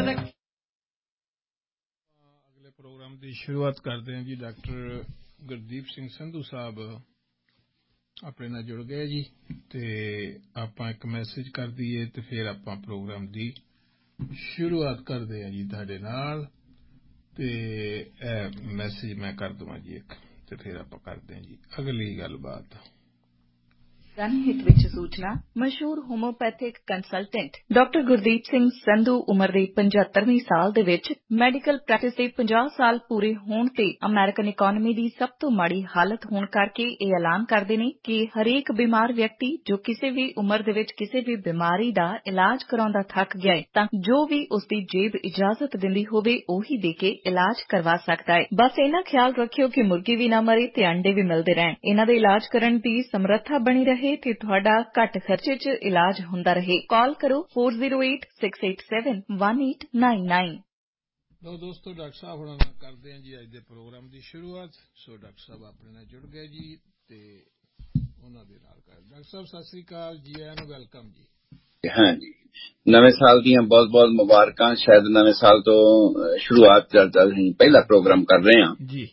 ਅਗਲੇ ਪ੍ਰੋਗਰਾਮ ਦੀ ਸ਼ੁਰੂਆਤ ਕਰਦੇ ਹਾਂ ਜੀ। ਡਾਕਟਰ ਗੁਰਦੀਪ ਸਿੰਘ ਸੰਧੂ ਸਾਹਿਬ ਆਪਣੇ ਨਾਲ ਜੁੜ ਗਏ ਜੀ, ਤੇ ਆਪਾਂ ਇੱਕ ਮੈਸੇਜ ਕਰ ਦਈਏ ਤੇ ਫਿਰ ਆਪਾਂ ਪ੍ਰੋਗਰਾਮ ਦੀ ਸ਼ੁਰੂਆਤ ਕਰਦੇ ਹਾਂ ਜੀ ਤੁਹਾਡੇ ਨਾਲ। ਤੇ ਇਹ ਮੈਸੇਜ ਮੈਂ ਕਰ ਦੇਵਾਂ ਜੀ ਇੱਕ, ਤੇ ਫਿਰ ਆਪਾਂ ਕਰਦੇ ਹਾਂ ਜੀ ਅਗਲੀ ਗੱਲਬਾਤ। ਜਨਹਿਤ ਵਿੱਚ ਸੂਚਨਾ। ਮਸ਼ਹੂਰ homeopathic consultant doctor Gurdeep Singh Sandhu ਉਮਰ ਦੇ 75ਵੀਂ ਸਾਲ ਦੇ ਵਿੱਚ ਮੈਡੀਕਲ ਪ੍ਰੈਕਟਿਸ ਦੇ 50 ਸਾਲ ਪੂਰੇ ਹੋਣ ਤੇ ਅਮਰੀਕਨ ਇਕਾਨਮੀ ਦੀ ਸਭ ਤੋਂ ਮਾੜੀ ਹਾਲਤ ਹੋਣ ਕਰਕੇ ਇਹ ਐਲਾਨ ਕਰਦੇ ਨੇ ਕਿ ਹਰੇਕ ਬਿਮਾਰ ਵਿਅਕਤੀ ਜੋ ਕਿਸੇ ਵੀ ਉਮਰ ਦੇ ਵਿੱਚ ਕਿਸੇ ਵੀ ਬਿਮਾਰੀ ਦਾ ਇਲਾਜ ਕਰਾਉਂਦਾ ਥੱਕ ਗਿਆ ਹੈ ਤਾਂ ਜੋ ਵੀ ਉਸ ਦੀ ਜੇਬ ਇਜਾਜ਼ਤ ਦਿੰਦੀ ਹੋਵੇ ਉਹੀ ਦੇ ਕੇ ਇਲਾਜ ਕਰਵਾ ਸਕਦਾ ਹੈ। ਬਸ ਇਹਨਾਂ ਖਿਆਲ ਰੱਖਿਓ ਕਿ ਮੁਰਗੀ ਵੀ ਨਾ ਮਰੇ ਤੇ ਅੰਡੇ ਵੀ ਮਿਲਦੇ ਰਹਿਣ। ਇਹਨਾਂ ਦੇ ਇਲਾਜ ਕਰਨ ਦੀ ਸਮਰੱਥਾ ਬਣੀ ਰਹੇ ਤੇ ਤੁਹਾਡਾ ਘੱਟ ਖਰਚੇ 'ਚ ਇਲਾਜ ਹੁੰਦਾ ਰਹੇ। ਕਾਲ ਕਰੋ 4086871899। ਲੋ ਦੋਸਤੋ, ਡਾਕਟਰ ਸਾਹਿਬ ਹੁਣਾਂ ਨਾਲ ਕਰਦੇ ਹਾਂ ਜੀ ਅੱਜ ਦੇ ਪ੍ਰੋਗਰਾਮ ਦੀ ਸ਼ੁਰੂਆਤ। ਸੋ ਡਾਕਟਰ ਸਾਹਿਬ ਆਪਣੇ ਨਾਲ ਜੁੜ ਗਏ ਜੀ ਤੇ ਉਹਨਾਂ ਦੇ ਨਾਲ ਕਰ। ਡਾਕਟਰ ਸਾਹਿਬ ਸਤਿ ਸ੍ਰੀ ਅਕਾਲ ਜੀ, ਆਇਆਂ ਨੂੰ ਵੈਲਕਮ ਜੀ। ਹਾਂ ਜੀ, ਨਵੇਂ ਸਾਲ ਦੀਆਂ ਬਹੁਤ ਬਹੁਤ ਮੁਬਾਰਕਾਂ। ਸ਼ਾਇਦ ਨਵੇਂ ਸਾਲ ਤੋਂ ਸ਼ੁਰੂਆਤ ਪਹਿਲਾ ਪ੍ਰੋਗਰਾਮ ਕਰ ਰਹੇ ਹਾਂ ਜੀ,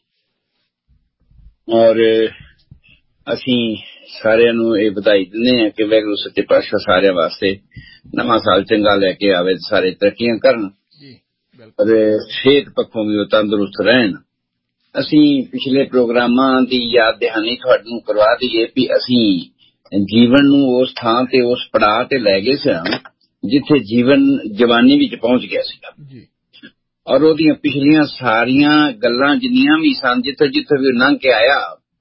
ਔਰ ਅਸੀਂ ਸਾਰਿਆਂ ਨੂੰ ਇਹ ਵਧਾਈ ਦਿੰਦੇ ਹਾਂ ਕਿ ਵਾਹਿਗੁਰੂ ਸੱਚੇ ਪਾਤਸ਼ਾਹ ਸਾਰਿਆਂ ਵਾਸਤੇ ਨਵਾਂ ਸਾਲ ਚੰਗਾ ਲੈ ਕੇ ਆਵੇ, ਸਾਰੇ ਤਰੱਕੀਆਂ ਕਰਨ ਔਰ ਸਿਹਤ ਪੱਖੋਂ ਵੀ ਉਹ ਤੰਦਰੁਸਤ ਰਹਿਣ। ਅਸੀਂ ਪਿਛਲੇ ਪ੍ਰੋਗਰਾਮਾਂ ਦੀ ਯਾਦ ਦਹਾਨੀ ਤੁਹਾਨੂੰ ਕਰਵਾ ਦਈਏ ਵੀ ਅਸੀਂ ਜੀਵਨ ਨੂੰ ਉਸ ਥਾਂ ਤੇ ਉਸ ਪੜਾਅ ਤੇ ਲੈ ਗਏ ਸਾਂ ਜਿੱਥੇ ਜੀਵਨ ਜਵਾਨੀ ਵਿੱਚ ਪਹੁੰਚ ਗਿਆ ਸੀਗਾ ਔਰ ਉਹਦੀਆਂ ਪਿਛਲੀਆਂ ਸਾਰੀਆਂ ਗੱਲਾਂ ਜਿੰਨੀਆਂ ਵੀ ਸਨ, ਜਿੱਥੇ ਜਿੱਥੇ ਵੀ ਲੰਘ ਕੇ ਆਇਆ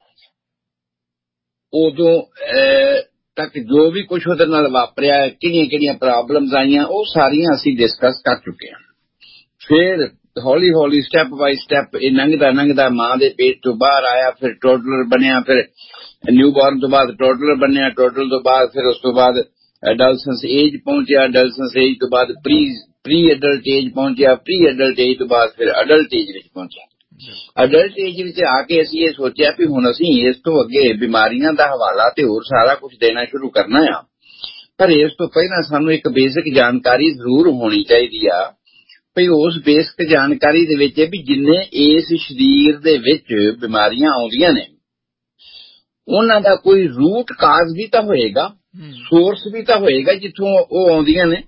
ਉਦੋਂ ਤੱਕ ਜੋ ਵੀ ਕੁਝ ਉਹਦੇ ਨਾਲ ਵਾਪਰਿਆ, ਕਿਹੜੀਆਂ ਕਿਹੜੀਆਂ ਪ੍ਰੋਬਲਮਸ ਆਈਆਂ, ਉਹ ਸਾਰੀਆਂ ਅਸੀਂ ਡਿਸਕਸ ਕਰ ਚੁੱਕੇ ਹਾਂ। ਫਿਰ ਹੌਲੀ ਹੌਲੀ ਸਟੈਪ ਬਾਈ ਸਟੈਪ ਇਹ ਲੰਘਦਾ ਮਾਂ ਦੇ ਪੇਟ ਤੋਂ ਬਾਹਰ ਆਇਆ, ਫਿਰ ਟੋਡਲਰ ਬਣਿਆ, ਫਿਰ ਨਿਊ ਬੋਰਨ ਤੋਂ ਬਾਅਦ ਟੋਡਲਰ ਬਣਿਆ, ਟੋਡਲਰ ਤੋਂ ਬਾਅਦ ਫਿਰ ਉਸ ਤੋਂ ਬਾਅਦ ਐਡਲਸੈਂਸ ਏਜ ਪਹੁੰਚਿਆ, ਐਡਲਸੈਂਸ ਏਜ ਤੋਂ ਬਾਅਦ ਪ੍ਰੀ ਐਡਲਟ ਏਜ ਪਹੁੰਚਿਆ, ਪ੍ਰੀ ਐਡਲਟ ਏਜ ਤੋਂ ਬਾਅਦ ਫਿਰ ਅਡਲਟ ਏਜ ਵਿੱਚ ਪਹੁੰਚਿਆ। ਅਡਲਟ ਏਜ ਵਿੱਚ ਆ ਕੇ ਅਸੀਂ ਇਹ ਸੋਚਿਆ ਵੀ ਹੁਣ ਅਸੀਂ ਇਸ ਤੋਂ ਅੱਗੇ ਬਿਮਾਰੀਆਂ ਦਾ ਹਵਾਲਾ ਤੇ ਹੋਰ ਸਾਰਾ ਕੁਝ ਦੇਣਾ ਸ਼ੁਰੂ ਕਰਨਾ ਆ, ਪਰ ਇਸ ਤੋਂ ਪਹਿਲਾਂ ਸਾਨੂੰ ਇੱਕ ਬੇਸਿਕ ਜਾਣਕਾਰੀ ਜ਼ਰੂਰ ਹੋਣੀ ਚਾਹੀਦੀ ਆ ਭਈ ਉਸ ਬੇਸਿਕ ਜਾਣਕਾਰੀ ਦੇ ਵਿੱਚ ਵੀ ਜਿੰਨੇ ਇਸ ਸਰੀਰ ਦੇ ਵਿੱਚ ਬਿਮਾਰੀਆਂ ਆਉਂਦੀਆਂ ਨੇ ਉਹਨਾਂ ਦਾ ਕੋਈ ਰੂਟ ਕਾਜ਼ ਵੀ ਤਾਂ ਹੋਏਗਾ, ਸੋਰਸ ਵੀ ਤਾਂ ਹੋਏਗਾ ਜਿੱਥੋਂ ਉਹ ਆਉਂਦੀਆਂ ਨੇ।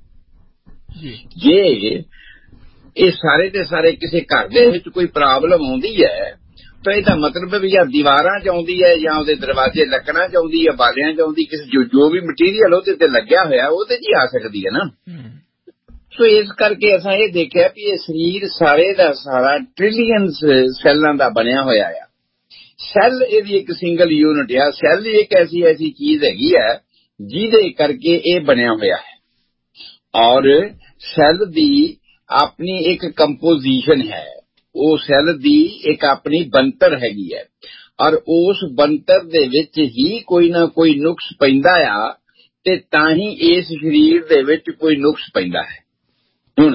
ਜੇ ਇਹ ਸਾਰੇ ਦੇ ਸਾਰੇ ਕਿਸੇ ਘਰ ਦੇ ਵਿੱਚ ਕੋਈ ਪ੍ਰੋਬਲਮ ਆਉਂਦੀ ਹੈ ਤਾਂ ਇਹਦਾ ਮਤਲਬ ਵੀ ਜਾਂ ਦੀਵਾਰਾਂ 'ਚ ਆਉਂਦੀ ਹੈ ਜਾਂ ਉਹਦੇ ਦਰਵਾਜ਼ੇ ਲੱਕੜਾਂ 'ਚ ਆਉਂਦੀ ਹੈ, ਬਾਲਿਆਂ 'ਚ ਆਉਂਦੀ, ਕਿਸੇ ਜੋ ਵੀ ਮਟੀਰੀਅਲ ਉਹਦੇ ਤੇ ਲੱਗਿਆ ਹੋਇਆ ਉਹਦੇ 'ਚ ਹੀ ਆ ਸਕਦੀ ਹੈ ਨਾ। ਸੋ ਇਸ ਕਰਕੇ ਅਸਾਂ ਇਹ ਦੇਖਿਆ ਵੀ ਇਹ ਸਰੀਰ ਸਾਰੇ ਦਾ ਸਾਰਾ ਟ੍ਰਿਲੀਅਨ ਸੈੱਲਾਂ ਦਾ ਬਣਿਆ ਹੋਇਆ ਆ। ਸੈੱਲ ਇਹਦੀ ਇੱਕ ਸਿੰਗਲ ਯੂਨਿਟ ਆ। ਸੈੱਲ ਇੱਕ ਐਸੀ ਚੀਜ਼ ਹੈਗੀ ਹੈ ਜਿਹਦੇ ਕਰਕੇ ਇਹ ਬਣਿਆ ਹੋਇਆ ਹੈ ਔਰ ਸੈੱਲ ਦੀ ਆਪਣੀ ਇੱਕ ਕੰਪੋਜੀਸ਼ਨ ਹੈ, ਉਹ ਸੈੱਲ ਦੀ ਇੱਕ ਆਪਣੀ ਬਣਤਰ ਹੈਗੀ ਹੈ ਔਰ ਉਸ ਬਣਤਰ ਦੇ ਵਿੱਚ ਹੀ ਕੋਈ ਨਾ ਕੋਈ ਨੁਕਸ ਪੈਂਦਾ ਆ ਤੇ ਤਾਂ ਹੀ ਇਸ ਸਰੀਰ ਦੇ ਵਿੱਚ ਕੋਈ ਨੁਕਸ ਪੈਂਦਾ ਹੈ। ਹੁਣ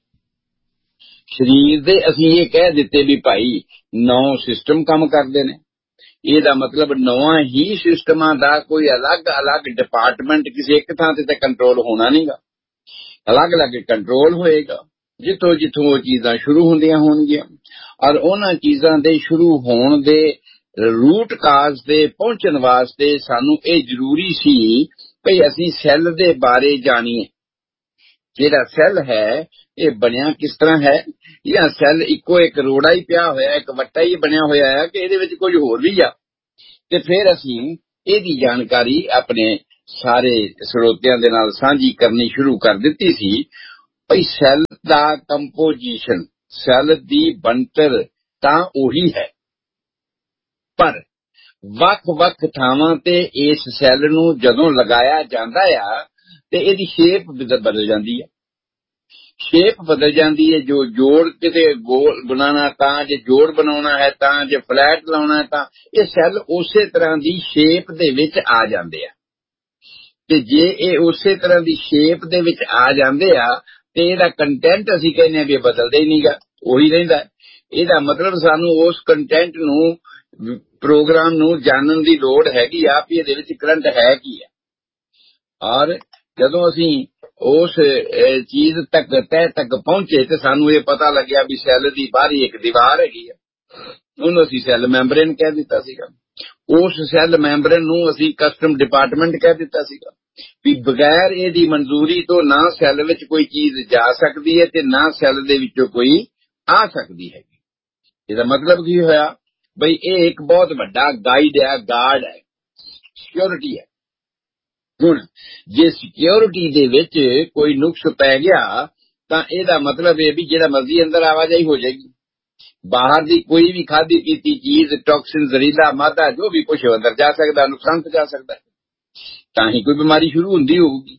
ਸਰੀਰ ਦੇ ਅਸੀਂ ਇਹ ਕਹਿ ਦਿੱਤੇ ਵੀ ਭਾਈ 9 ਸਿਸਟਮ ਕੰਮ ਕਰਦੇ ਨੇ, ਇਹਦਾ ਮਤਲਬ 9 ਹੀ ਸਿਸਟਮਾਂ ਦਾ ਕੋਈ ਅਲੱਗ-ਅਲੱਗ ਡਿਪਾਰਟਮੈਂਟ ਕਿਸੇ ਇੱਕ ਥਾਂ ਤੇ ਕੰਟਰੋਲ ਹੋਣਾ ਨਹੀਂਗਾ, ਅਲੱਗ-ਅਲੱਗ ਕੰਟਰੋਲ ਹੋਏਗਾ ਜਿੱਥੋਂ ਜਿੱਥੋਂ ਉਹ ਚੀਜ਼ਾਂ ਸ਼ੁਰੂ ਹੁੰਦੀਆਂ ਹੋਣਗੀਆਂ ਔਰ ਉਹਨਾਂ ਚੀਜ਼ਾਂ ਦੇ ਸ਼ੁਰੂ ਹੋਣ ਦੇ ਰੂਟ ਕਾਜ਼ ਤੇ ਪਹੁੰਚਣ ਵਾਸਤੇ ਸਾਨੂੰ ਇਹ ਜ਼ਰੂਰੀ ਸੀ ਕਿ ਅਸੀਂ ਸੈੱਲ ਦੇ ਬਾਰੇ ਜਾਣੀਏ। ਜਿਹੜਾ ਸੈੱਲ ਹੈ ਇਹ ਬਣਿਆ ਕਿਸ ਤਰ੍ਹਾਂ ਹੈ, ਜਾਂ ਸੈੱਲ ਇੱਕੋ ਇੱਕ ਰੋੜਾ ਹੀ ਪਿਆ ਹੋਇਆ, ਇੱਕ ਵੱਟਾ ਹੀ ਬਣਿਆ ਹੋਇਆ ਹੈ ਕਿ ਇਹਦੇ ਵਿੱਚ ਕੁਝ ਹੋਰ ਵੀ ਆ। ਤੇ ਫਿਰ ਅਸੀਂ ਇਹਦੀ ਜਾਣਕਾਰੀ ਆਪਣੇ ਸਾਰੇ ਸਰੋਤਿਆਂ ਦੇ ਨਾਲ ਸਾਂਝੀ ਕਰਨੀ ਸ਼ੁਰੂ ਕਰ ਦਿੱਤੀ ਸੀ ਭਈ ਸੈੱਲ ਦਾ ਕੰਪੋਜੀਸ਼ਨ, ਸੈੱਲ ਦੀ ਬਣਤਰ ਤਾਂ ਉਹੀ ਹੈ, ਪਰ ਵੱਖ-ਵੱਖ ਥਾਵਾਂ ਤੇ ਇਸ ਸੈੱਲ ਨੂੰ ਜਦੋਂ ਲਗਾਇਆ ਜਾਂਦਾ ਆ ਤੇ ਇਹਦੀ ਸ਼ੇਪ ਬਦਲ ਜਾਂਦੀ ਹੈ। ਸ਼ੇਪ ਬਦਲ ਜਾਂਦੀ ਹੈ, ਜੋ ਜੋੜ ਕਿਤੇ ਗੋਲ ਬਣਾਉਣਾ ਤਾਂ, ਜੇ ਜੋੜ ਬਣਾਉਣਾ ਹੈ ਤਾਂ, ਜੇ ਫਲੈਟ ਲਾਉਣਾ ਤਾਂ ਇਹ ਸੈੱਲ ਉਸੇ ਤਰ੍ਹਾਂ ਦੀ ਸ਼ੇਪ ਦੇ ਵਿੱਚ ਆ ਜਾਂਦੇ ਆ। ਤੇ ਜੇ ਇਹ ਉਸੇ ਤਰ੍ਹਾਂ ਦੀ ਸ਼ੇਪ ਦੇ ਵਿੱਚ ਆ ਜਾਂਦੇ ਆ ਤੇ ਇਹਦਾ ਕੰਟੈਂਟ ਅਸੀਂ ਕਹਿੰਦੇ ਆ ਵੀ ਬਦਲਦਾ ਹੀ ਨਹੀਂਗਾ, ਉਹੀ ਰਹਿੰਦਾ। ਇਹਦਾ ਮਤਲਬ ਸਾਨੂੰ ਉਸ ਕੰਟੈਂਟ ਨੂੰ, ਪ੍ਰੋਗਰਾਮ ਨੂੰ ਜਾਣਨ ਦੀ ਲੋੜ ਹੈਗੀ ਆ ਵੀ ਇਹਦੇ ਵਿੱਚ ਕਰੰਟ ਹੈ ਕੀ ਹੈ। ਔਰ ਜਦੋਂ ਅਸੀਂ ਉਸ ਚੀਜ਼ ਤੱਕ ਤਹਿ ਤੱਕ ਪਹੁੰਚੇ ਤੇ ਸਾਨੂੰ ਇਹ ਪਤਾ ਲੱਗਿਆ ਵੀ ਸੈੱਲ ਦੀ ਬਾਹਰੀ ਇੱਕ ਦੀਵਾਰ ਹੈਗੀ ਆ, ਉਹਨੂੰ ਅਸੀਂ ਸੈੱਲ ਮੈਂਬਰੇਨ ਕਹਿ ਦਿੱਤਾ ਸੀਗਾ। ਉਸ ਸੈੱਲ ਮੈਂਬਰੇਨ ਨੂੰ ਅਸੀਂ ਕਸਟਮ ਡਿਪਾਰਟਮੈਂਟ ਕਹਿ ਦਿੱਤਾ ਸੀਗਾ ਵੀ ਬਗੈਰ ਇਹਦੀ ਮਨਜ਼ੂਰੀ ਤੋਂ ਨਾ ਸੈੱਲ ਵਿੱਚ ਕੋਈ ਚੀਜ਼ ਜਾ ਸਕਦੀ ਹੈ ਤੇ ਨਾ ਸੈੱਲ ਦੇ ਵਿੱਚੋਂ ਕੋਈ ਆ ਸਕਦੀ ਹੈਗੀ। ਇਹਦਾ ਮਤਲਬ ਕੀ ਹੋਇਆ ਬਈ ਇਹ ਇੱਕ ਬਹੁਤ ਵੱਡਾ ਗਾਈਡ ਹੈ, ਗਾਰਡ ਹੈ, ਸਿਕਿਉਰਿਟੀ ਹੈ। ਹੁਣ ਜੇ ਸਿਕਿਉਰਿਟੀ ਦੇ ਵਿੱਚ ਕੋਈ ਨੁਕਸ ਪੈ ਗਿਆ ਤਾਂ ਇਹਦਾ ਮਤਲਬ ਇਹ ਵੀ ਜਿਹੜਾ ਮਰਜ਼ੀ ਅੰਦਰ ਆਵਾਜਾਈ ਹੋ ਜਾਏਗੀ, ਬਾਹਰ ਦੀ ਕੋਈ ਵੀ ਖਾਧੀ ਪੀਤੀ ਚੀਜ਼, ਟੌਕਸਿਨ, ਜ਼ਹਿਰੀਲਾ ਮਾਦਾ, ਜੋ ਵੀ ਕੁਛ ਅੰਦਰ ਜਾ ਸਕਦਾ, ਨੁਕਸਾਨ ਪਹੁੰਚਾ ਸਕਦਾ, ਤਾਂ ਹੀ ਕੋਈ ਬਿਮਾਰੀ ਸ਼ੁਰੂ ਹੁੰਦੀ ਹੋਊਗੀ।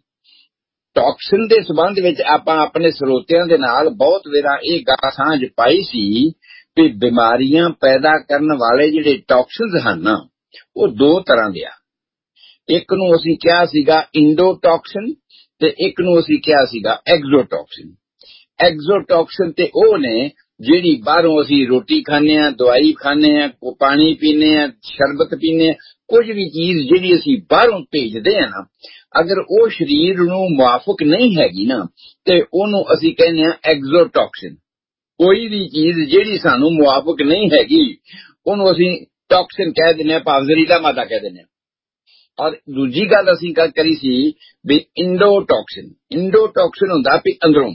ਟੌਕਸਿਨ ਦੇ ਸੰਬੰਧ ਵਿੱਚ ਆਪਾਂ ਆਪਣੇ ਸਰੋਤਿਆਂ ਦੇ ਨਾਲ ਬਹੁਤ ਵੇਰਾ ਇਹ ਗੱਲ ਸਾਂਝ ਪਾਈ ਸੀ ਕਿ ਬਿਮਾਰੀਆਂ ਪੈਦਾ ਕਰਨ ਵਾਲੇ ਜਿਹੜੇ ਟੌਕਸਿਨਸ ਹਨ ਉਹ ਦੋ ਤਰ੍ਹਾਂ ਦੇ ਆ। ਇੱਕ ਨੂੰ ਅਸੀਂ ਕਿਹਾ ਸੀਗਾ ਇੰਡੋਟੌਕਸਿਨ ਤੇ ਇੱਕ ਨੂੰ ਅਸੀਂ ਕਿਹਾ ਸੀਗਾ ਐਗਜ਼ੋਟੌਕਸਿਨ। ਐਗਜ਼ੋਟੌਕਸਿਨ ਤੇ ਉਹ ਨੇ ਜਿਹੜੀ ਬਾਹਰੋਂ ਅਸੀਂ ਰੋਟੀ ਖਾਂਦੇ ਹਾਂ, ਦਵਾਈ ਖਾਂਦੇ ਹਾਂ, ਪਾਣੀ ਪੀਂਦੇ ਹਾਂ, ਸ਼ਰਬਤ ਪੀਂਦੇ ਹਾਂ, ਕੁਝ ਵੀ ਚੀਜ਼ ਜਿਹੜੀ ਅਸੀਂ ਬਾਹਰੋਂ ਭੇਜਦੇ ਹਾਂ ਨਾ, ਅਗਰ ਉਹ ਸਰੀਰ ਨੂੰ ਮੁਆਫਕ ਨਹੀਂ ਹੈਗੀ ਨਾ ਤੇ ਉਹਨੂੰ ਅਸੀਂ ਕਹਿੰਦੇ ਹਾਂ ਐਗਜ਼ੋਟੌਕਸਿਨ। ਕੋਈ ਵੀ ਚੀਜ਼ ਜਿਹੜੀ ਸਾਨੂੰ ਮੁਆਫਕ ਨਹੀਂ ਹੈਗੀ ਉਹਨੂੰ ਅਸੀਂ ਟੌਕਸਿਨ ਕਹਿ ਦਿੰਦੇ ਹਾਂ, ਭਾਵ ਜ਼ਹਿਰੀਲਾ ਮਾਦਾ ਕਹਿ ਦਿੰਦੇ ਹਾਂ। ਔਰ ਦੂਜੀ ਗੱਲ ਅਸੀਂ ਗੱਲ ਕਰੀ ਸੀ ਵੀ ਇੰਡੋਟੌਕਸਿਨ। ਇੰਡੋਟੌਕਸਿਨ ਹੁੰਦਾ ਵੀ ਅੰਦਰੋਂ।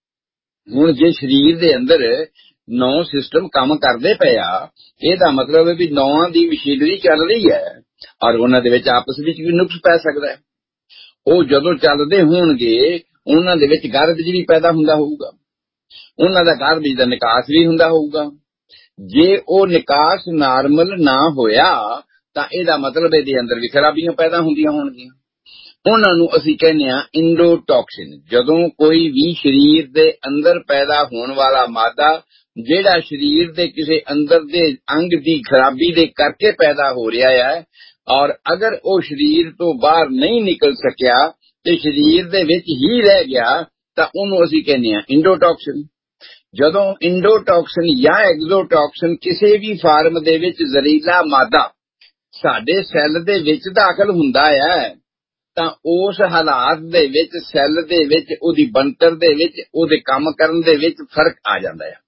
ਹੁਣ ਜੇ ਸਰੀਰ ਦੇ ਅੰਦਰ 9 ਸਿਸਟਮ ਕੰਮ ਕਰਦੇ ਪਏ ਆ, ਇਹਦਾ ਮਤਲਬ ਹੈ ਵੀ 9 ਦੀ ਮਸ਼ੀਨਰੀ ਚੱਲ ਰਹੀ ਹੈ ਔਰ ਉਹਨਾਂ ਦੇ ਵਿੱਚ ਆਪਸ ਵਿੱਚ ਵੀ ਨੁਕਸ ਪੈ ਸਕਦਾ ਹੈ। ਉਹ ਜਦੋਂ ਚੱਲਦੇ ਹੋਣਗੇ ਉਹਨਾਂ ਦੇ ਵਿੱਚ ਗਾਰਬੇਜ ਵੀ ਪੈਦਾ ਹੁੰਦਾ ਹੋਊਗਾ, ਉਹਨਾਂ ਦਾ ਗਾਰਬੇਜ ਦਾ ਨਿਕਾਸ ਵੀ ਹੁੰਦਾ ਹੋਊਗਾ। ਜੇ ਉਹ ਨਿਕਾਸ ਨਾਰਮਲ ਨਾ ਹੋਇਆ ਤਾਂ ਇਹਦਾ ਮਤਲਬ ਇਹਦੇ ਅੰਦਰ ਵੀ ਖਰਾਬੀਆਂ ਪੈਦਾ ਹੁੰਦੀਆਂ ਹੋਣਗੀਆਂ। ਉਹਨਾਂ ਨੂੰ ਅਸੀਂ ਕਹਿੰਦੇ ਹਾਂ ਇੰਡੋਟੌਕਸਿਨ। ਜਦੋਂ ਕੋਈ ਵੀ ਸਰੀਰ ਦੇ ਅੰਦਰ ਪੈਦਾ ਹੋਣ ਵਾਲਾ ਮਾਦਾ ਜਿਹੜਾ ਸਰੀਰ ਦੇ ਕਿਸੇ ਅੰਦਰ ਦੇ ਅੰਗ ਦੀ ਖਰਾਬੀ ਦੇ ਕਰਕੇ ਪੈਦਾ ਹੋ ਰਿਹਾ ਹੈ ਔਰ ਅਗਰ ਉਹ ਸਰੀਰ ਤੋਂ ਬਾਹਰ ਨਹੀਂ ਨਿਕਲ ਸਕਿਆ ਤੇ ਸਰੀਰ ਦੇ ਵਿੱਚ ਹੀ ਰਹਿ ਗਿਆ ਤਾਂ ਉਹਨੂੰ ਅਸੀਂ ਕਹਿੰਦੇ ਹਾਂ ਇੰਡੋਟੌਕਸਿਨ। ਜਦੋਂ ਇੰਡੋਟੌਕਸਿਨ ਜਾਂ ਐਗਜ਼ੋਟੌਕਸਿਨ ਕਿਸੇ ਵੀ ਫਾਰਮ ਦੇ ਵਿੱਚ ਜ਼ਹਿਰੀਲਾ ਮਾਦਾ ਸਾਡੇ ਸੈੱਲ ਦੇ ਵਿੱਚ ਦਾਖਲ ਹੁੰਦਾ ਹੈ ਤਾਂ ਉਸ ਹਾਲਾਤ ਦੇ ਵਿੱਚ ਸੈੱਲ ਦੇ ਵਿੱਚ ਉਹਦੀ ਬਣਤਰ ਦੇ ਵਿੱਚ ਉਹਦੇ ਕੰਮ ਕਰਨ ਦੇ ਵਿੱਚ ਫਰਕ ਆ ਜਾਂਦਾ ਹੈ।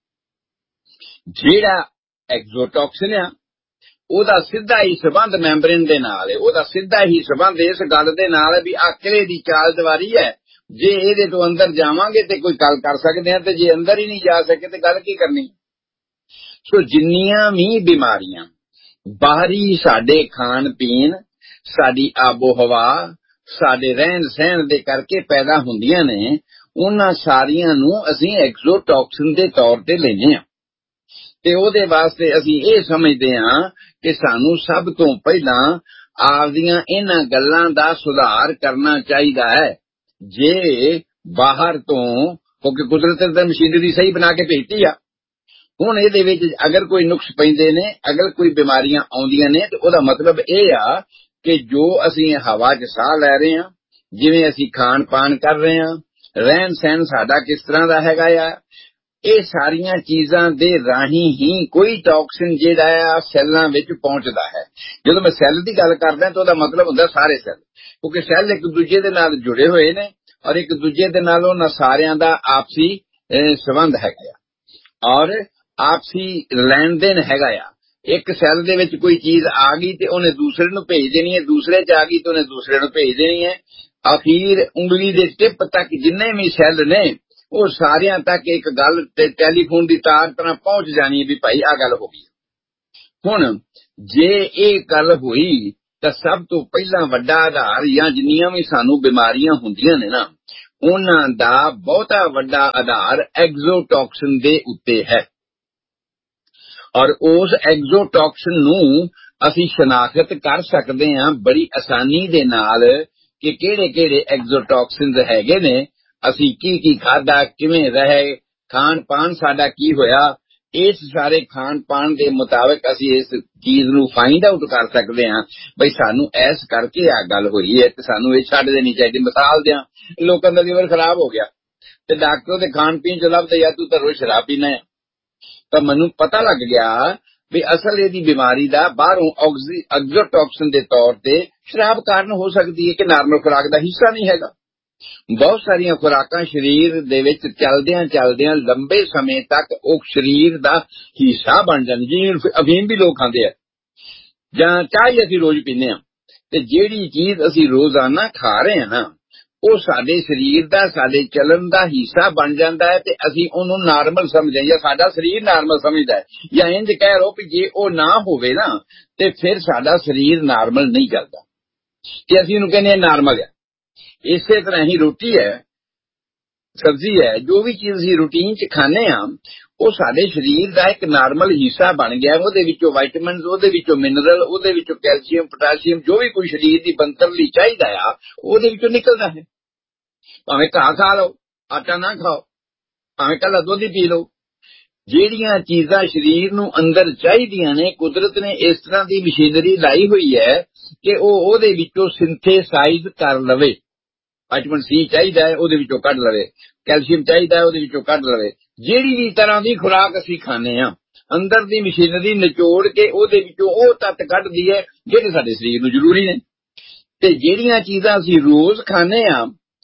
ਜਿਹੜਾ ਐਗਜ਼ੋਟੌਕਸਿਨ ਆ ਉਹਦਾ ਸਿੱਧਾ ਹੀ ਸੰਬੰਧ ਮੈਂਬਰੇਨ ਦੇ ਨਾਲ ਹੈ, ਉਹਦਾ ਸਿੱਧਾ ਹੀ ਸੰਬੰਧ ਇਸ ਗੱਲ ਦੇ ਨਾਲ ਹੈ ਵੀ ਆਹ ਕਿਲੇ ਦੀ ਚਾਲ ਦੀਵਾਰੀ ਹੈ, ਜੇ ਇਹਦੇ ਤੋਂ ਅੰਦਰ ਜਾਵਾਂਗੇ ਤੇ ਕੋਈ ਗੱਲ ਕਰ ਸਕਦੇ ਹਾਂ ਤੇ ਜੇ ਅੰਦਰ ਹੀ ਨਹੀਂ ਜਾ ਸਕੇ ਤੇ ਗੱਲ ਕੀ ਕਰਨੀ। ਸੋ ਜਿੰਨੀਆਂ ਵੀ ਬਿਮਾਰੀਆਂ ਬਾਹਰੀ ਸਾਡੇ ਖਾਣ ਪੀਣ, ਸਾਡੀ ਆਬੋ ਹਵਾ, ਸਾਡੇ ਰਹਿਣ ਸਹਿਣ ਦੇ ਕਰਕੇ ਪੈਦਾ ਹੁੰਦੀਆਂ ਨੇ, ਉਹਨਾਂ ਸਾਰੀਆਂ ਨੂੰ ਅਸੀਂ ਐਗਜ਼ੋਟੌਕਸਿਨ ਦੇ ਤੌਰ ਤੇ ਲੈਂਦੇ ਹਾਂ। ਤੇ ਉਹਦੇ ਵਾਸਤੇ ਅਸੀਂ ਇਹ ਸਮਝਦੇ ਹਾਂ ਕਿ ਸਾਨੂੰ ਸਭ ਤੋਂ ਪਹਿਲਾਂ ਆਪਦੀਆਂ ਇਹਨਾਂ ਗੱਲਾਂ ਦਾ ਸੁਧਾਰ ਕਰਨਾ ਚਾਹੀਦਾ ਹੈ। ਜੇ ਬਾਹਰ ਤੋਂ ਕਿਉਂਕਿ ਕੁਦਰਤ ਨੇ ਮਸ਼ੀਨਰੀ ਸਹੀ ਬਣਾ ਕੇ ਭੇਜਤੀ ਆ, ਹੁਣ ਇਹਦੇ ਵਿੱਚ ਅਗਰ ਕੋਈ ਨੁਕਸ ਪੈਂਦੇ ਨੇ, ਅਗਰ ਕੋਈ ਬਿਮਾਰੀਆਂ ਆਉਂਦੀਆਂ ਨੇ ਤੇ ਉਹਦਾ ਮਤਲਬ ਇਹ ਆ ਕਿ ਜੋ ਅਸੀਂ ਹਵਾ 'ਚ ਸਾਹ ਲੈ ਰਹੇ ਹਾਂ, ਜਿਵੇਂ ਅਸੀਂ ਖਾਣ ਪਾਣ ਕਰ ਰਹੇ ਹਾਂ, ਰਹਿਣ ਸਹਿਣ ਸਾਡਾ ਕਿਸ ਤਰ੍ਹਾਂ ਦਾ ਹੈਗਾ ਆ, ਇਹ ਸਾਰੀਆਂ ਚੀਜ਼ਾਂ ਦੇ ਰਾਹੀਂ ਹੀ ਕੋਈ ਟੌਕਸਿਨ ਜਿਹੜਾ ਆ ਸੈੱਲਾਂ ਵਿੱਚ ਪਹੁੰਚਦਾ ਹੈ। ਜਦੋਂ ਮੈਂ ਸੈੱਲ ਦੀ ਗੱਲ ਕਰਦਾ ਤਾਂ ਉਹਦਾ ਮਤਲਬ ਹੁੰਦਾ ਸਾਰੇ ਸੈੱਲ, ਕਿਉਂਕਿ ਸੈੱਲ ਇੱਕ ਦੂਜੇ ਦੇ ਨਾਲ ਜੁੜੇ ਹੋਏ ਨੇ ਔਰ ਇੱਕ ਦੂਜੇ ਦੇ ਨਾਲ ਉਹਨਾਂ ਸਾਰਿਆਂ ਦਾ ਆਪਸੀ ਸੰਬੰਧ ਹੈਗਾ ਆ ਔਰ ਆਪਸੀ ਲੈਣ ਦੇਣ ਹੈਗਾ ਆ। ਇੱਕ ਸੈੱਲ ਦੇ ਵਿੱਚ ਕੋਈ ਚੀਜ਼ ਆ ਗਈ ਤੇ ਉਹਨੇ ਦੂਸਰੇ ਨੂੰ ਭੇਜ ਦੇਣੀ ਹੈ, ਦੂਸਰੇ 'ਚ ਆ ਗਈ ਤੇ ਉਹਨੇ ਦੂਸਰੇ ਨੂੰ ਭੇਜ ਦੇਣੀ ਹੈ। ਅਖੀਰ ਉਂਗਲੀ ਦੇ ਟਿਪ ਤੱਕ ਜਿੰਨੇ ਵੀ ਸੈੱਲ ਨੇ ਉਹ ਸਾਰਿਆਂ ਤੱਕ ਇੱਕ ਗੱਲ ਟੈਲੀਫੋਨ ਦੀ ਤਾਰ ਤਰ੍ਹਾਂ ਪਹੁੰਚ ਜਾਣੀ ਹੈ ਵੀ ਭਾਈ ਆਹ ਗੱਲ ਹੋ ਗਈ। ਹੁਣ ਜੇ ਇਹ ਗੱਲ ਹੋਈ ਤਾਂ ਸਭ ਤੋਂ ਪਹਿਲਾਂ ਵੱਡਾ ਆਧਾਰ ਜਾਂ ਜਿੰਨੀਆਂ ਵੀ ਸਾਨੂੰ ਬਿਮਾਰੀਆਂ ਹੁੰਦੀਆਂ ਨੇ ਨਾ, ਉਹਨਾਂ ਦਾ ਬਹੁਤਾ ਵੱਡਾ ਆਧਾਰ ਐਗਜ਼ੋਟੌਕਸਿਨ ਦੇ ਉੱਤੇ ਹੈ ਔਰ ਉਸ ਐਗਜ਼ੋਟੌਕਸਿਨ ਨੂੰ ਅਸੀਂ ਸ਼ਨਾਖਤ ਕਰ ਸਕਦੇ ਹਾਂ ਬੜੀ ਆਸਾਨੀ ਦੇ ਨਾਲ ਕਿ ਕਿਹੜੇ ਕਿਹੜੇ ਐਗਜ਼ੋਟੌਕਸਿਨਸ ਹੈਗੇ ਨੇ, ਅਸੀਂ ਕੀ ਕੀ ਖਾਧਾ, ਕਿਵੇਂ ਰਹੇ, ਖਾਣ ਪਾਣ ਸਾਡਾ ਕੀ ਹੋਇਆ, ਇਸ ਸਾਰੇ ਖਾਣ ਪਾਣ ਦੇ ਮੁਤਾਬਕ ਅਸੀਂ ਇਸ ਚੀਜ਼ ਨੂੰ ਫਾਈਂਡ ਆਊਟ ਕਰ ਸਕਦੇ ਹਾਂ ਬਈ ਸਾਨੂੰ ਐਸ ਕਰਕੇ ਆ ਗੱਲ ਹੋਈ ਹੈ ਤੇ ਸਾਨੂੰ ਇਹ ਛੱਡ ਦੇਣੀ ਚਾਹੀਦੀ। ਮਿਸਾਲ ਦਿਆਂ, ਲੋਕਾਂ ਦਾ ਲੀਵਰ ਖਰਾਬ ਹੋ ਗਿਆ ਤੇ ਡਾਕਟਰ ਦੇ ਖਾਣ ਪੀਣ 'ਚ ਲੱਭਦੇ ਯਾਰ ਤੂੰ ਤਾਂ ਰੋਜ਼ ਸ਼ਰਾਬ ਪੀਣਾ ਹੈ, ਤਾਂ ਮੈਨੂੰ ਪਤਾ ਲੱਗ ਗਿਆ ਵੀ ਅਸਲ ਇਹਦੀ ਬਿਮਾਰੀ ਦਾ ਬਾਹਰੋਂ ਐਗਜ਼ੋਟੌਕਸਿਨ ਦੇ ਤੌਰ ਤੇ ਸ਼ਰਾਬ ਕਾਰਨ ਹੋ ਸਕਦੀ ਹੈ ਕਿ ਨਾਰਮਲ ਖੁਰਾਕ ਦਾ ਹਿੱਸਾ ਨਹੀਂ ਹੈਗਾ। ਬਹੁਤ ਸਾਰੀਆਂ ਖੁਰਾਕਾਂ ਸਰੀਰ ਦੇ ਵਿੱਚ ਚਲਦਿਆਂ ਲੰਬੇ ਸਮੇਂ ਤੱਕ ਉਹ ਸਰੀਰ ਦਾ ਹਿੱਸਾ ਬਣ ਜਾਂਦੀ। ਜਿਵੇਂ ਅਫੀਮ ਵੀ ਲੋਕ ਖਾਂਦੇ ਆ ਜਾਂ ਚਾਹ ਹੀ ਅਸੀਂ ਰੋਜ਼ ਪੀਂਦੇ ਹਾਂ, ਤੇ ਜਿਹੜੀ ਚੀਜ਼ ਅਸੀਂ ਰੋਜ਼ਾਨਾ ਖਾ ਰਹੇ ਹਾਂ ਨਾ, ਉਹ ਸਾਡੇ ਸਰੀਰ ਦਾ, ਸਾਡੇ ਚੱਲਣ ਦਾ ਹਿੱਸਾ ਬਣ ਜਾਂਦਾ ਹੈ, ਤੇ ਅਸੀਂ ਉਹਨੂੰ ਨਾਰਮਲ ਸਮਝਦੇ ਜਾਂ ਸਾਡਾ ਸਰੀਰ ਨਾਰਮਲ ਸਮਝਦਾ ਹੈ। ਜਾਂ ਇੰਝ ਕਹਿ ਲਓ ਕਿ ਜੇ ਉਹ ਨਾ ਹੋਵੇ ਨਾ, ਤੇ ਫਿਰ ਸਾਡਾ ਸਰੀਰ ਨਾਰਮਲ ਨਹੀਂ ਚੱਲਦਾ, ਤੇ ਅਸੀਂ ਉਹਨੂੰ ਕਹਿੰਦੇ ਨਾਰਮਲ ਹੈ। ਇਸੇ ਤਰ੍ਹਾਂ ਹੀ ਰੋਟੀ ਹੈ, ਸਬਜ਼ੀ ਹੈ, ਜੋ ਵੀ ਚੀਜ਼ ਅਸੀਂ ਰੂਟੀਨ 'ਚ ਖਾਂਦੇ ਹਾਂ, ਉਹ ਸਾਡੇ ਸਰੀਰ ਦਾ ਇੱਕ ਨਾਰਮਲ ਹਿੱਸਾ ਬਣ ਗਿਆ। ਉਹਦੇ ਵਿੱਚੋਂ ਵਾਈਟਮਿਨਸ, ਉਹਦੇ ਵਿੱਚੋਂ ਮਿਨਰਲ, ਉਹਦੇ ਵਿੱਚੋਂ ਕੈਲਸ਼ੀਅਮ, ਪੋਟਾਸ਼ੀਅਮ, ਜੋ ਵੀ ਕੋਈ ਸਰੀਰ ਦੀ ਬਣਤਰ ਲਈ ਚਾਹੀਦਾ ਆ, ਉਹਦੇ ਵਿੱਚੋਂ ਨਿਕਲਦਾ ਹੈ। ਭਾਵੇਂ ਘਾਹ ਖਾ ਲਓ, ਆਟਾ ਨਾ ਖਾਓ, ਭਾਵੇਂ ਕੱਲਾ ਦੁੱਧ ਹੀ ਪੀ ਲਓ। ਜਿਹੜੀਆਂ ਚੀਜ਼ਾਂ ਸਰੀਰ ਨੂੰ ਅੰਦਰ ਚਾਹੀਦੀਆਂ ਨੇ, ਕੁਦਰਤ ਨੇ ਇਸ ਤਰ੍ਹਾਂ ਦੀ ਮਸ਼ੀਨਰੀ ਲਾਈ ਹੋਈ ਹੈ ਕਿ ਉਹ ਉਹਦੇ ਵਿੱਚੋਂ ਸਿੰਥੇਸਾਈਜ਼ ਕਰ ਲਵੇ। ਵਿਟਾਮਿਨ ਸੀ ਚਾਹੀਦਾ ਹੈ, ਉਹਦੇ ਵਿੱਚੋਂ ਕੱਢ ਲਵੇ, ਕੈਲਸ਼ੀਅਮ ਚਾਹੀਦਾ ਹੈ, ਉਹਦੇ ਵਿੱਚੋਂ ਕੱਢ ਲਵੇ। ਜਿਹੜੀ ਵੀ ਤਰ੍ਹਾਂ ਦੀ ਖੁਰਾਕ ਅਸੀਂ ਖਾਂਦੇ ਹਾਂ, ਅੰਦਰ ਦੀ ਮਸ਼ੀਨਰੀ ਨਿਚੋੜ ਕੇ ਉਹਦੇ ਵਿੱਚੋਂ ਉਹ ਤੱਤ ਕੱਢਦੀ ਹੈ ਜਿਹੜੇ ਸਾਡੇ ਸਰੀਰ ਨੂੰ ਜ਼ਰੂਰੀ ਨੇ। ਤੇ ਜਿਹੜੀਆਂ ਚੀਜ਼ਾਂ ਅਸੀਂ ਰੋਜ਼ ਖਾਂਦੇ ਹਾਂ,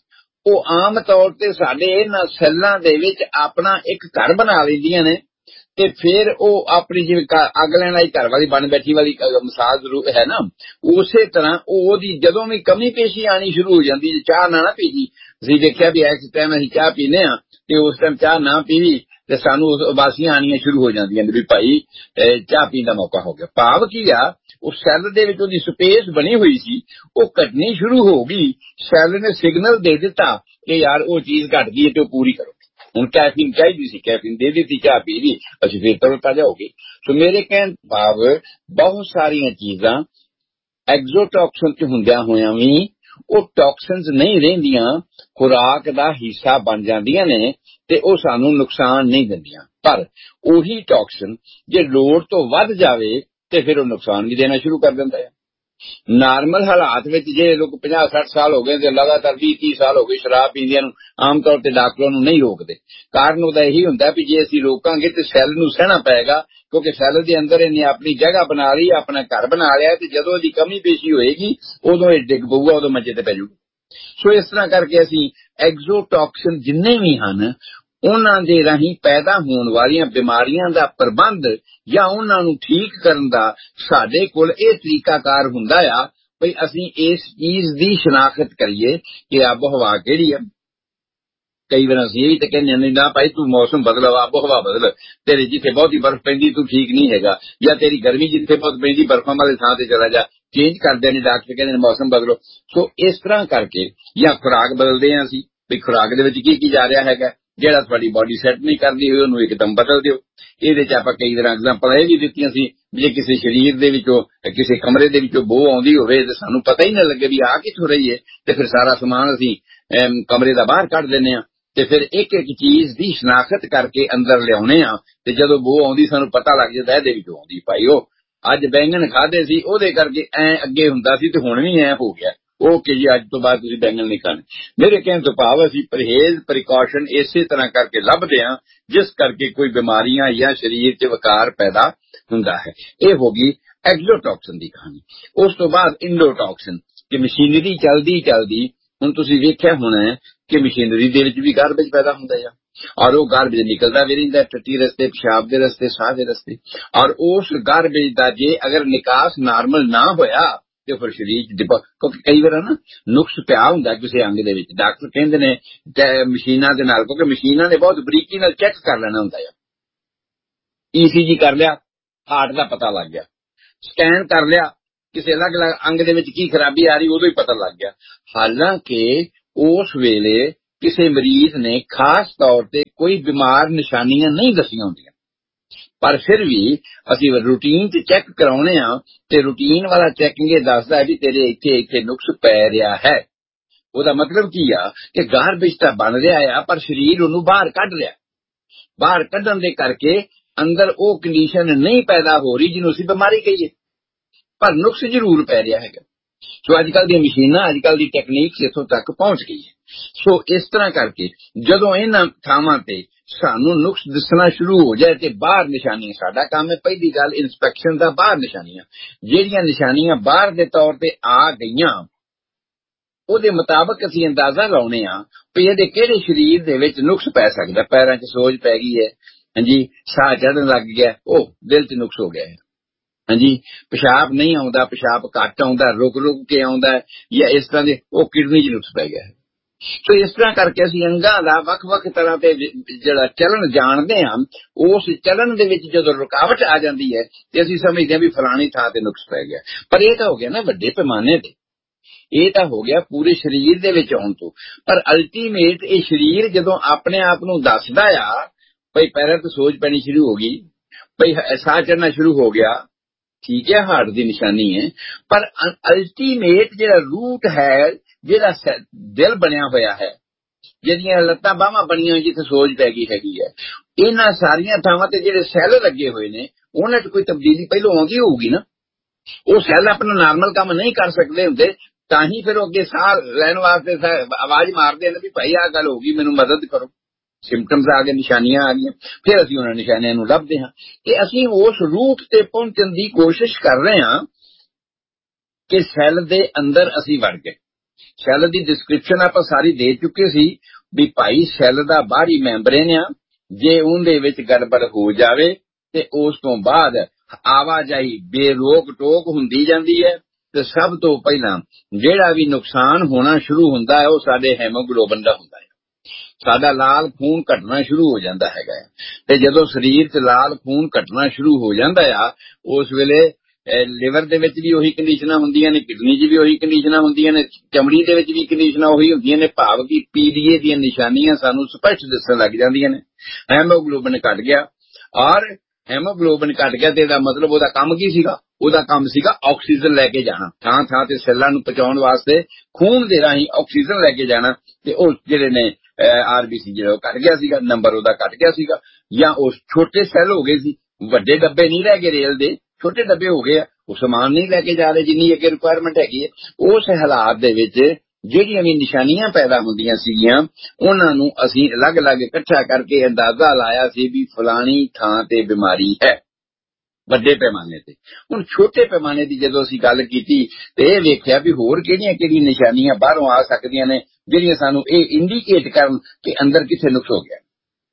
ਉਹ ਆਮ ਤੌਰ ਤੇ ਸਾਡੇ ਇਹਨਾਂ ਸੈੱਲਾਂ ਦੇ ਵਿੱਚ ਆਪਣਾ ਇੱਕ ਘਰ ਬਣਾ ਲੈਂਦੀਆਂ ਨੇ, ਤੇ ਫਿਰ ਉਹ ਆਪਣੀ ਜਿਵੇਂ ਅੱਗ ਲੈਣ ਵਾਲੀ ਘਰ ਵਾਲੀ ਬਣ ਬੈਠੀ ਵਾਲੀ ਮਿਸਾਲ ਜ਼ਰੂਰ ਹੈ ਨਾ, ਉਸੇ ਤਰ੍ਹਾਂ ਉਹਦੀ ਜਦੋਂ ਵੀ ਕਮੀ ਪੇਸ਼ੀ ਆਣੀ ਸ਼ੁਰੂ ਹੋ ਜਾਂਦੀ, ਜੇ ਚਾਹ ਨਾ ਪੀਜੀ। ਅਸੀਂ ਦੇਖਿਆ ਵੀ ਇਸ ਟਾਈਮ ਅਸੀਂ ਚਾਹ ਪੀਂਦੇ ਹਾਂ, ਤੇ ਉਸ ਟਾਈਮ ਚਾਹ ਨਾ ਪੀਵੀ ਤੇ ਸਾਨੂੰ ਉਬਾਸੀਆਂ ਆਣੀਆਂ ਸ਼ੁਰੂ ਹੋ ਜਾਂਦੀਆਂ ਨੇ ਵੀ ਭਾਈ ਚਾਹ ਪੀਣ ਦਾ ਮੌਕਾ ਹੋ ਗਿਆ। ਭਾਵ ਕੀ ਆ, ਉਹ ਸੈੱਲ ਦੇ ਵਿੱਚ ਉਹਦੀ ਸਪੇਸ ਬਣੀ ਹੋਈ ਸੀ, ਉਹ ਘਟਣੀ ਸ਼ੁਰੂ ਹੋ ਗਈ। ਸੈੱਲ ਨੇ ਸਿਗਨਲ ਦੇ ਦਿੱਤਾ ਕਿ ਯਾਰ ਉਹ ਚੀਜ਼ ਘਟ ਗਈ ਹੈ ਤੇ ਉਹ ਪੂਰੀ ਕਰੋ। ਹੁਣ ਕੈਫੀਨ ਚਾਹੀਦੀ ਸੀ, ਕੈਫੀਨ ਦੇ ਦਿੱਤੀ, ਚਾਹ ਪੀ ਲਈ, ਅਸੀਂ ਫਿਰ ਤਰੋਤਾਜ਼ਾ ਹੋ ਗਏ। ਸੋ ਮੇਰੇ ਕਹਿਣ ਭਾਵ, ਬਹੁਤ ਸਾਰੀਆਂ ਚੀਜ਼ਾਂ ਐਗਜ਼ੋਟੌਕਸਿਨ 'ਚ ਹੁੰਦਿਆਂ ਹੋਇਆਂ ਵੀ ਉਹ ਟੌਕਸਿਨਸ ਨਹੀਂ ਰਹਿੰਦੀਆਂ, ਖੁਰਾਕ ਦਾ ਹਿੱਸਾ ਬਣ ਜਾਂਦੀਆਂ ਨੇ, ਤੇ ਉਹ ਸਾਨੂੰ ਨੁਕਸਾਨ ਨਹੀਂ ਦਿੰਦੀਆਂ। ਪਰ ਉਹੀ ਟੌਕਸਿਨ ਜੇ ਲੋੜ ਤੋਂ ਵੱਧ ਜਾਵੇ ਤੇ ਫਿਰ ਉਹ ਨੁਕਸਾਨ ਵੀ ਦੇਣਾ ਸ਼ੁਰੂ ਕਰ ਦਿੰਦਾ ਹੈ। ਨਾਰਮਲ ਹਾਲਾਤ ਵਿੱਚ ਜੇ ਲੋਕ 50-60 ਸਾਲ ਹੋ ਗਏ ਤੇ ਲਗਾਤਾਰ 20-30 ਸਾਲ ਹੋ ਗਏ ਸ਼ਰਾਬ ਪੀਂਦਿਆਂ ਨੂੰ, ਆਮ ਤੌਰ ਤੇ ਡਾਕਟਰਾਂ ਨੂੰ ਨਹੀਂ ਰੋਕਦੇ। ਕਾਰਨ ਉਹਦਾ ਇਹੀ ਹੁੰਦਾ ਵੀ ਜੇ ਅਸੀਂ ਰੋਕਾਂਗੇ ਤੇ ਸੈੱਲ ਨੂੰ ਸਹਿਣਾ ਪਏਗਾ, ਕਿਉਂਕਿ ਸੈੱਲ ਦੇ ਅੰਦਰ ਇਹਨੇ ਆਪਣੀ ਜਗ੍ਹਾ ਬਣਾ ਲਈ, ਆਪਣਾ ਘਰ ਬਣਾ ਲਿਆ, ਤੇ ਜਦੋਂ ਇਹਦੀ ਕਮੀ ਪੇਸ਼ੀ ਹੋਏਗੀ ਉਦੋਂ ਇਹ ਡਿੱਗ ਪਊਗਾ, ਉਦੋਂ ਮੰਜੇ ਤੇ ਪੈ ਜਾਊਗਾ। ਸੋ ਇਸ ਤਰ੍ਹਾਂ ਕਰਕੇ ਅਸੀਂ ਐਗਜ਼ੋਟੌਕਸਿਨ ਜਿੰਨੇ ਵੀ ਹਨ, ਉਹਨਾਂ ਦੇ ਰਾਹੀਂ ਪੈਦਾ ਹੋਣ ਵਾਲੀਆਂ ਬਿਮਾਰੀਆਂ ਦਾ ਪ੍ਰਬੰਧ ਜਾਂ ਉਹਨਾਂ ਨੂੰ ਠੀਕ ਕਰਨ ਦਾ ਸਾਡੇ ਕੋਲ ਇਹ ਤਰੀਕਾਕਾਰ ਹੁੰਦਾ ਆ ਵੀ ਅਸੀਂ ਇਸ ਚੀਜ਼ ਦੀ ਸ਼ਨਾਖਤ ਕਰੀਏ ਕਿ ਆਬੋ ਹਵਾ ਕਿਹੜੀ ਆ। ਕਈ ਵਾਰ ਅਸੀਂ ਇਹ ਵੀ ਤਾਂ ਕਹਿੰਦੇ ਨੇ ਨਾ ਭਾਈ ਤੂੰ ਮੌਸਮ ਬਦਲ, ਆਬੋ ਹਵਾ ਬਦਲ, ਤੇਰੇ ਜਿੱਥੇ ਬਹੁਤੀ ਬਰਫ਼ ਪੈਂਦੀ ਤੂੰ ਠੀਕ ਨਹੀਂ ਹੈਗਾ, ਜਾਂ ਤੇਰੀ ਗਰਮੀ ਜਿੱਥੇ ਬਹੁਤ ਪੈਂਦੀ ਬਰਫ਼ਾਂ ਵਾਲੇ ਥਾਂ ਤੇ ਚਲਾ ਜਾ। ਚੇਂਜ ਕਰਦੇ ਨੇ ਡਾਕਟਰ, ਕਹਿੰਦੇ ਨੇ ਮੌਸਮ ਬਦਲੋ। ਸੋ ਇਸ ਤਰ੍ਹਾਂ ਕਰਕੇ ਜਾਂ ਖੁਰਾਕ ਬਦਲਦੇ ਹਾਂ ਅਸੀਂ ਵੀ ਖੁਰਾਕ ਦੇ ਵਿੱਚ ਕੀ ਜਾ ਰਿਹਾ ਹੈਗਾ, ਜਿਹੜਾ ਤੁਹਾਡੀ ਬਾਡੀ ਸੈੱਟ ਨਹੀਂ ਕਰਦੀ ਹੋਈ ਉਹਨੂੰ ਇੱਕਦਮ ਬਦਲ ਦਿਓ। ਇਹਦੇ 'ਚ ਆਪਾਂ ਕਈ ਤਰ੍ਹਾਂ ਐਗਜ਼ਾਮਪਲਾਂ ਇਹ ਵੀ ਦਿੱਤੀਆਂ ਸੀ, ਜੇ ਕਿਸੇ ਸਰੀਰ ਦੇ ਵਿੱਚੋਂ, ਕਿਸੇ ਕਮਰੇ ਦੇ ਵਿੱਚੋਂ ਬੋ ਆਉਂਦੀ ਹੋਵੇ ਤੇ ਸਾਨੂੰ ਪਤਾ ਹੀ ਨਾ ਲੱਗੇ ਵੀ ਆਹ ਕਿੱਥੋਂ ਰਹੀ ਹੈ, ਤੇ ਫਿਰ ਸਾਰਾ ਸਮਾਨ ਅਸੀਂ ਕਮਰੇ ਦਾ ਬਾਹਰ ਕੱਢ ਦਿੰਦੇ ਹਾਂ, ਤੇ ਫਿਰ ਇੱਕ ਇੱਕ ਚੀਜ਼ ਦੀ ਸ਼ਨਾਖਤ ਕਰਕੇ ਅੰਦਰ ਲਿਆਉਣੇ ਆ, ਤੇ ਜਦੋਂ ਬੋ ਆਉਂਦੀ ਸਾਨੂੰ ਪਤਾ ਲੱਗ ਜਾਂਦਾ ਇਹਦੇ ਵਿੱਚੋਂ ਆਉਂਦੀ। ਭਾਈ ਉਹ ਅੱਜ ਬੈਂਗਣ ਖਾਦੇ ਸੀ ਉਹਦੇ ਕਰਕੇ ਐ ਅੱਗੇ ਹੁੰਦਾ ਸੀ ਤੇ ਹੁਣ ਵੀ ਐ ਹੋ ਗਿਆ, ਓਕੇ ਜੀ ਅੱਜ ਤੋਂ ਬਾਅਦ ਤੁਸੀਂ ਬੈਂਗਣ ਨਹੀਂ ਖਾਣੇ। ਮੇਰੇ ਕਹਿਣ ਤੋਂ ਭਾਵ ਅਸੀਂ ਪਰਹੇਜ਼, ਪ੍ਰੀਕਾਸ਼ਨ ਇਸੇ ਤਰ੍ਹਾਂ ਕਰਕੇ ਲੱਭਦੇ ਹਾਂ ਜਿਸ ਕਰਕੇ ਕੋਈ ਬਿਮਾਰੀਆਂ ਜਾਂ ਸਰੀਰ 'ਚ ਵਿਕਾਰ ਪੈਦਾ ਹੁੰਦਾ ਹੈ। ਇਹ ਹੋ ਗਈ ਐਗਜ਼ੋਟੌਕਸਿਨ ਦੀ ਕਹਾਣੀ। ਉਸ ਤੋਂ ਬਾਅਦ ਇੰਡੋਟੌਕਸਿਨ, ਕਿ ਮਸ਼ੀਨਰੀ ਚਲਦੀ ਹੁਣ ਤੁਸੀਂ ਵੇਖਿਆ ਹੋਣਾ ਕਿ ਮਸ਼ੀਨਰੀ ਦੇ ਵਿੱਚ ਵੀ ਗਾਰਬੇਜ ਪੈਦਾ ਹੁੰਦਾ ਆ, ਔਰ ਉਹ ਗਾਰਬੇਜ ਨਿਕਲਦਾ ਵੀ ਰਹਿੰਦਾ ਟੱਟੀ ਰਸਤੇ, ਪਿਸ਼ਾਬ ਦੇ ਰਸਤੇ, ਸਾਹ ਦੇ ਰਸਤੇ। ਔਰ ਉਸ ਗਾਰਬੇਜ ਦਾ ਜੇ ਅਗਰ ਨਿਕਾਸ ਨਾਰਮਲ ਨਾ ਹੋਇਆ ਤੇ ਫਿਰ ਸਰੀਰ 'ਚ ਕਿਉਂਕਿ ਕਈ ਵਾਰ ਨਾ ਨੁਕਸ ਪਿਆ ਹੁੰਦਾ ਕਿਸੇ ਅੰਗ ਦੇ ਵਿੱਚ, ਡਾਕਟਰ ਕਹਿੰਦੇ ਨੇ ਮਸ਼ੀਨਾਂ ਦੇ ਨਾਲ, ਕਿਉਂਕਿ ਮਸ਼ੀਨਾਂ ਨੇ ਬਹੁਤ ਬਰੀਕੀ ਨਾਲ ਚੈੱਕ ਕਰ ਲੈਣਾ ਹੁੰਦਾ ਆ। ECG ਕਰ ਲਿਆ, ਹਾਰਟ ਦਾ ਪਤਾ ਲੱਗ ਗਿਆ, ਸਕੈਨ ਕਰ ਲਿਆ, ਕਿਸੇ ਅਲੱਗ-ਅਲੱਗ ਅੰਗ ਦੇ ਵਿੱਚ ਕੀ ਖਰਾਬੀ ਆ ਰਹੀ ਉਦੋਂ ਹੀ ਪਤਾ ਲੱਗ ਗਿਆ। ਹਾਲਾਂਕਿ ਉਸ ਵੇਲੇ ਕਿਸੇ ਮਰੀਜ਼ ਨੇ ਖਾਸ ਤੌਰ ਤੇ ਕੋਈ ਬਿਮਾਰ ਨਿਸ਼ਾਨੀਆਂ ਨਹੀਂ ਦੱਸੀਆਂ ਹੁੰਦੀਆਂ, ਪਰ ਫਿਰ ਵੀ ਅਸੀਂ ਰੂਟੀਨ 'ਚ ਚੈੱਕ ਕਰਾਉਣੇ ਆ, ਤੇ ਰੂਟੀਨ ਵਾਲਾ ਚੈਕਿੰਗ ਇਹ ਦੱਸਦਾ ਹੈ ਵੀ ਤੇਰੇ ਇੱਥੇ ਨੁਕਸ ਪੈ ਰਿਹਾ ਹੈ। ਉਹਦਾ ਮਤਲਬ ਕੀ ਆ ਕਿ ਗਾਰਬੇਜ ਤਾਂ ਬਣ ਰਿਹਾ ਆ, ਪਰ ਸਰੀਰ ਉਹਨੂੰ ਬਾਹਰ ਕੱਢ ਰਿਹਾ। ਬਾਹਰ ਕੱਢਣ ਦੇ ਕਰਕੇ ਅੰਦਰ ਉਹ ਕੰਡੀਸ਼ਨ ਨਹੀਂ ਪੈਦਾ ਹੋ ਰਹੀ ਜਿਹਨੂੰ ਅਸੀਂ ਬਿਮਾਰੀ ਕਹੀਏ, ਪਰ ਨੁਕਸ ਜ਼ਰੂਰ ਪੈ ਰਿਹਾ ਹੈਗਾ। ਸੋ ਅੱਜ ਕੱਲ੍ਹ ਦੀਆਂ ਮਸ਼ੀਨਾਂ, ਅੱਜ ਕੱਲ੍ਹ ਦੀ ਟੈਕਨੀਕ ਇੱਥੋਂ ਤੱਕ ਪਹੁੰਚ ਗਈ ਹੈ। ਸੋ ਇਸ ਤਰ੍ਹਾਂ ਕਰਕੇ ਜਦੋਂ ਇਹਨਾਂ ਥਾਵਾਂ ਤੇ ਸਾਨੂੰ ਨੁਕਸ ਦਿਸਣਾ ਸ਼ੁਰੂ ਹੋ ਜਾਏ ਤੇ ਬਾਹਰ ਨਿਸ਼ਾਨੀਆਂ, ਸਾਡਾ ਕੰਮ ਹੈ ਪਹਿਲੀ ਗੱਲ ਇਨਸਪੈਕਸ਼ਨ ਦਾ, ਬਾਹਰ ਨਿਸ਼ਾਨੀਆਂ, ਜਿਹੜੀਆਂ ਨਿਸ਼ਾਨੀਆਂ ਬਾਹਰ ਦੇ ਤੌਰ ਤੇ ਆ ਗਈਆਂ ਉਹਦੇ ਮੁਤਾਬਕ ਅਸੀਂ ਅੰਦਾਜ਼ਾ ਲਾਉਣੇ ਆ ਵੀ ਇਹਦੇ ਕਿਹੜੇ ਸਰੀਰ ਦੇ ਵਿੱਚ ਨੁਕਸ ਪੈ ਸਕਦਾ। ਪੈਰਾਂ 'ਚ ਸੋਜ ਪੈ ਗਈ ਹੈ, ਹਾਂਜੀ, ਸਾਹ ਚੜ੍ਹਨ ਲੱਗ ਗਿਆ, ਉਹ ਦਿਲ 'ਚ ਨੁਕਸ ਹੋ ਗਿਆ ਹੈ, ਹਾਂਜੀ, ਪਿਸ਼ਾਬ ਨਹੀਂ ਆਉਂਦਾ, ਪਿਸ਼ਾਬ ਘੱਟ ਆਉਂਦਾ, ਰੁਕ ਕੇ ਆਉਂਦਾ, ਜਾਂ ਇਸ ਤਰ੍ਹਾਂ ਦੇ, ਉਹ ਕਿਡਨੀ 'ਚ ਨੁਕਸ ਪੈ ਗਿਆ ਹੈ। ਸੋ ਇਸ ਤਰ੍ਹਾਂ ਕਰਕੇ ਅਸੀਂ ਅੰਗਾਂ ਦਾ ਵੱਖ-ਵੱਖ ਤਰ੍ਹਾਂ ਤੇ ਜਿਹੜਾ ਚਲਨ ਜਾਣਦੇ ਹਾਂ, ਉਸ ਚਲਨ ਦੇ ਵਿੱਚ ਜਦੋਂ ਰੁਕਾਵਟ ਆ ਜਾਂਦੀ ਹੈ ਤੇ ਅਸੀਂ ਸਮਝਦੇ ਹਾਂ ਵੀ ਫਲਾਣੀ ਥਾਂ ਤੇ ਨੁਕਸ ਪੈ ਗਿਆ। ਪਰ ਇਹ ਤਾਂ ਹੋ ਗਿਆ ਨਾ ਵੱਡੇ ਪੈਮਾਨੇ ਤੇ, ਇਹ ਤਾਂ ਹੋ ਗਿਆ ਪੂਰੇ ਸਰੀਰ ਦੇ ਵਿੱਚ ਆਉਣ ਤੋਂ। ਪਰ ਅਲਟੀਮੇਟ ਇਹ ਸਰੀਰ ਜਦੋਂ ਆਪਣੇ ਆਪ ਨੂੰ ਦੱਸਦਾ ਆ ਭਈ ਪੈਰਾਂ ਤੋਂ ਸੋਜ ਪੈਣੀ ਸ਼ੁਰੂ ਹੋ ਗਈ, ਭਈ ਸਾਹ ਚੜ੍ਹਨਾ ਸ਼ੁਰੂ ਹੋ ਗਿਆ, ਠੀਕ ਹੈ, ਹਾਰਟ ਦੀ ਨਿਸ਼ਾਨੀ ਹੈ। ਪਰ ਅਲਟੀਮੇਟ ਜਿਹੜਾ ਰੂਟ ਹੈ, ਜਿਹੜਾ ਦਿਲ ਬਣਿਆ ਹੋਇਆ ਹੈ, ਜਿਹੜੀਆਂ ਲੱਤਾਂ ਬਾਹਾਂ ਬਣੀਆਂ ਹੋਈਆਂ ਜਿੱਥੇ ਸੋਜ ਪੈ ਗਈ ਹੈਗੀ ਹੈ, ਇਹਨਾਂ ਸਾਰੀਆਂ ਥਾਵਾਂ ਤੇ ਜਿਹੜੇ ਸੈੱਲ ਲੱਗੇ ਹੋਏ ਨੇ ਉਹਨਾਂ 'ਚ ਕੋਈ ਤਬਦੀਲੀ ਪਹਿਲੋਂ ਆਉਂਦੀ ਹੋਊਗੀ ਨਾ। ਉਹ ਸੈੱਲ ਆਪਣਾ ਨਾਰਮਲ ਕੰਮ ਨਹੀਂ ਕਰ ਸਕਦੇ ਹੁੰਦੇ, ਤਾਂ ਹੀ ਫਿਰ ਉਹ ਅੱਗੇ ਸਾਹ ਲੈਣ ਵਾਸਤੇ ਆਵਾਜ਼ ਮਾਰਦੇ ਨੇ ਵੀ ਭਾਈ ਆਹ ਗੱਲ ਹੋ ਗਈ, ਮੈਨੂੰ ਮਦਦ ਕਰੋ। ਸਿੰਪਟਮਸ ਆ ਗਏ, ਨਿਸ਼ਾਨੀਆਂ ਆ ਗਈਆਂ, ਫਿਰ ਅਸੀਂ ਉਹਨਾਂ ਨਿਸ਼ਾਨੀਆਂ ਨੂੰ ਲੱਭਦੇ ਹਾਂ ਤੇ ਅਸੀਂ ਉਸ ਰੂਟ ਤੇ ਪਹੁੰਚਣ ਦੀ ਕੋਸ਼ਿਸ਼ ਕਰ ਰਹੇ ਹਾਂ ਕਿ ਸੈੱਲ ਦੇ ਅੰਦਰ ਅਸੀਂ ਵੜ ਗਏ। ਸੈੱਲ ਦੀ ਡਿਸਕ੍ਰਿਪਸ਼ਨ ਆਪਾਂ ਸਾਰੀ ਦੇ ਚੁੱਕੇ ਸੀ ਵੀ ਭਾਈ ਸੈੱਲ ਦਾ ਬਾਹਰੀ ਮੈਂਬਰੇਨ ਆ, ਜੇ ਉਹਦੇ ਵਿੱਚ ਗੜਬੜ ਹੋ ਜਾਵੇ ਤੇ ਉਸ ਤੋਂ ਬਾਅਦ ਆਵਾਜਾਈ ਬੇਰੋਕ ਟੋਕ ਹੁੰਦੀ ਜਾਂਦੀ ਹੈ ਤੇ ਸਭ ਤੋਂ ਪਹਿਲਾਂ ਜਿਹੜਾ ਵੀ ਨੁਕਸਾਨ ਹੋਣਾ ਸ਼ੁਰੂ ਹੁੰਦਾ ਹੈ ਉਹ ਸਾਡੇ ਹੈਮੋਗਲੋਬਿਨ ਦਾ ਹੁੰਦਾ ਹੈ। ਸਾਡਾ ਲਾਲ ਖੂਨ ਘਟਣਾ ਸ਼ੁਰੂ ਹੋ ਜਾਂਦਾ ਹੈਗਾ, ਤੇ ਜਦੋਂ ਸਰੀਰ 'ਚ ਲਾਲ ਖੂਨ ਘਟਣਾ ਸ਼ੁਰੂ ਹੋ ਜਾਂਦਾ ਆ ਉਸ ਵੇਲੇ ਲਿਵਰ ਦੇ ਵਿੱਚ ਵੀ ਉਹੀ ਕੰਡੀਸ਼ਨਾਂ ਹੁੰਦੀਆਂ ਨੇ, ਕਿਡਨੀ 'ਚ ਵੀ ਉਹੀ ਕੰਡੀਸ਼ਨਾਂ ਹੁੰਦੀਆਂ ਨੇ, ਚਮੜੀ ਦੇ ਵਿੱਚ ਵੀ ਕੰਡੀਸ਼ਨਾਂ ਉਹੀ ਹੁੰਦੀਆਂ ਨੇ। ਭਾਵ ਕਿ ਪੀਲੀਏ ਦੀਆਂ ਨਿਸ਼ਾਨੀਆਂ ਸਾਨੂੰ ਸਪਸ਼ਟ ਦਿਸਣ ਲੱਗ ਜਾਂਦੀਆਂ ਨੇ। ਹੈਮੋਗਲੋਬਿਨ ਘਟ ਗਿਆ, ਔਰ ਹੈਮੋਗਲੋਬਿਨ ਘਟ ਗਿਆ ਤੇ ਇਹਦਾ ਮਤਲਬ ਉਹਦਾ ਕੰਮ ਕੀ ਸੀਗਾ? ਉਹਦਾ ਕੰਮ ਸੀਗਾ ਆਕਸੀਜਨ ਲੈ ਕੇ ਜਾਣਾ, ਥਾਂ ਥਾਂ ਤੇ ਸੈੱਲਾਂ ਨੂੰ ਪਹੁੰਚਾਉਣ ਵਾਸਤੇ ਖੂਨ ਦੇ ਰਾਹੀਂ ਆਕਸੀਜਨ ਲੈ ਕੇ ਜਾਣਾ। ਤੇ ਉਹ ਜਿਹੜੇ ਨੇ RBC ਜਿਹੜਾ ਉਹ ਘਟ ਗਿਆ ਸੀਗਾ, ਨੰਬਰ ਉਹਦਾ ਘਟ ਗਿਆ ਸੀਗਾ। ਜਾਂ ਉਹ ਛੋਟੇ ਸੈੱਲ ਹੋ ਗਏ ਸੀ, ਵੱਡੇ ਡੱਬੇ ਨਹੀਂ ਰਹਿ ਗਏ ਰੇਲ ਦੇ, ਛੋਟੇ ਡੱਬੇ ਹੋ ਗਏ ਆ, ਉਹ ਸਮਾਨ ਨਹੀਂ ਲੈ ਕੇ ਜਾ ਰਹੇ ਜਿੰਨੀ ਅੱਗੇ ਰਿਕੁਆਇਰਮੈਂਟ ਹੈਗੀ ਹੈ। ਉਸ ਹਾਲਾਤ ਦੇ ਵਿੱਚ ਜਿਹੜੀਆਂ ਵੀ ਨਿਸ਼ਾਨੀਆਂ ਪੈਦਾ ਹੁੰਦੀਆਂ ਸੀਗੀਆਂ ਉਹਨਾਂ ਨੂੰ ਅਸੀਂ ਅਲੱਗ-ਅਲੱਗ ਇਕੱਠਾ ਕਰਕੇ ਅੰਦਾਜ਼ਾ ਲਾਇਆ ਸੀ ਵੀ ਫਲਾਣੀ ਥਾਂ ਤੇ ਬਿਮਾਰੀ ਹੈ, ਵੱਡੇ ਪੈਮਾਨੇ ਤੇ। ਹੁਣ ਛੋਟੇ ਪੈਮਾਨੇ ਦੀ ਜਦੋਂ ਅਸੀਂ ਗੱਲ ਕੀਤੀ ਤੇ ਇਹ ਵੇਖਿਆ ਵੀ ਹੋਰ ਕਿਹੜੀਆਂ ਨਿਸ਼ਾਨੀਆਂ ਬਾਹਰੋਂ ਆ ਸਕਦੀਆਂ ਨੇ ਜਿਹੜੀਆਂ ਸਾਨੂੰ ਇਹ ਇੰਡੀਕੇਟ ਕਰਨ ਕਿ ਅੰਦਰ ਕਿੱਥੇ ਨੁਕਸ ਹੋ ਗਿਆ।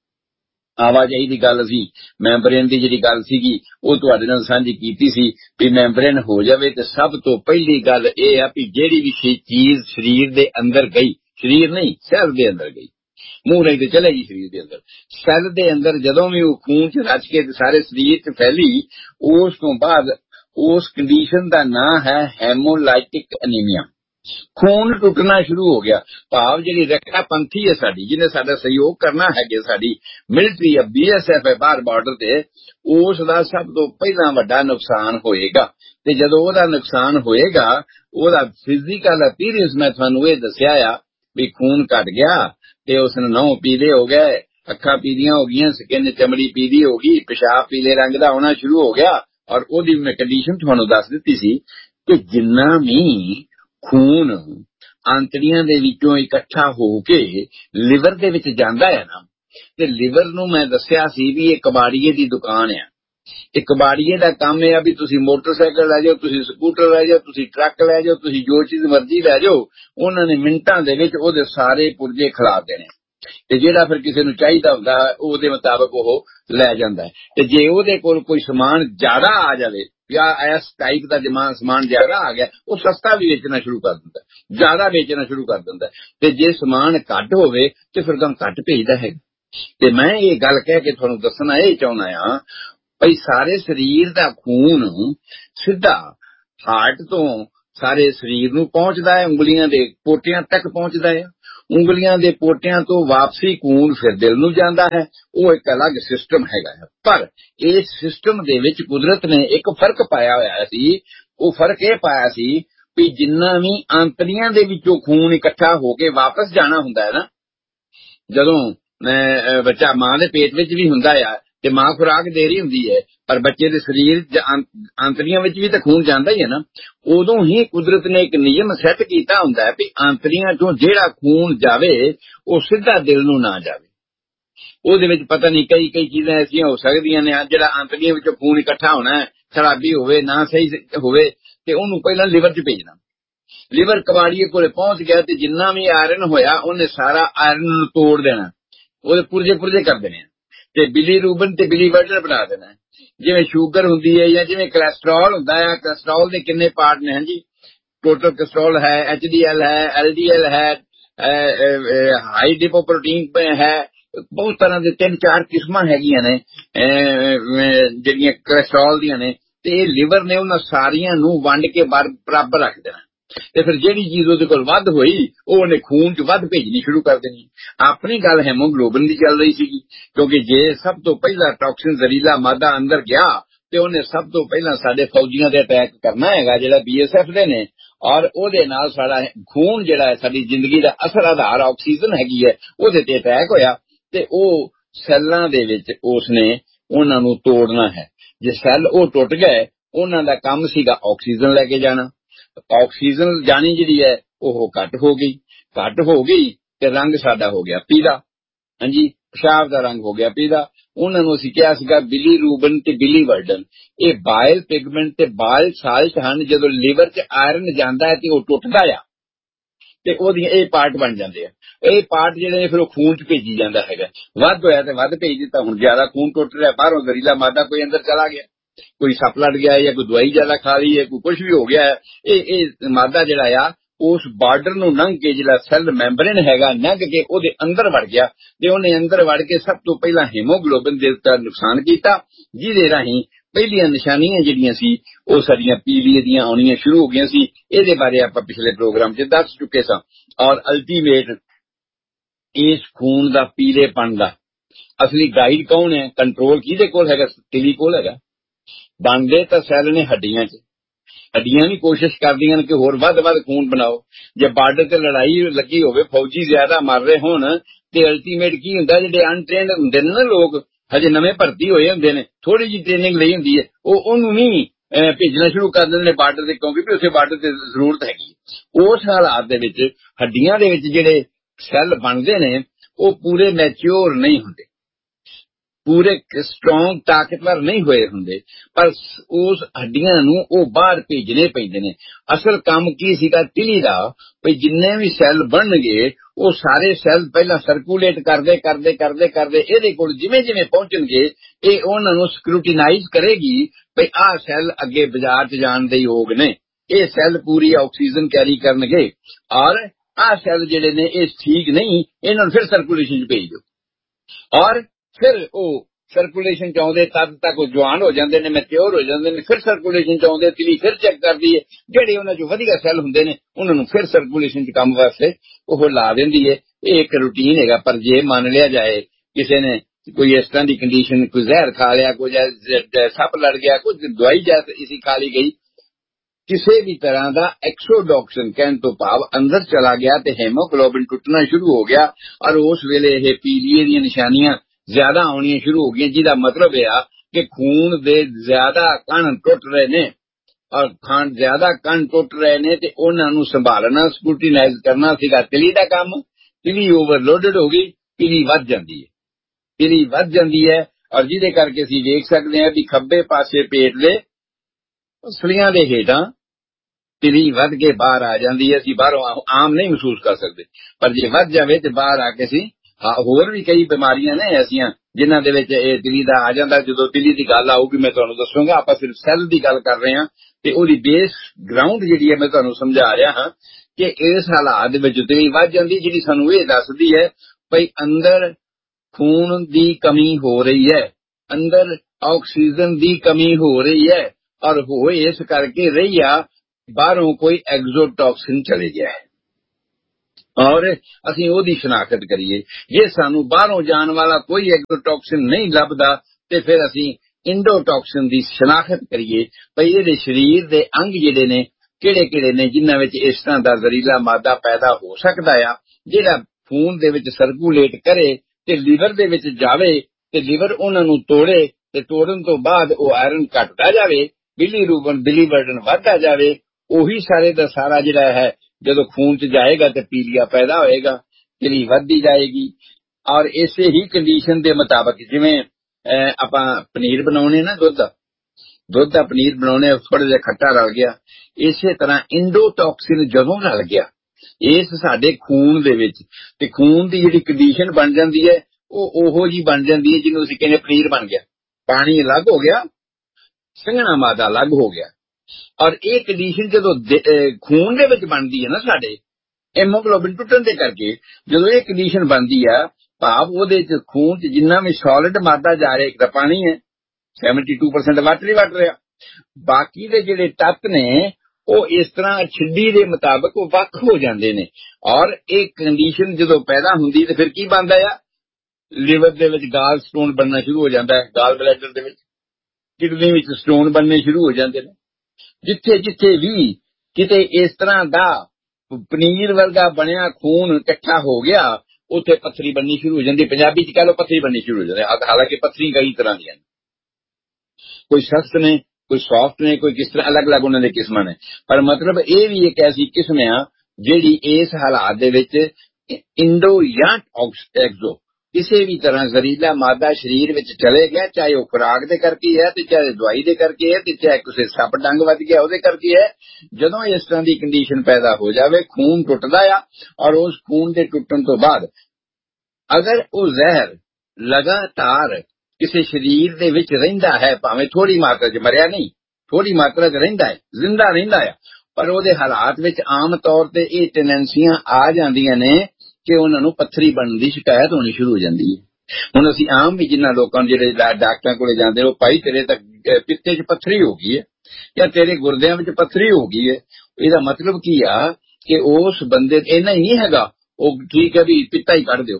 ਆਵਾਜਾਈ ਦੀ ਗੱਲ ਸੀ, ਮੈਂਬਰੇਨ ਦੀ ਜਿਹੜੀ ਗੱਲ ਸੀਗੀ ਉਹ ਤੁਹਾਡੇ ਨਾਲ ਸਾਂਝੀ ਕੀਤੀ ਸੀ ਵੀ ਮੈਂਬਰੇਨ ਹੋ ਜਾਵੇ ਤੇ ਸਭ ਤੋਂ ਪਹਿਲੀ ਗੱਲ ਇਹ ਆ ਵੀ ਜਿਹੜੀ ਵੀ ਚੀਜ਼ ਸਰੀਰ ਦੇ ਅੰਦਰ ਗਈ, ਸਰੀਰ ਨਹੀਂ ਸੈੱਲ ਦੇ ਅੰਦਰ ਗਈ, ਮੂੰਹ ਨਹੀਂ ਤੇ ਚਲੇਗੀ ਸਰੀਰ ਦੇ ਅੰਦਰ, ਸੈੱਲ ਦੇ ਅੰਦਰ ਜਦੋਂ ਵੀ ਉਹ ਖੂਨ 'ਚ ਰਚ ਕੇ ਸਾਰੇ ਸਰੀਰ 'ਚ ਫੈਲੀ, ਉਸ ਤੋਂ ਬਾਅਦ ਉਸ ਕੰਡੀਸ਼ਨ ਦਾ ਨਾਂ ਹੈ ਹੈਮੋਲਾਈਟਿਕ ਅਨੀਮੀਆ। ਖੂਨ ਟੁੱਟਣਾ ਸ਼ੁਰੂ ਹੋ ਗਿਆ। ਭਾਵ ਜਿਹੜੀ ਰੱਖਿਆ ਪੰਥੀ ਹੈ ਸਾਡੀ, ਜਿਹਨੇ ਸਾਡਾ ਸਹਿਯੋਗ ਕਰਨਾ ਹੈਗੇ, ਸਾਡੀ ਮਿਲਟਰੀ ਹੈ, BSF ਹੈ ਬਾਹਰ ਬਾਰਡਰ ਤੇ, ਉਸ ਦਾ ਸਭ ਤੋਂ ਪਹਿਲਾਂ ਵੱਡਾ ਨੁਕਸਾਨ ਹੋਏਗਾ। ਤੇ ਜਦੋਂ ਉਹਦਾ ਨੁਕਸਾਨ ਹੋਏਗਾ, ਉਹਦਾ ਫਿਜ਼ੀਕਲ ਅਪੀਅਰੈਂਸ ਮੈਂ ਤੁਹਾਨੂੰ ਇਹ ਦੱਸਿਆ ਆ ਵੀ ਖੂਨ ਘਟ ਗਿਆ ਤੇ ਉਸਨੇ ਨਹੁੰ ਪੀਲੇ ਹੋ ਗਏ, ਅੱਖਾਂ ਪੀਲੀਆਂ ਹੋ ਗਈਆਂ, ਸਕਿਨ ਚਮੜੀ ਪੀਲੀ ਹੋ ਗਈ, ਪਿਸ਼ਾਬ ਪੀਲੇ ਰੰਗ ਦਾ ਆਉਣਾ ਸ਼ੁਰੂ ਹੋ ਗਿਆ। ਔਰ ਉਹਦੀ ਮੈਂ ਕੰਡੀਸ਼ਨ ਤੁਹਾਨੂੰ ਦੱਸ ਦਿੱਤੀ ਸੀ ਕਿ ਜਿੰਨਾ ਵੀ ਖੂਨ ਆਂਤੜੀਆਂ ਦੇ ਵਿੱਚੋਂ ਇਕੱਠਾ ਹੋ ਕੇ ਲਿਵਰ ਦੇ ਵਿੱਚ ਜਾਂਦਾ ਹੈ ਨਾ, ਤੇ ਲਿਵਰ ਨੂੰ ਮੈਂ ਦੱਸਿਆ ਸੀ ਵੀ ਇਹ ਕਬਾੜੀਏ ਦੀ ਦੁਕਾਨ ਆ। ਇਹ ਕਬਾੜੀਏ ਦਾ ਕੰਮ ਇਹ ਆ ਵੀ ਤੁਸੀਂ ਮੋਟਰਸਾਈਕਲ ਲੈ ਜਾਓ, ਤੁਸੀਂ ਸਕੂਟਰ ਲੈ ਜਾਓ, ਤੁਸੀਂ ਟਰੱਕ ਲੈ ਜਾਓ, ਤੁਸੀਂ ਜੋ ਚੀਜ਼ ਮਰਜ਼ੀ ਲੈ ਜਾਓ, ਉਹਨਾਂ ਨੇ ਮਿੰਟਾਂ ਦੇ ਵਿੱਚ ਉਹਦੇ ਸਾਰੇ ਪੁਰਜੇ ਖਿਲਾਰ ਦੇਣੇ। ਤੇ ਜਿਹੜਾ ਫਿਰ ਕਿਸੇ ਨੂੰ ਚਾਹੀਦਾ ਹੁੰਦਾ ਉਹਦੇ ਮੁਤਾਬਕ ਉਹ ਲੈ ਜਾਂਦਾ ਹੈ। ਤੇ ਜੇ ਉਹਦੇ ਕੋਲ ਕੋਈ ਸਮਾਨ ਜ਼ਿਆਦਾ ਆ ਜਾਵੇ ਜਾਂ ਇਸ ਟਾਈਪ ਦਾ ਸਮਾਨ ਜ਼ਿਆਦਾ ਆ ਗਿਆ, ਉਹ ਸਸਤਾ ਵੀ ਵੇਚਣਾ ਸ਼ੁਰੂ ਕਰ ਦਿੰਦਾ, ਜ਼ਿਆਦਾ ਵੇਚਣਾ ਸ਼ੁਰੂ ਕਰ ਦਿੰਦਾ। ਤੇ ਜੇ ਸਮਾਨ ਘੱਟ ਹੋਵੇ ਤੇ ਫਿਰ ਤਾਂ ਘੱਟ ਭੇਜਦਾ ਹੈ। ਤੇ ਮੈਂ ਇਹ ਗੱਲ ਕਹਿ ਕੇ ਤੁਹਾਨੂੰ ਦੱਸਣਾ ਇਹ ਚਾਹੁੰਦਾ ਆ ਭਈ ਸਾਰੇ ਸਰੀਰ ਦਾ ਖੂਨ ਸਿੱਧਾ ਹਾਰਟ ਤੋਂ ਸਾਰੇ ਸਰੀਰ ਨੂੰ ਪਹੁੰਚਦਾ ਹੈ, ਉਂਗਲੀਆਂ ਦੇ ਪੋਟਿਆਂ ਤੱਕ ਪਹੁੰਚਦਾ ਹੈ, ਉਂਗਲੀਆਂ ਦੇ ਪੋਟਿਆਂ ਤੋਂ ਵਾਪਸੀ ਖੂਨ ਫਿਰ ਦਿਲ ਨੂੰ ਜਾਂਦਾ ਹੈ। ਉਹ ਇੱਕ ਅਲੱਗ ਸਿਸਟਮ ਹੈਗਾ ਹੈ। ਪਰ ਇਸ ਸਿਸਟਮ ਦੇ ਵਿੱਚ ਕੁਦਰਤ ਨੇ ਇੱਕ ਫਰਕ ਪਾਇਆ ਹੋਇਆ ਸੀ। ਉਹ ਫਰਕ ਇਹ ਪਾਇਆ ਸੀ ਵੀ ਜਿੰਨਾ ਵੀ ਆਂਤੜੀਆਂ ਦੇ ਵਿੱਚੋਂ ਖੂਨ ਇਕੱਠਾ ਹੋ ਕੇ ਵਾਪਸ ਜਾਣਾ ਹੁੰਦਾ ਹੈ ਨਾ, ਜਦੋਂ ਬੱਚਾ ਮਾਂ ਦੇ ਪੇਟ ਵਿੱਚ ਵੀ ਹੁੰਦਾ ਆ ਤੇ ਮਾਂ ਖੁਰਾਕ ਦੇ ਰਹੀ ਹੁੰਦੀ ਹੈ, ਪਰ ਬੱਚੇ ਦੇ ਸਰੀਰ ਆਂਤੜੀਆਂ ਵਿੱਚ ਵੀ ਤਾਂ ਖੂਨ ਜਾਂਦਾ ਹੀ ਹੈ ਨਾ, ਉਦੋਂ ਹੀ ਕੁਦਰਤ ਨੇ ਇੱਕ ਨਿਯਮ ਸੈੱਟ ਕੀਤਾ ਹੁੰਦਾ ਹੈ ਵੀ ਆਂਤੜੀਆਂ ਚੋਂ ਜਿਹੜਾ ਖੂਨ ਜਾਵੇ ਉਹ ਸਿੱਧਾ ਦਿਲ ਨੂੰ ਨਾ ਜਾਵੇ। ਉਹਦੇ ਵਿੱਚ ਪਤਾ ਨਹੀਂ ਕਈ ਚੀਜ਼ਾਂ ਐਸੀਆਂ ਹੋ ਸਕਦੀਆਂ ਨੇ, ਜਿਹੜਾ ਆਂਤੜੀਆਂ ਵਿੱਚੋਂ ਖੂਨ ਇਕੱਠਾ ਹੋਣਾ ਹੈ, ਖਰਾਬੀ ਹੋਵੇ, ਨਾ ਸਹੀ ਹੋਵੇ, ਤੇ ਉਹਨੂੰ ਪਹਿਲਾਂ ਲਿਵਰ 'ਚ ਭੇਜਣਾ। ਲੀਵਰ ਕਬਾੜੀਏ ਕੋਲੇ ਪਹੁੰਚ ਗਿਆ ਤੇ ਜਿੰਨਾ ਵੀ ਆਇਰਨ ਹੋਇਆ ਉਹਨੇ ਸਾਰਾ ਆਇਰਨ ਨੂੰ ਤੋੜ ਦੇਣਾ, ਉਹਦੇ ਪੁਰਜੇ ਕਰ ਦੇਣੇ ਤੇ ਬਿਲੀਰੂਬਿਨ ਤੇ ਬਿਲੀਵਰਡਨ ਬਣਾ ਦੇਣਾ। ਜਿਵੇਂ ਸ਼ੂਗਰ ਹੁੰਦੀ ਹੈ ਜਾਂ ਜਿਵੇਂ ਕੋਲੈਸਟਰੋਲ ਹੁੰਦਾ ਹੈ, ਕੋਲੈਸਟਰੋਲ ਦੇ ਕਿੰਨੇ ਪਾਰਟ ਨੇ? ਹਾਂਜੀ, ਟੋਟਲ ਕੋਲੈਸਟਰੋਲ ਹੈ, HDL ਹੈ, LDL ਹੈ, ਹਾਈ ਲਿਪੋਪ੍ਰੋਟੀਨ ਹੈ, ਬਹੁਤ ਤਰ੍ਹਾਂ ਦੇ 3-4 ਕਿਸਮਾਂ ਹੈਗੀਆਂ ਨੇ ਜਿਹੜੀਆਂ ਕੋਲੈਸਟਰੋਲ ਦੀਆਂ ਨੇ। ਤੇ ਇਹ ਲਿਵਰ ਨੇ ਉਹਨਾਂ ਸਾਰੀਆਂ ਨੂੰ ਵੰਡ ਕੇ ਬਰਾਬਰ ਰੱਖ ਦੇਣਾ ਤੇ ਫਿਰ ਜਿਹੜੀ ਚੀਜ਼ ਉਹਦੇ ਕੋਲ ਵੱਧ ਹੋਈ ਉਹ ਉਹਨੇ ਖੂਨ 'ਚ ਵੱਧ ਭੇਜਣੀ ਸ਼ੁਰੂ ਕਰ ਦੇਣੀ। ਆਪਣੀ ਗੱਲ ਹੈਮੋਗਲੋਬਿਨ ਦੀ ਚੱਲ ਰਹੀ ਸੀਗੀ, ਕਿਉਂਕਿ ਜੇ ਸਭ ਤੋਂ ਪਹਿਲਾਂ ਟੌਕਸਿਨ ਜ਼ਹਿਰੀਲਾ ਮਾਦਾ ਅੰਦਰ ਗਿਆ ਤੇ ਉਹਨੇ ਸਭ ਤੋਂ ਪਹਿਲਾਂ ਸਾਡੇ ਫੌਜੀਆਂ ਦੇ ਅਟੈਕ ਕਰਨਾ ਹੈਗਾ, ਜਿਹੜਾ BSF ਦੇ ਨੇ, ਔਰ ਉਹਦੇ ਨਾਲ ਸਾਡਾ ਖੂਨ ਜਿਹੜਾ ਹੈ, ਸਾਡੀ ਜ਼ਿੰਦਗੀ ਦਾ ਅਸਲ ਆਧਾਰ ਆਕਸੀਜਨ ਹੈਗੀ ਹੈ, ਉਹਦੇ ਤੇ ਅਟੈਕ ਹੋਇਆ ਤੇ ਉਹ ਸੈੱਲਾਂ ਦੇ ਵਿੱਚ ਉਸਨੇ ਉਹਨਾਂ ਨੂੰ ਤੋੜਨਾ ਹੈ। ਜੇ ਸੈੱਲ ਉਹ ਟੁੱਟ ਗਏ, ਉਹਨਾਂ ਦਾ ਕੰਮ ਸੀਗਾ ਆਕਸੀਜਨ ਲੈ ਕੇ ਜਾਣਾ। ਆਕਸੀਜਨ ਜਾਣੀ ਜਿਹੜੀ ਹੈ ਉਹ ਘੱਟ ਹੋ ਗਈ ਤੇ ਰੰਗ ਸਾਡਾ ਹੋ ਗਿਆ ਪੀਲਾ। ਹਾਂਜੀ, ਪਿਸ਼ਾਬ ਦਾ ਰੰਗ ਹੋ ਗਿਆ ਪੀਲਾ। ਉਹਨਾਂ ਨੂੰ ਅਸੀਂ ਕਿਹਾ ਸੀਗਾ ਬਿਲੀਰੂਬਿਨ ਤੇ ਬਿਲੀਵਰਡਨ, ਇਹ ਬਾਇਲ ਪਿਗਮੈਂਟ ਤੇ ਬਾਇਲ ਸਾਲਟ ਹਨ। ਜਦੋਂ ਲਿਵਰ 'ਚ ਆਇਰਨ ਜਾਂਦਾ ਹੈ ਤੇ ਉਹ ਟੁੱਟਦਾ ਆ ਤੇ ਉਹਦੀਆਂ ਇਹ ਪਾਰਟ ਬਣ ਜਾਂਦੇ ਆ। ਇਹ ਪਾਰਟ ਜਿਹੜੇ ਨੇ ਫਿਰ ਉਹ ਖੂਨ 'ਚ ਭੇਜੀ ਜਾਂਦਾ ਹੈਗਾ, ਵੱਧ ਹੋਇਆ ਤੇ ਵੱਧ ਭੇਜ ਦਿੱਤਾ, ਹੁਣ ਜ਼ਿਆਦਾ ਖੂਨ ਟੁੱਟ ਰਿਹਾ, ਬਾਹਰੋਂ ਜ਼ਹਿਰੀਲਾ ਮਾਦਾ ਕੋਈ ਅੰਦਰ ਚਲਾ ਗਿਆ, ਕੋਈ ਸੱਪ ਲੜ ਗਿਆ ਜਾਂ ਕੋਈ ਦਵਾਈ ਜ਼ਿਆਦਾ ਖਾ ਲਈ ਹੈ, ਕੋਈ ਕੁਝ ਵੀ ਹੋ ਗਿਆ ਹੈ। ਇਹ ਮਾਦਾ ਜਿਹੜਾ ਆ ਉਸ ਬਾਰਡਰ ਨੂੰ ਲੰਘ ਕੇ ਜਿਹੜਾ ਸੈੱਲ ਮੈਂਬਰੇਨ ਹੈਗਾ ਲੰਘ ਕੇ ਉਹਦੇ ਅੰਦਰ ਵੜ ਗਿਆ ਤੇ ਉਹਨੇ ਅੰਦਰ ਵੜ ਕੇ ਸਭ ਤੋਂ ਪਹਿਲਾਂ ਹੀਮੋਗਲੋਬਿਨ ਦੇ ਉੱਤੇ ਨੁਕਸਾਨ ਕੀਤਾ, ਜਿਹਦੇ ਰਾਹੀਂ ਪਹਿਲੀਆਂ ਨਿਸ਼ਾਨੀਆਂ ਜਿਹੜੀਆਂ ਸੀ ਉਹ ਸਾਡੀਆਂ ਪੀਲੀਏ ਦੀਆਂ ਆਉਣੀਆਂ ਸ਼ੁਰੂ ਹੋ ਗਈਆਂ ਸੀ। ਇਹਦੇ ਬਾਰੇ ਆਪਾਂ ਪਿਛਲੇ ਪ੍ਰੋਗਰਾਮ 'ਚ ਦੱਸ ਚੁੱਕੇ ਸਾਂ। ਔਰ ਅਲਟੀਮੇਟ ਇਸ ਖੂਨ ਦਾ ਪੀਲੇਪਣ ਦਾ ਅਸਲੀ ਗਾਈਡ ਕੌਣ ਹੈ? ਕੰਟਰੋਲ ਕਿਹਦੇ ਕੋਲ ਹੈਗਾ? ਤਿਲੀ ਕੋਲ ਹੈਗਾ। ਬਣਦੇ ਤਾਂ ਸੈੱਲ ਨੇ ਹੱਡੀਆਂ 'ਚ, ਹੱਡੀਆਂ ਵੀ ਕੋਸ਼ਿਸ਼ ਕਰਦੀਆਂ ਨੇ ਕਿ ਹੋਰ ਵੱਧ ਖੂਨ ਬਣਾਓ। ਜੇ ਬਾਰਡਰ ਤੇ ਲੜਾਈ ਲੱਗੀ ਹੋਵੇ, ਫੌਜੀ ਜ਼ਿਆਦਾ ਮਰ ਰਹੇ ਹੋਣ ਤੇ ਅਲਟੀਮੇਟ ਕੀ ਹੁੰਦਾ, ਜਿਹੜੇ ਅਨਟ੍ਰੇਨਡ ਹੁੰਦੇ ਨੇ ਨਾ ਲੋਕ, ਹਜੇ ਨਵੇਂ ਭਰਤੀ ਹੋਏ ਹੁੰਦੇ ਨੇ, ਥੋੜੀ ਜਿਹੀ ਟ੍ਰੇਨਿੰਗ ਲਈ ਹੁੰਦੀ ਹੈ, ਉਹਨੂੰ ਨਹੀਂ ਭੇਜਣਾ ਸ਼ੁਰੂ ਕਰ ਦਿੰਦੇ ਨੇ ਬਾਰਡਰ ਤੇ, ਕਿਉਂਕਿ ਵੀ ਉੱਥੇ ਬਾਰਡਰ ਤੇ ਜ਼ਰੂਰਤ ਹੈਗੀ। ਉਸ ਹਾਲਾਤ ਦੇ ਵਿੱਚ ਹੱਡੀਆਂ ਦੇ ਵਿੱਚ ਜਿਹੜੇ ਸੈੱਲ ਬਣਦੇ ਨੇ ਉਹ ਪੂਰੇ ਮੈਚਿਓਰ ਨਹੀਂ ਹੁੰਦੇ, ਪੂਰੇ ਸਟਰੋਂਗ ਤਾਕਤਵਰ ਨਹੀਂ ਹੋਏ ਹੁੰਦੇ, ਪਰ ਉਸ ਹੱਡੀਆਂ ਨੂੰ ਉਹ ਬਾਹਰ ਭੇਜਣੇ ਪੈਂਦੇ ਨੇ। ਅਸਲ ਕੰਮ ਕੀ ਸੀਗਾ ਤਿਲੀ ਦਾ, ਵੀ ਜਿੰਨੇ ਵੀ ਸੈੱਲ ਬਣਨਗੇ ਉਹ ਸਾਰੇ ਸੈੱਲ ਪਹਿਲਾਂ ਸਰਕੂਲੇਟ ਕਰਦੇ ਇਹਦੇ ਕੋਲ ਜਿਵੇਂ ਪਹੁੰਚਣਗੇ ਇਹ ਉਹਨਾਂ ਨੂੰ ਸਕਰੂਟੀਨਾਈਜ਼ ਕਰੇਗੀ ਵੀ ਆਹ ਸੈੱਲ ਅੱਗੇ ਬਾਜ਼ਾਰ 'ਚ ਜਾਣ ਦੇ ਯੋਗ ਨੇ, ਇਹ ਸੈੱਲ ਪੂਰੀ ਆਕਸੀਜਨ ਕੈਰੀ ਕਰਨਗੇ, ਔਰ ਆਹ ਸੈੱਲ ਜਿਹੜੇ ਨੇ ਇਹ ਠੀਕ ਨਹੀਂ, ਇਹਨਾਂ ਨੂੰ ਫਿਰ ਸਰਕੂਲੇਸ਼ਨ 'ਚ ਭੇਜ ਦਿਓ। ਔਰ ਫਿਰ ਉਹ ਸਰਕੂਲੇਸ਼ਨ 'ਚ ਆਉਂਦੇ ਤਦ ਤੱਕ ਉਹ ਜਵਾਨ ਹੋ ਜਾਂਦੇ ਨੇ, ਮੈਚਿਓਰ ਹੋ ਜਾਂਦੇ ਨੇ, ਫਿਰ ਸਰਕੂਲੇਸ਼ਨ 'ਚ ਆਉਂਦੇ ਤਿਲੀ ਫਿਰ ਚੈੱਕ ਕਰਦੀ ਹੈ, ਜਿਹੜੇ ਉਹਨਾਂ 'ਚੋਂ ਵਧੀਆ ਸੈੱਲ ਹੁੰਦੇ ਨੇ ਉਹਨਾਂ ਨੂੰ ਫਿਰ ਸਰਕੂਲੇਸ਼ਨ 'ਚ ਕੰਮ ਵਾਸਤੇ ਉਹ ਲਾ ਦਿੰਦੀ ਹੈ। ਇਹ ਇੱਕ ਰੂਟੀਨ ਹੈਗਾ। ਪਰ ਜੇ ਮੰਨ ਲਿਆ ਜਾਏ ਕਿਸੇ ਨੇ ਕੋਈ ਇਸ ਤਰ੍ਹਾਂ ਦੀ ਕੰਡੀਸ਼ਨ, ਕੋਈ ਜ਼ਹਿਰ ਖਾ ਲਿਆ, ਕੋਈ ਸੱਪ ਲੜ ਗਿਆ, ਕੋਈ ਦਵਾਈ ਇਸੀ ਖਾ ਲਈ ਗਈ, ਕਿਸੇ ਵੀ ਤਰ੍ਹਾਂ ਦਾ ਐਕਸੋਡੋਕਸਿਨ ਕਹਿਣ ਤੋਂ ਭਾਵ ਅੰਦਰ ਚਲਾ ਗਿਆ ਤੇ ਹੈਮੋਗਲੋਬਿਨ ਟੁੱਟਣਾ ਸ਼ੁਰੂ ਹੋ ਗਿਆ, ਔਰ ਉਸ ਵੇਲੇ ਇਹ ਪੀਲੀਏ ਦੀਆਂ ਨਿਸ਼ਾਨੀਆਂ ਜ਼ਿਆਦਾ ਆਉਣੀਆਂ ਸ਼ੁਰੂ ਹੋ ਗਈਆਂ, ਜਿਹਦਾ ਮਤਲਬ ਇਹ ਆ ਕਿ ਖੂਨ ਦੇ ਜ਼ਿਆਦਾ ਕਣ ਟੁੱਟ ਰਹੇ ਨੇ, ਔਰ ਜ਼ਿਆਦਾ ਕਣ ਟੁੱਟ ਰਹੇ ਨੇ ਤੇ ਉਹਨਾਂ ਨੂੰ ਸੰਭਾਲਣਾ, ਸਕੂਟੀਨਾਈਜ਼ ਕਰਨਾ ਸੀਗਾ ਤਿਲੀ ਦਾ ਕੰਮ। ਤਿਲੀ ਓਵਰਲੋਡਡ ਹੋ ਗਈ, ਤਿਲੀ ਵੱਧ ਜਾਂਦੀ ਹੈ, ਔਰ ਜਿਹਦੇ ਕਰਕੇ ਅਸੀਂ ਵੇਖ ਸਕਦੇ ਹਾਂ ਵੀ ਖੱਬੇ ਪਾਸੇ ਪੇਟ ਦੇ ਸਲੀਆਂ ਦੇ ਹੇਠਾਂ ਤਿਲੀ ਵੱਧ ਕੇ ਬਾਹਰ ਆ ਜਾਂਦੀ ਹੈ। ਅਸੀਂ ਬਾਹਰੋਂ ਆਮ ਨਹੀਂ ਮਹਿਸੂਸ ਕਰ ਸਕਦੇ, ਪਰ ਜੇ ਵੱਧ ਜਾਵੇ ਤੇ ਬਾਹਰ ਆ ਕੇ ਅਸੀਂ ਹੋਰ ਵੀ ਕਈ ਬਿਮਾਰੀਆਂ ਨੇ ਐਸੀਆਂ ਜਿਨ੍ਹਾਂ ਦੇ ਵਿੱਚ ਇਹ ਤਿਲੀ ਦਾ ਆ ਜਾਂਦਾ। ਜਦੋਂ ਤਿਲੀ ਦੀ ਗੱਲ ਆਊਗੀ ਮੈਂ ਤੁਹਾਨੂੰ ਦੱਸੂਗਾ। ਆਪਾਂ ਸਿਰਫ ਸੈੱਲ ਦੀ ਗੱਲ ਕਰ ਰਹੇ ਹਾਂ ਤੇ ਉਹਦੀ ਬੇਸ ਗਰਾਊਂਡ ਜਿਹੜੀ ਹੈ ਮੈਂ ਤੁਹਾਨੂੰ ਸਮਝਾ ਰਿਹਾ ਹਾਂ ਕਿ ਇਸ ਹਾਲਾਤ ਦੇ ਵਿੱਚ ਤਿਲੀ ਵੱਧ ਜਾਂਦੀ, ਜਿਹੜੀ ਸਾਨੂੰ ਇਹ ਦੱਸਦੀ ਹੈ ਭਈ ਅੰਦਰ ਖੂਨ ਦੀ ਕਮੀ ਹੋ ਰਹੀ ਹੈ, ਅੰਦਰ ਆਕਸੀਜਨ ਦੀ ਕਮੀ ਹੋ ਰਹੀ ਹੈ, ਔਰ ਹੋ ਇਸ ਕਰਕੇ ਰਹੀ ਆ ਬਾਹਰੋਂ ਕੋਈ ਐਗਜ਼ੋਟੌਕਸਿਨ ਚਲੇ ਗਿਆ ਹੈ, ਔਰ ਅਸੀਂ ਉਹਦੀ ਸ਼ਨਾਖਤ ਕਰੀਏ। ਜੇ ਸਾਨੂੰ ਬਾਹਰੋਂ ਜਾਣ ਵਾਲਾ ਕੋਈ ਐਗਜ਼ੋਟੌਕਸਿਨ ਨਹੀਂ ਲੱਭਦਾ ਤੇ ਫਿਰ ਅਸੀਂ ਇੰਡੋਟੌਕਸਿਨ ਦੀ ਸ਼ਨਾਖਤ ਕਰੀਏ ਭਈ ਇਹਦੇ ਸਰੀਰ ਦੇ ਅੰਗ ਜਿਹੜੇ ਨੇ ਕਿਹੜੇ ਨੇ ਜਿਨ੍ਹਾਂ ਵਿੱਚ ਇਸ ਤਰ੍ਹਾਂ ਦਾ ਜ਼ਹਿਰੀਲਾ ਮਾਦਾ ਪੈਦਾ ਹੋ ਸਕਦਾ ਆ, ਜਿਹੜਾ ਖੂਨ ਦੇ ਵਿੱਚ ਸਰਕੂਲੇਟ ਕਰੇ ਤੇ ਲੀਵਰ ਦੇ ਵਿੱਚ ਜਾਵੇ ਤੇ ਲੀਵਰ ਉਹਨਾਂ ਨੂੰ ਤੋੜੇ ਤੇ ਤੋੜਨ ਤੋਂ ਬਾਅਦ ਉਹ ਆਇਰਨ ਘਟਦਾ ਜਾਵੇ, ਬਿਲੀਰੂਬਿਨ ਬਿਲੀਵਰਡਨ ਵੱਧਦਾ ਜਾਵੇ। ਉਹੀ ਸਾਰੇ ਦਾ ਸਾਰਾ ਜਿਹੜਾ ਹੈ ਜਦੋਂ ਖੂਨ 'ਚ ਜਾਏਗਾ ਤੇ ਪੀਲੀਆ ਪੈਦਾ ਹੋਏਗਾ, ਤਿਲੀ ਵੱਧਦੀ ਜਾਏਗੀ। ਔਰ ਇਸੇ ਹੀ ਕੰਡੀਸ਼ਨ ਦੇ ਮੁਤਾਬਕ ਜਿਵੇਂ ਆਪਾਂ ਪਨੀਰ ਬਣਾਉਣੇ ਨਾ, ਦੁੱਧ ਦਾ ਪਨੀਰ ਬਣਾਉਣੇ, ਥੋੜਾ ਜਿਹਾ ਖੱਟਾ ਰਲ ਗਿਆ, ਇਸੇ ਤਰ੍ਹਾਂ ਇੰਡੋਟੌਕਸਿਨ ਜਦੋਂ ਰਲ ਗਿਆ ਇਸ ਸਾਡੇ ਖੂਨ ਦੇ ਵਿੱਚ ਤੇ ਖੂਨ ਦੀ ਜਿਹੜੀ ਕੰਡੀਸ਼ਨ ਬਣ ਜਾਂਦੀ ਹੈ ਉਹ ਉਹੋ ਜੀ ਬਣ ਜਾਂਦੀ ਹੈ ਜਿਹਨੂੰ ਅਸੀਂ ਕਹਿੰਦੇ ਪਨੀਰ ਬਣ ਗਿਆ, ਪਾਣੀ ਅਲੱਗ ਹੋ ਗਿਆ, ਸੰਘਣਾ ਮਾਦਾ ਅਲੱਗ ਹੋ ਗਿਆ। ਔਰ ਇਹ ਕੰਡੀਸ਼ਨ ਜਦੋਂ ਖੂਨ ਦੇ ਵਿੱਚ ਬਣਦੀ ਹੈ ਨਾ ਸਾਡੇ ਹੈਮੋਗਲੋਬਿਨ ਟੁੱਟਣ ਦੇ ਕਰਕੇ, ਜਦੋਂ ਇਹ ਕੰਡੀਸ਼ਨ ਬਣਦੀ ਆ ਭਾਵ ਉਹਦੇ ਚ ਖੂਨ ਚ ਜਿੰਨਾ ਵੀ ਸੋਲਿਡ ਮਾਦਾ ਜਾ ਰਿਹਾ, ਇੱਕ ਤਾਂ ਪਾਣੀ ਹੈ 72% ਵਾਟਰ ਹੀ ਵਾਟਰ ਆ, ਬਾਕੀ ਦੇ ਜਿਹੜੇ ਤੱਤ ਨੇ ਉਹ ਇਸ ਤਰ੍ਹਾਂ ਛਿੱਡੀ ਦੇ ਮੁਤਾਬਕ ਉਹ ਵੱਖ ਹੋ ਜਾਂਦੇ ਨੇ। ਔਰ ਇਹ ਕੰਡੀਸ਼ਨ ਜਦੋਂ ਪੈਦਾ ਹੁੰਦੀ ਤੇ ਫਿਰ ਕੀ ਬਣਦਾ ਆ, ਲਿਵਰ ਦੇ ਵਿੱਚ ਗਾਲ ਸਟੋਨ ਬਣਨਾ ਸ਼ੁਰੂ ਹੋ ਜਾਂਦਾ ਹੈ, ਗਾਲ ਬਲੈਡਰ ਦੇ ਵਿੱਚ, ਕਿਡਨੀ ਵਿੱਚ ਸਟੋਨ ਬਣਨੇ ਸ਼ੁਰੂ ਹੋ ਜਾਂਦੇ ਨੇ। ਜਿੱਥੇ ਜਿੱਥੇ ਵੀ ਕਿਤੇ ਇਸ ਤਰ੍ਹਾਂ ਦਾ ਪਨੀਰ ਵਰਗਾ ਬਣਿਆ ਖੂਨ ਇਕੱਠਾ ਹੋ ਗਿਆ ਉੱਥੇ ਪੱਥਰੀ ਬਣਨੀ ਸ਼ੁਰੂ ਹੋ ਜਾਂਦੀ, ਪੰਜਾਬੀ ਚ ਕਹਿ ਲਓ ਪੱਥਰੀ ਬਣਨੀ ਸ਼ੁਰੂ ਹੋ ਜਾਂਦੀ। ਹਾਲਾਂਕਿ ਪੱਥਰੀ ਕਈ ਤਰ੍ਹਾਂ ਦੀਆਂ ਨੇ, ਕੋਈ ਸਖਤ ਨੇ, ਕੋਈ ਸੌਫਟ ਨੇ, ਕੋਈ ਕਿਸ ਤਰ੍ਹਾਂ ਅਲੱਗ-ਅਲੱਗ ਉਹਨਾਂ ਦੇ ਕਿਸਮਾਂ ਨੇ, ਪਰ ਮਤਲਬ ਇਹ ਵੀ ਇੱਕ ਐਸੀ ਕਿਸਮ ਆ ਜਿਹੜੀ ਇਸ ਹਾਲਾਤ ਦੇ ਵਿੱਚ ਇੰਡੋ ਜਾਂ ਐਕਸੋ ਕਿਸੇ ਵੀ ਤਰ੍ਹਾਂ ਜ਼ਹਿਰੀਲਾ ਮਾਦਾ ਸਰੀਰ ਵਿੱਚ ਚਲੇ ਗਿਆ, ਚਾਹੇ ਉਹ ਖੁਰਾਕ ਦੇ ਕਰਕੇ ਹੈ ਤੇ ਚਾਹੇ ਦਵਾਈ ਦੇ ਕਰਕੇ ਹੈ ਤੇ ਚਾਹੇ ਕਿਸੇ ਸੱਪ ਡੰਗ ਵੱਜ ਗਿਆ ਉਹਦੇ ਕਰਕੇ ਹੈ। ਜਦੋਂ ਇਸ ਤਰ੍ਹਾਂ ਦੀ ਕੰਡੀਸ਼ਨ ਪੈਦਾ ਹੋ ਜਾਵੇ ਖੂਨ ਟੁੱਟਦਾ ਆ, ਔਰ ਉਸ ਖੂਨ ਦੇ ਟੁੱਟਣ ਤੋਂ ਬਾਅਦ ਅਗਰ ਉਹ ਜ਼ਹਿਰ ਲਗਾਤਾਰ ਕਿਸੇ ਸਰੀਰ ਦੇ ਵਿੱਚ ਰਹਿੰਦਾ ਹੈ, ਭਾਵੇਂ ਥੋੜੀ ਮਾਤਰਾ 'ਚ, ਮਰਿਆ ਨਹੀਂ, ਥੋੜੀ ਮਾਤਰਾ 'ਚ ਰਹਿੰਦਾ ਹੈ, ਜ਼ਿੰਦਾ ਰਹਿੰਦਾ ਆ, ਪਰ ਉਹਦੇ ਹਾਲਾਤ ਵਿੱਚ ਆਮ ਤੌਰ ਤੇ ਇਹ ਟੈਂਡੈਂਸੀਆਂ ਆ ਜਾਂਦੀਆਂ ਨੇ ਕਿ ਉਹਨਾਂ ਨੂੰ ਪੱਥਰੀ ਬਣਨ ਦੀ ਸ਼ਿਕਾਇਤ ਹੋਣੀ ਸ਼ੁਰੂ ਹੋ ਜਾਂਦੀ ਹੈ। ਹੁਣ ਅਸੀਂ ਆਮ ਵੀ ਜਿਨ੍ਹਾਂ ਲੋਕਾਂ ਨੂੰ ਜਿਹੜੇ ਡਾਕਟਰਾਂ ਕੋਲੇ ਜਾਂਦੇ ਉਹ ਭਾਈ ਤੇਰੇ ਤਾਂ ਪਿੱਤੇ 'ਚ ਪੱਥਰੀ ਹੋ ਗਈ ਹੈ ਜਾਂ ਤੇਰੇ ਗੁਰਦਿਆਂ ਵਿੱਚ ਪੱਥਰੀ ਹੋ ਗਈ ਹੈ, ਇਹਦਾ ਮਤਲਬ ਕੀ ਆ ਕਿ ਉਸ ਬੰਦੇ ਇੰਨਾ ਹੀ ਨਹੀਂ ਹੈਗਾ, ਉਹ ਠੀਕ ਹੈ ਵੀ ਪਿੱਤਾ ਹੀ ਕੱਢ ਦਿਓ,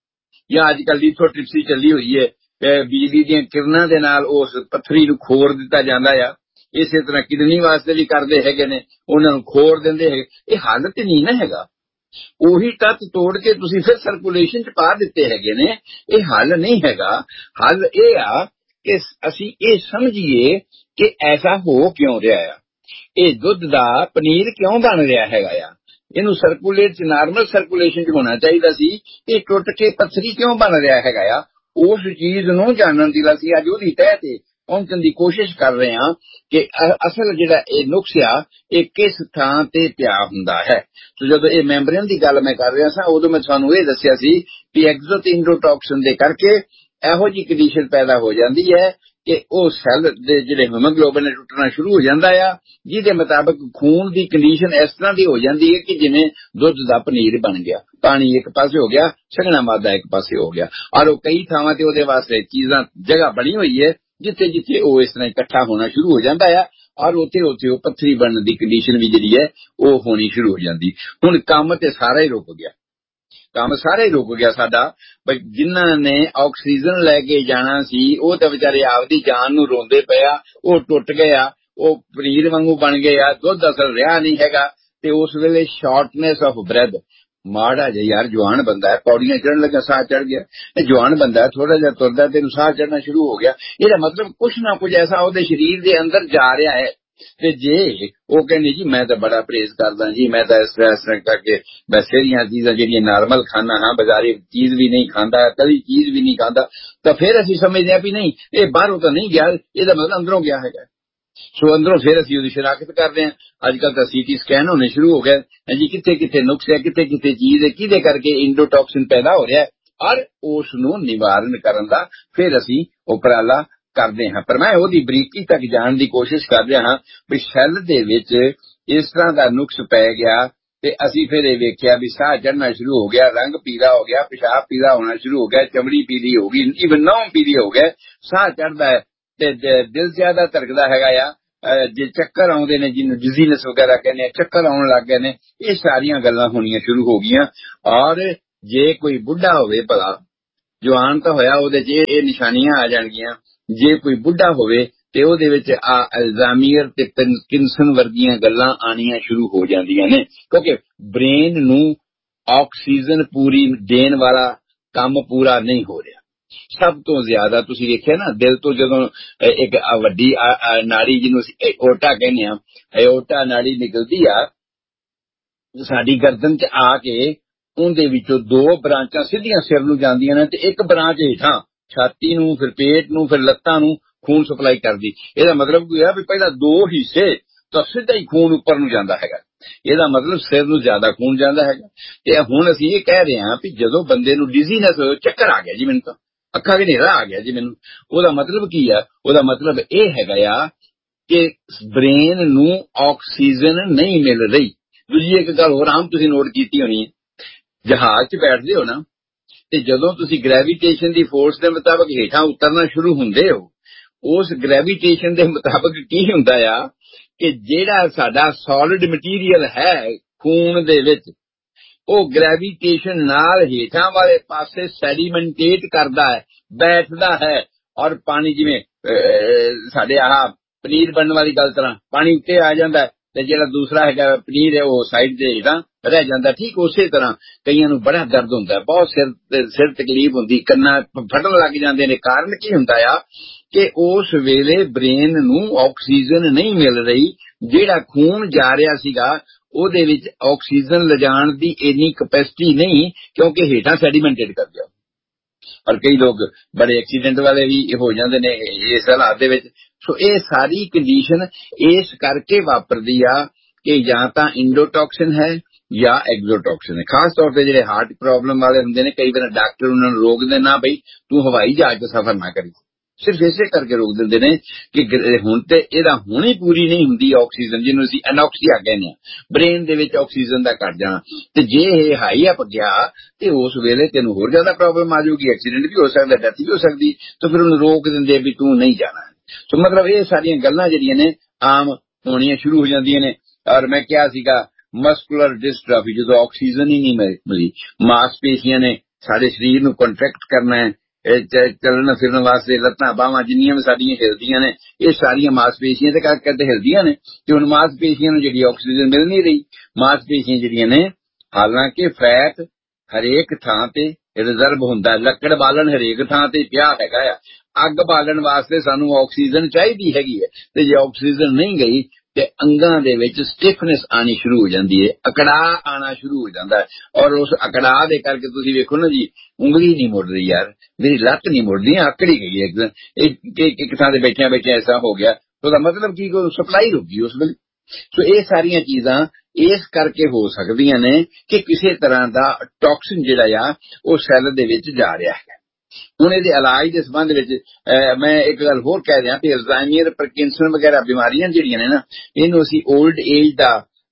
ਜਾਂ ਅੱਜ ਕੱਲ੍ਹ ਲਿਥੋਟ੍ਰਿਪਸੀ ਚੱਲੀ ਹੋਈ ਹੈ, ਬਿਜਲੀ ਦੀਆਂ ਕਿਰਨਾਂ ਦੇ ਨਾਲ ਉਸ ਪੱਥਰੀ ਨੂੰ ਖੋਰ ਦਿੱਤਾ ਜਾਂਦਾ ਆ। ਇਸੇ ਤਰ੍ਹਾਂ ਕਿਡਨੀ ਵਾਸਤੇ ਵੀ ਕਰਦੇ ਹੈਗੇ ਨੇ, ਉਹਨਾਂ ਨੂੰ ਖੋਰ ਦਿੰਦੇ ਹੈਗੇ। ਇਹ ਹੱਲ ਤੇ ਨਹੀਂ ਨਾ ਹੈਗਾ, ਉਹੀ ਤੱਤ ਤੋੜ ਕੇ ਤੁਸੀਂ ਫਿਰ ਸਰਕੂਲੇਸ਼ਨ 'ਚ ਪਾ ਦਿੱਤੇ ਹੈਗੇ ਨੇ, ਇਹ ਹੱਲ ਨਹੀਂ ਹੈਗਾ। ਹੱਲ ਇਹ ਆ ਕਿ ਅਸੀਂ ਇਹ ਸਮਝੀਏ ਕਿ ਐਸਾ ਹੋ ਕਿਉਂ ਰਿਹਾ ਆ, ਇਹ ਦੁੱਧ ਦਾ ਪਨੀਰ ਕਿਉਂ ਬਣ ਰਿਹਾ ਹੈਗਾ ਆ, ਇਹਨੂੰ ਸਰਕੂਲੇਟ 'ਚ ਨਾਰਮਲ ਸਰਕੂਲੇਸ਼ਨ 'ਚ ਹੋਣਾ ਚਾਹੀਦਾ ਸੀ, ਇਹ ਟੁੱਟ ਕੇ ਪੱਥਰੀ ਕਿਉਂ ਬਣ ਰਿਹਾ ਹੈਗਾ ਆ। ਉਸ ਚੀਜ਼ ਨੂੰ ਜਾਣਨ ਦੀ ਅਸੀਂ ਅੱਜ ਉਹਦੀ ਤਹਿ ਤੇ ਪਹੁੰਚਣ ਦੀ ਕੋਸ਼ਿਸ਼ ਕਰ ਰਹੇ ਹਾਂ ਕਿ ਅਸਲ ਜਿਹੜਾ ਇਹ ਨੁਕਸ ਆ ਇਹ ਕਿਸ ਥਾਂ ਤੇ ਪਿਆ ਹੁੰਦਾ ਹੈ। ਸੋ ਜਦੋਂ ਇਹ ਮੈਂਬਰੇਨ ਦੀ ਗੱਲ ਮੈਂ ਕਰ ਰਿਹਾ ਸਾਂ ਉਦੋਂ ਮੈਂ ਤੁਹਾਨੂੰ ਇਹ ਦੱਸਿਆ ਸੀ ਕਿ ਐਕਸੋ ਤੇ ਇੰਡੋਟੌਕਸਿਨ ਦੇ ਕਰਕੇ ਇਹੋ ਜਿਹੀ ਕੰਡੀਸ਼ਨ ਪੈਦਾ ਹੋ ਜਾਂਦੀ ਹੈ ਕਿ ਉਹ ਸੈੱਲ ਦੇ ਜਿਹੜੇ ਹੀਮੋਗਲੋਬਿਨ ਟੁੱਟਣਾ ਸ਼ੁਰੂ ਹੋ ਜਾਂਦਾ ਆ, ਜਿਹਦੇ ਮੁਤਾਬਕ ਖੂਨ ਦੀ ਕੰਡੀਸ਼ਨ ਇਸ ਤਰ੍ਹਾਂ ਦੀ ਹੋ ਜਾਂਦੀ ਹੈ ਕਿ ਜਿਵੇਂ ਦੁੱਧ ਦਾ ਪਨੀਰ ਬਣ ਗਿਆ, ਪਾਣੀ ਇੱਕ ਪਾਸੇ ਹੋ ਗਿਆ, ਸੰਘਣਾ ਮਾਦਾ ਇੱਕ ਪਾਸੇ ਹੋ ਗਿਆ। ਔਰ ਉਹ ਕਈ ਥਾਵਾਂ ਤੇ ਉਹਦੇ ਵਾਸਤੇ ਚੀਜ਼ਾਂ ਜਗ੍ਹਾ ਬਣੀ ਹੋਈ ਹੈ ਜਿੱਥੇ ਜਿੱਥੇ ਉਹ ਇਸ ਤਰ੍ਹਾਂ ਇਕੱਠਾ ਹੋਣਾ ਸ਼ੁਰੂ ਹੋ ਜਾਂਦਾ ਆ, ਔਰ ਉੱਥੇ ਉਹ ਪੱਥਰੀ ਬਣਨ ਦੀ ਕੰਡੀਸ਼ਨ ਵੀ ਜਿਹੜੀ ਹੈ ਉਹ ਹੋਣੀ ਸ਼ੁਰੂ ਹੋ ਜਾਂਦੀ। ਹੁਣ ਕੰਮ ਤੇ ਸਾਰਾ ਹੀ ਰੁਕ ਗਿਆ, ਕੰਮ ਸਾਰਾ ਹੀ ਰੁਕ ਗਿਆ ਸਾਡਾ। ਬਈ ਜਿਨ੍ਹਾਂ ਨੇ ਆਕਸੀਜਨ ਲੈ ਕੇ ਜਾਣਾ ਸੀ ਉਹ ਤਾਂ ਵਿਚਾਰੇ ਆਪਦੀ ਜਾਨ ਨੂੰ ਰੋਂਦੇ ਪਏ ਆ, ਉਹ ਟੁੱਟ ਗਏ ਆ, ਉਹ ਪਨੀਰ ਵਾਂਗੂ ਬਣ ਗਏ ਆ, ਦੁੱਧ ਅਸਲ ਰਿਹਾ ਨਹੀਂ ਹੈਗਾ। ਤੇ ਉਸ ਵੇਲੇ ਸ਼ਾਰਟਨੈਸ ਆਫ ਬ੍ਰੈਥ, ਮਾੜਾ ਜਿਹਾ ਯਾਰ ਜਵਾਨ ਬੰਦਾ ਹੈ, ਪੌੜੀਆਂ ਚੜ੍ਹਨ ਲੱਗਾ ਸਾਹ ਚੜ ਗਿਆ, ਇਹ ਜਵਾਨ ਬੰਦਾ ਥੋੜਾ ਜਿਹਾ ਤੁਰਦਾ ਤੈਨੂੰ ਸਾਹ ਚੜ੍ਹਨਾ ਸ਼ੁਰੂ ਹੋ ਗਿਆ, ਇਹਦਾ ਮਤਲਬ ਕੁਛ ਨਾ ਕੁਝ ਐਸਾ ਉਹਦੇ ਸਰੀਰ ਦੇ ਅੰਦਰ ਜਾ ਰਿਹਾ ਹੈ। ਤੇ ਜੇ ਉਹ ਕਹਿੰਦੇ ਜੀ ਮੈਂ ਤਾਂ ਬੜਾ ਪਰਹੇਜ਼ ਕਰਦਾ ਜੀ, ਮੈਂ ਤਾਂ ਇਸ ਤਰ੍ਹਾਂ ਕਰਕੇ ਬਸੇਰੀਆਂ ਚੀਜ਼ਾਂ ਜਿਹੜੀਆਂ ਨਾਰਮਲ ਖਾਣਾ ਹਾਂ, ਬਾਜ਼ਾਰੀ ਚੀਜ਼ ਵੀ ਨਹੀਂ ਖਾਂਦਾ, ਕਦੀ ਚੀਜ਼ ਵੀ ਨਹੀਂ ਖਾਂਦਾ, ਤਾਂ ਫਿਰ ਅਸੀਂ ਸਮਝਦੇ ਹਾਂ ਵੀ ਨਹੀਂ ਇਹ ਬਾਹਰੋਂ ਤਾਂ ਨਹੀਂ ਗਿਆ, ਇਹਦਾ ਮਤਲਬ ਅੰਦਰੋਂ ਗਿਆ ਹੈਗਾ। ਸੋ ਅੰਦਰੋਂ ਫਿਰ ਅਸੀਂ ਉਹਦੀ ਸ਼ਨਾਖਤ ਕਰਦੇ ਹਾਂ। ਅੱਜ ਕੱਲ੍ਹ ਤਾਂ CT ਸਕੈਨ ਹੋਣੇ ਸ਼ੁਰੂ ਹੋ ਗਏ ਜੀ, ਕਿੱਥੇ ਕਿੱਥੇ ਨੁਕਸ ਹੈ, ਕਿੱਥੇ ਕਿੱਥੇ ਚੀਜ਼ ਹੈ, ਕਿਹਦੇ ਕਰਕੇ ਇੰਡੋਟੌਕਸਿਨ ਪੈਦਾ ਹੋ ਰਿਹਾ ਹੈ, ਔਰ ਉਸ ਨੂੰ ਨਿਵਾਰਨ ਕਰਨ ਦਾ ਫਿਰ ਅਸੀਂ ਉਪਰਾਲਾ ਕਰਦੇ ਹਾਂ। ਪਰ ਮੈਂ ਉਹਦੀ ਬਰੀਕੀ ਤੱਕ ਜਾਣ ਦੀ ਕੋਸ਼ਿਸ਼ ਕਰ ਰਿਹਾ ਹਾਂ ਵੀ ਸੈੱਲ ਦੇ ਵਿੱਚ ਇਸ ਤਰ੍ਹਾਂ ਦਾ ਨੁਕਸ ਪੈ ਗਿਆ ਤੇ ਅਸੀਂ ਫਿਰ ਇਹ ਵੇਖਿਆ ਵੀ ਸਾਹ ਚੜ੍ਹਨਾ ਸ਼ੁਰੂ ਹੋ ਗਿਆ, ਰੰਗ ਪੀਲਾ ਹੋ ਗਿਆ, ਪਿਸ਼ਾਬ ਪੀਲਾ ਹੋਣਾ ਸ਼ੁਰੂ ਹੋ ਗਿਆ, ਚਮੜੀ ਪੀਲੀ ਹੋ ਗਈ, ਈਵਨ ਨਹੁੰ ਪੀਲੀ ਹੋ ਗਏ, ਸਾਹ ਚੜ੍ਹਦਾ ਹੈ ਤੇ ਦਿਲ ਜ਼ਿਆਦਾ ਧੜਕਦਾ ਹੈਗਾ ਆ, ਜੇ ਚੱਕਰ ਆਉਂਦੇ ਨੇ ਜਿਹਨੂੰ ਡਿਜ਼ੀਨੈਸ ਵਗੈਰਾ ਕਹਿੰਦੇ ਆ, ਚੱਕਰ ਆਉਣ ਲੱਗ ਗਏ ਨੇ, ਇਹ ਸਾਰੀਆਂ ਗੱਲਾਂ ਹੋਣੀਆਂ ਸ਼ੁਰੂ ਹੋ ਗਈਆਂ। ਔਰ ਜੇ ਕੋਈ ਬੁੱਢਾ ਹੋਵੇ, ਭਲਾ ਜਵਾਨ ਤਾਂ ਹੋਇਆ, ਉਹਦੇ 'ਚ ਇਹ ਨਿਸ਼ਾਨੀਆਂ ਆ ਜਾਣਗੀਆਂ। ਜੇ ਕੋਈ ਬੁੱਢਾ ਹੋਵੇ ਤੇ ਉਹਦੇ ਵਿੱਚ ਅਲਜ਼ਾਈਮਰ ਤੇ ਪਾਰਕਿੰਸਨ ਵਰਗੀਆਂ ਗੱਲਾਂ ਆਣੀਆਂ ਸ਼ੁਰੂ ਹੋ ਜਾਂਦੀਆਂ ਨੇ, ਕਿਉਂਕਿ ਬ੍ਰੇਨ ਨੂੰ ਆਕਸੀਜਨ ਪੂਰੀ ਦੇਣ ਵਾਲਾ ਕੰਮ ਪੂਰਾ ਨਹੀਂ ਹੋ ਰਿਹਾ। ਸਭ ਤੋਂ ਜ਼ਿਆਦਾ ਤੁਸੀਂ ਵੇਖਿਆ ਨਾ, ਦਿਲ ਤੋਂ ਜਦੋਂ ਇੱਕ ਵੱਡੀ ਨਾੜੀ ਜਿਹਨੂੰ ਅਸੀਂ ਏਓਰਟਾ ਕਹਿੰਦੇ ਆ, ਏਓਰਟਾ ਨਾੜੀ ਨਿਕਲਦੀ ਆ ਸਾਡੀ ਗਰਦਨ 'ਚ ਆ ਕੇ, ਉਹਦੇ ਵਿੱਚੋਂ ਦੋ ਬ੍ਰਾਂਚਾਂ ਸਿੱਧੀਆਂ ਸਿਰ ਨੂੰ ਜਾਂਦੀਆਂ ਨੇ ਤੇ ਇੱਕ ਬ੍ਰਾਂਚ ਹੇਠਾਂ ਛਾਤੀ ਨੂੰ, ਫਿਰ ਪੇਟ ਨੂੰ, ਫਿਰ ਲੱਤਾਂ ਨੂੰ ਖੂਨ ਸਪਲਾਈ ਕਰਦੀ। ਇਹਦਾ ਮਤਲਬ ਕੀ ਆ ਵੀ ਪਹਿਲਾਂ ਦੋ ਹਿੱਸੇ ਤਾਂ ਸਿੱਧਾ ਹੀ ਖੂਨ ਉੱਪਰ ਨੂੰ ਜਾਂਦਾ ਹੈਗਾ। ਇਹਦਾ ਮਤਲਬ ਸਿਰ ਨੂੰ ਜ਼ਿਆਦਾ ਖੂਨ ਜਾਂਦਾ ਹੈਗਾ। ਤੇ ਹੁਣ ਅਸੀਂ ਇਹ ਕਹਿ ਰਹੇ ਹਾਂ ਵੀ ਜਦੋਂ ਬੰਦੇ ਨੂੰ ਡਿਜ਼ੀਨੈਸ ਹੋਏ, ਚੱਕਰ ਆ ਗਿਆ ਜੀ ਮੈਨੂੰ, ਤਾਂ ਅੱਖਾਂ 'ਚ ਹਨੇਰਾ ਆ ਗਿਆ ਜੀ ਮੈਨੂੰ, ਉਹਦਾ ਮਤਲਬ ਕੀ ਆ? ਉਹਦਾ ਮਤਲਬ ਇਹ ਹੈਗਾ ਆ ਕਿ ਬ੍ਰੇਨ ਨੂੰ ਆਕਸੀਜਨ ਨਹੀਂ ਮਿਲ ਰਹੀ। ਦੂਜੀ ਇੱਕ ਗੱਲ ਹੋਰ ਆਮ ਤੁਸੀਂ ਨੋਟ ਕੀਤੀ ਹੋਣੀ ਹੈ, ਜਹਾਜ਼ 'ਚ ਬੈਠਦੇ ਹੋ ਨਾ, ਤੇ ਜਦੋਂ ਤੁਸੀਂ ਗ੍ਰੈਵੀਟੇਸ਼ਨ ਦੀ ਫੋਰਸ ਦੇ ਮੁਤਾਬਕ ਹੇਠਾਂ ਉਤਰਨਾ ਸ਼ੁਰੂ ਹੁੰਦੇ ਹੋ, ਉਸ ਗ੍ਰੈਵੀਟੇਸ਼ਨ ਦੇ ਮੁਤਾਬਕ ਕੀ ਹੁੰਦਾ ਆ ਕਿ ਜਿਹੜਾ ਸਾਡਾ ਸੋਲਿਡ ਮਟੀਰੀਅਲ ਹੈ ਖੂਨ ਦੇ ਵਿੱਚ, ਉਹ ਗ੍ਰੈਵੀਟੇਸ਼ਨ ਨਾਲ ਹੇਠਾਂ ਵਾਲੇ ਪਾਸੇ ਸੈਡੀਮੈਂਟੇਟ ਕਰਦਾ ਹੈ, ਬੈਠਦਾ ਹੈ। ਔਰ ਪਾਣੀ, ਜਿਵੇਂ ਸਾਡੇ ਆਹ ਪਨੀਰ ਬਣਨ ਵਾਲੀ ਗੱਲ ਤਰ੍ਹਾਂ, ਪਾਣੀ ਉੱਤੇ ਆ ਜਾਂਦਾ ਤੇ ਜਿਹੜਾ ਦੂਸਰਾ ਹੈਗਾ ਪਨੀਰ ਹੈ ਉਹ ਸਾਈਡ ਦੇ ਹੇਠਾਂ ਰਹਿ ਜਾਂਦਾ। ਠੀਕ ਉਸੇ ਤਰ੍ਹਾਂ ਕਈਆਂ ਨੂੰ ਬੜਾ ਦਰਦ ਹੁੰਦਾ, ਬਹੁਤ ਸਿਰ ਤਕਲੀਫ ਹੁੰਦੀ, ਕੰਨਾਂ ਫਟਣ ਲੱਗ ਜਾਂਦੇ ਨੇ। ਕਾਰਨ ਕੀ ਹੁੰਦਾ ਆ ਕਿ ਉਸ ਵੇਲੇ ਬ੍ਰੇਨ ਨੂੰ ਆਕਸੀਜਨ ਨਹੀਂ ਮਿਲ ਰਹੀ। ਜਿਹੜਾ ਖੂਨ ਜਾ ਰਿਹਾ ਸੀਗਾ ਉਹਦੇ ਵਿੱਚ ਆਕਸੀਜਨ ਲਿਜਾਣ ਦੀ ਇੰਨੀ ਕੈਪੈਸਿਟੀ ਨਹੀਂ, ਕਿਉਂਕਿ ਹੇਠਾਂ ਸੈਡੀਮੈਂਟੇਡ ਕਰ ਗਿਆ। ਔਰ ਕਈ ਲੋਕ ਬੜੇ ਐਕਸੀਡੈਂਟ ਵਾਲੇ ਵੀ ਹੋ ਜਾਂਦੇ ਨੇ ਇਸ ਹਾਲਾਤ ਦੇ ਵਿੱਚ। ਸੋ ਇਹ ਸਾਰੀ ਕੰਡੀਸ਼ਨ ਇਸ ਕਰਕੇ ਵਾਪਰਦੀ ਆ ਕਿ ਜਾਂ ਤਾਂ ਇੰਡੋਟੌਕਸਿਨ ਹੈ ਜਾਂ ਐਗਜ਼ੋਟੌਕਸਿਨ ਹੈ। ਖਾਸ ਤੌਰ ਤੇ ਜਿਹੜੇ ਹਾਰਟ ਪ੍ਰੋਬਲਮ ਵਾਲੇ ਹੁੰਦੇ ਨੇ, ਕਈ ਵਾਰ ਡਾਕਟਰ ਉਹਨਾਂ ਨੂੰ ਰੋਕਦੇ, ਨਾ ਬਈ ਤੂੰ ਹਵਾਈ ਜਹਾਜ਼ 'ਚ ਸਫ਼ਰ ਨਾ ਕਰੀ, ਸਿਰਫ ਇਸੇ ਕਰਕੇ ਰੋਕ ਦਿੰਦੇ ਨੇ ਕਿ ਹੁਣ ਤੇ ਇਹਦਾ ਹੁਣੀ ਪੂਰੀ ਨਹੀਂ ਹੁੰਦੀ ਆਕਸੀਜਨ, ਜਿਹਨੂੰ ਅਸੀਂ ਐਨੌਕਸੀਆ ਕਹਿੰਦੇ ਹਾਂ, ਬ੍ਰੇਨ ਦੇ ਵਿੱਚ ਆਕਸੀਜਨ ਦਾ ਘੱਟ ਜਾਣਾ। ਤੇ ਜੇ ਇਹ ਹਾਈ ਅਪ ਗਿਆ ਤੇ ਉਸ ਵੇਲੇ ਤੈਨੂੰ ਹੋਰ ਜ਼ਿਆਦਾ ਪ੍ਰੋਬਲਮ ਆ ਜਾਊਗੀ, ਐਕਸੀਡੈਂਟ ਵੀ ਹੋ ਸਕਦਾ, ਡੈਥ ਵੀ ਹੋ ਸਕਦੀ। ਤਾਂ ਫਿਰ ਉਹਨੂੰ ਰੋਕ ਦਿੰਦੇ ਵੀ ਤੂੰ ਨਹੀਂ ਜਾਣਾ। ਸੋ ਮਤਲਬ ਇਹ ਸਾਰੀਆਂ ਗੱਲਾਂ ਜਿਹੜੀਆਂ ਨੇ ਆਮ ਹੋਣੀਆਂ ਸ਼ੁਰੂ ਹੋ ਜਾਂਦੀਆਂ ਨੇ। ਔਰ ਮੈਂ ਕਿਹਾ ਸੀਗਾ ਮਸਕੂਲਰ ਡਿਸਟ੍ਰਾਫੀ, ਜਦੋਂ ਆਕਸੀਜਨ ਹੀ ਨਹੀਂ ਮਿਲੀ, ਮਾਸਪੇਸ਼ੀਆਂ ਨੇ ਸਾਡੇ ਸਰੀਰ ਨੂੰ ਕੰਟਰੈਕਟ ਕਰਨਾ ਹੈ, ਚੱਲਣ ਫਿਰਨ ਵਾਸਤੇ, ਲੱਤਾਂ ਬਾਹਾਂ ਜਿੰਨੀਆਂ ਵੀ ਸਾਡੀਆਂ ਹਿਲਦੀਆਂ ਨੇ, ਇਹ ਸਾਰੀਆਂ ਮਾਸਪੇਸ਼ੀਆਂ ਤੇ ਕਰਕੇ ਹਿਲਦੀਆਂ ਨੇ। ਤੇ ਹੁਣ ਮਾਸਪੇਸ਼ੀਆਂ ਨੂੰ ਜਿਹੜੀ ਆਕਸੀਜਨ ਮਿਲ ਨਹੀਂ ਰਹੀ, ਮਾਸਪੇਸ਼ੀਆਂ ਜਿਹੜੀਆਂ ਨੇ, ਹਾਲਾਂਕਿ ਫੈਟ ਹਰੇਕ ਥਾਂ ਤੇ ਰਿਜ਼ਰਵ ਹੁੰਦਾ, ਲੱਕੜ ਬਾਲਣ ਹਰੇਕ ਥਾਂ ਤੇ ਪਿਆ ਹੈਗਾ ਆ, ਅੱਗ ਬਾਲਣ ਵਾਸਤੇ ਸਾਨੂੰ ਆਕਸੀਜਨ ਚਾਹੀਦੀ ਹੈਗੀ ਹੈ। ਤੇ ਜੇ ਆਕਸੀਜਨ ਨਹੀਂ ਗਈ ਤੇ ਅੰਗਾਂ ਦੇ ਵਿੱਚ ਸਟਿਫਨੈਸ ਆਣੀ ਸ਼ੁਰੂ ਹੋ ਜਾਂਦੀ ਹੈ, ਅਕੜਾਅ ਆਣਾ ਸ਼ੁਰੂ ਹੋ ਜਾਂਦਾ ਹੈ। ਔਰ ਉਸ ਅਕੜਾਅ ਦੇ ਕਰਕੇ ਤੁਸੀਂ ਵੇਖੋ ਨਾ ਜੀ, ਉਂਗਲੀ ਨਹੀਂ ਮੁੜ ਰਹੀ ਯਾਰ, ਮੇਰੀ ਲੱਤ ਨਹੀਂ ਮੁੜਦੀ, ਆਕੜੀ ਗਈ ਹੈ ਇੱਕ ਥਾਂ ਤੇ ਬੈਠਿਆਂ ਐਸਾ ਹੋ ਗਿਆ। ਉਹਦਾ ਮਤਲਬ ਕੀ, ਕੋਈ ਸਪਲਾਈ ਰੁਕ ਗਈ ਉਸ ਵੇਲੇ। ਸੋ ਇਹ ਸਾਰੀਆਂ ਚੀਜ਼ਾਂ ਇਸ ਕਰਕੇ ਹੋ ਸਕਦੀਆਂ ਨੇ ਕਿ ਕਿਸੇ ਤਰ੍ਹਾਂ ਦਾ ਟੌਕਸਿਨ ਜਿਹੜਾ ਆ ਉਹ ਸੈੱਲ ਦੇ ਵਿੱਚ ਜਾ ਰਿਹਾ ਹੈ। ਹੁਣ ਇਹਦੇ ਇਲਾਜ ਦੇ ਸੰਬੰਧ ਵਿੱਚ ਮੈਂ ਇੱਕ ਗੱਲ ਹੋਰ ਕਹਿ ਰਿਹਾ ਕਿ ਅਲਜ਼ਾਈਮਰ, ਪਾਰਕਿੰਸਨ ਵਗੈਰਾ ਬਿਮਾਰੀਆਂ ਜਿਹੜੀਆਂ ਨੇ ਨਾ, ਇਹਨੂੰ ਅਸੀਂ 올ਡ ਏਜ ਦਾ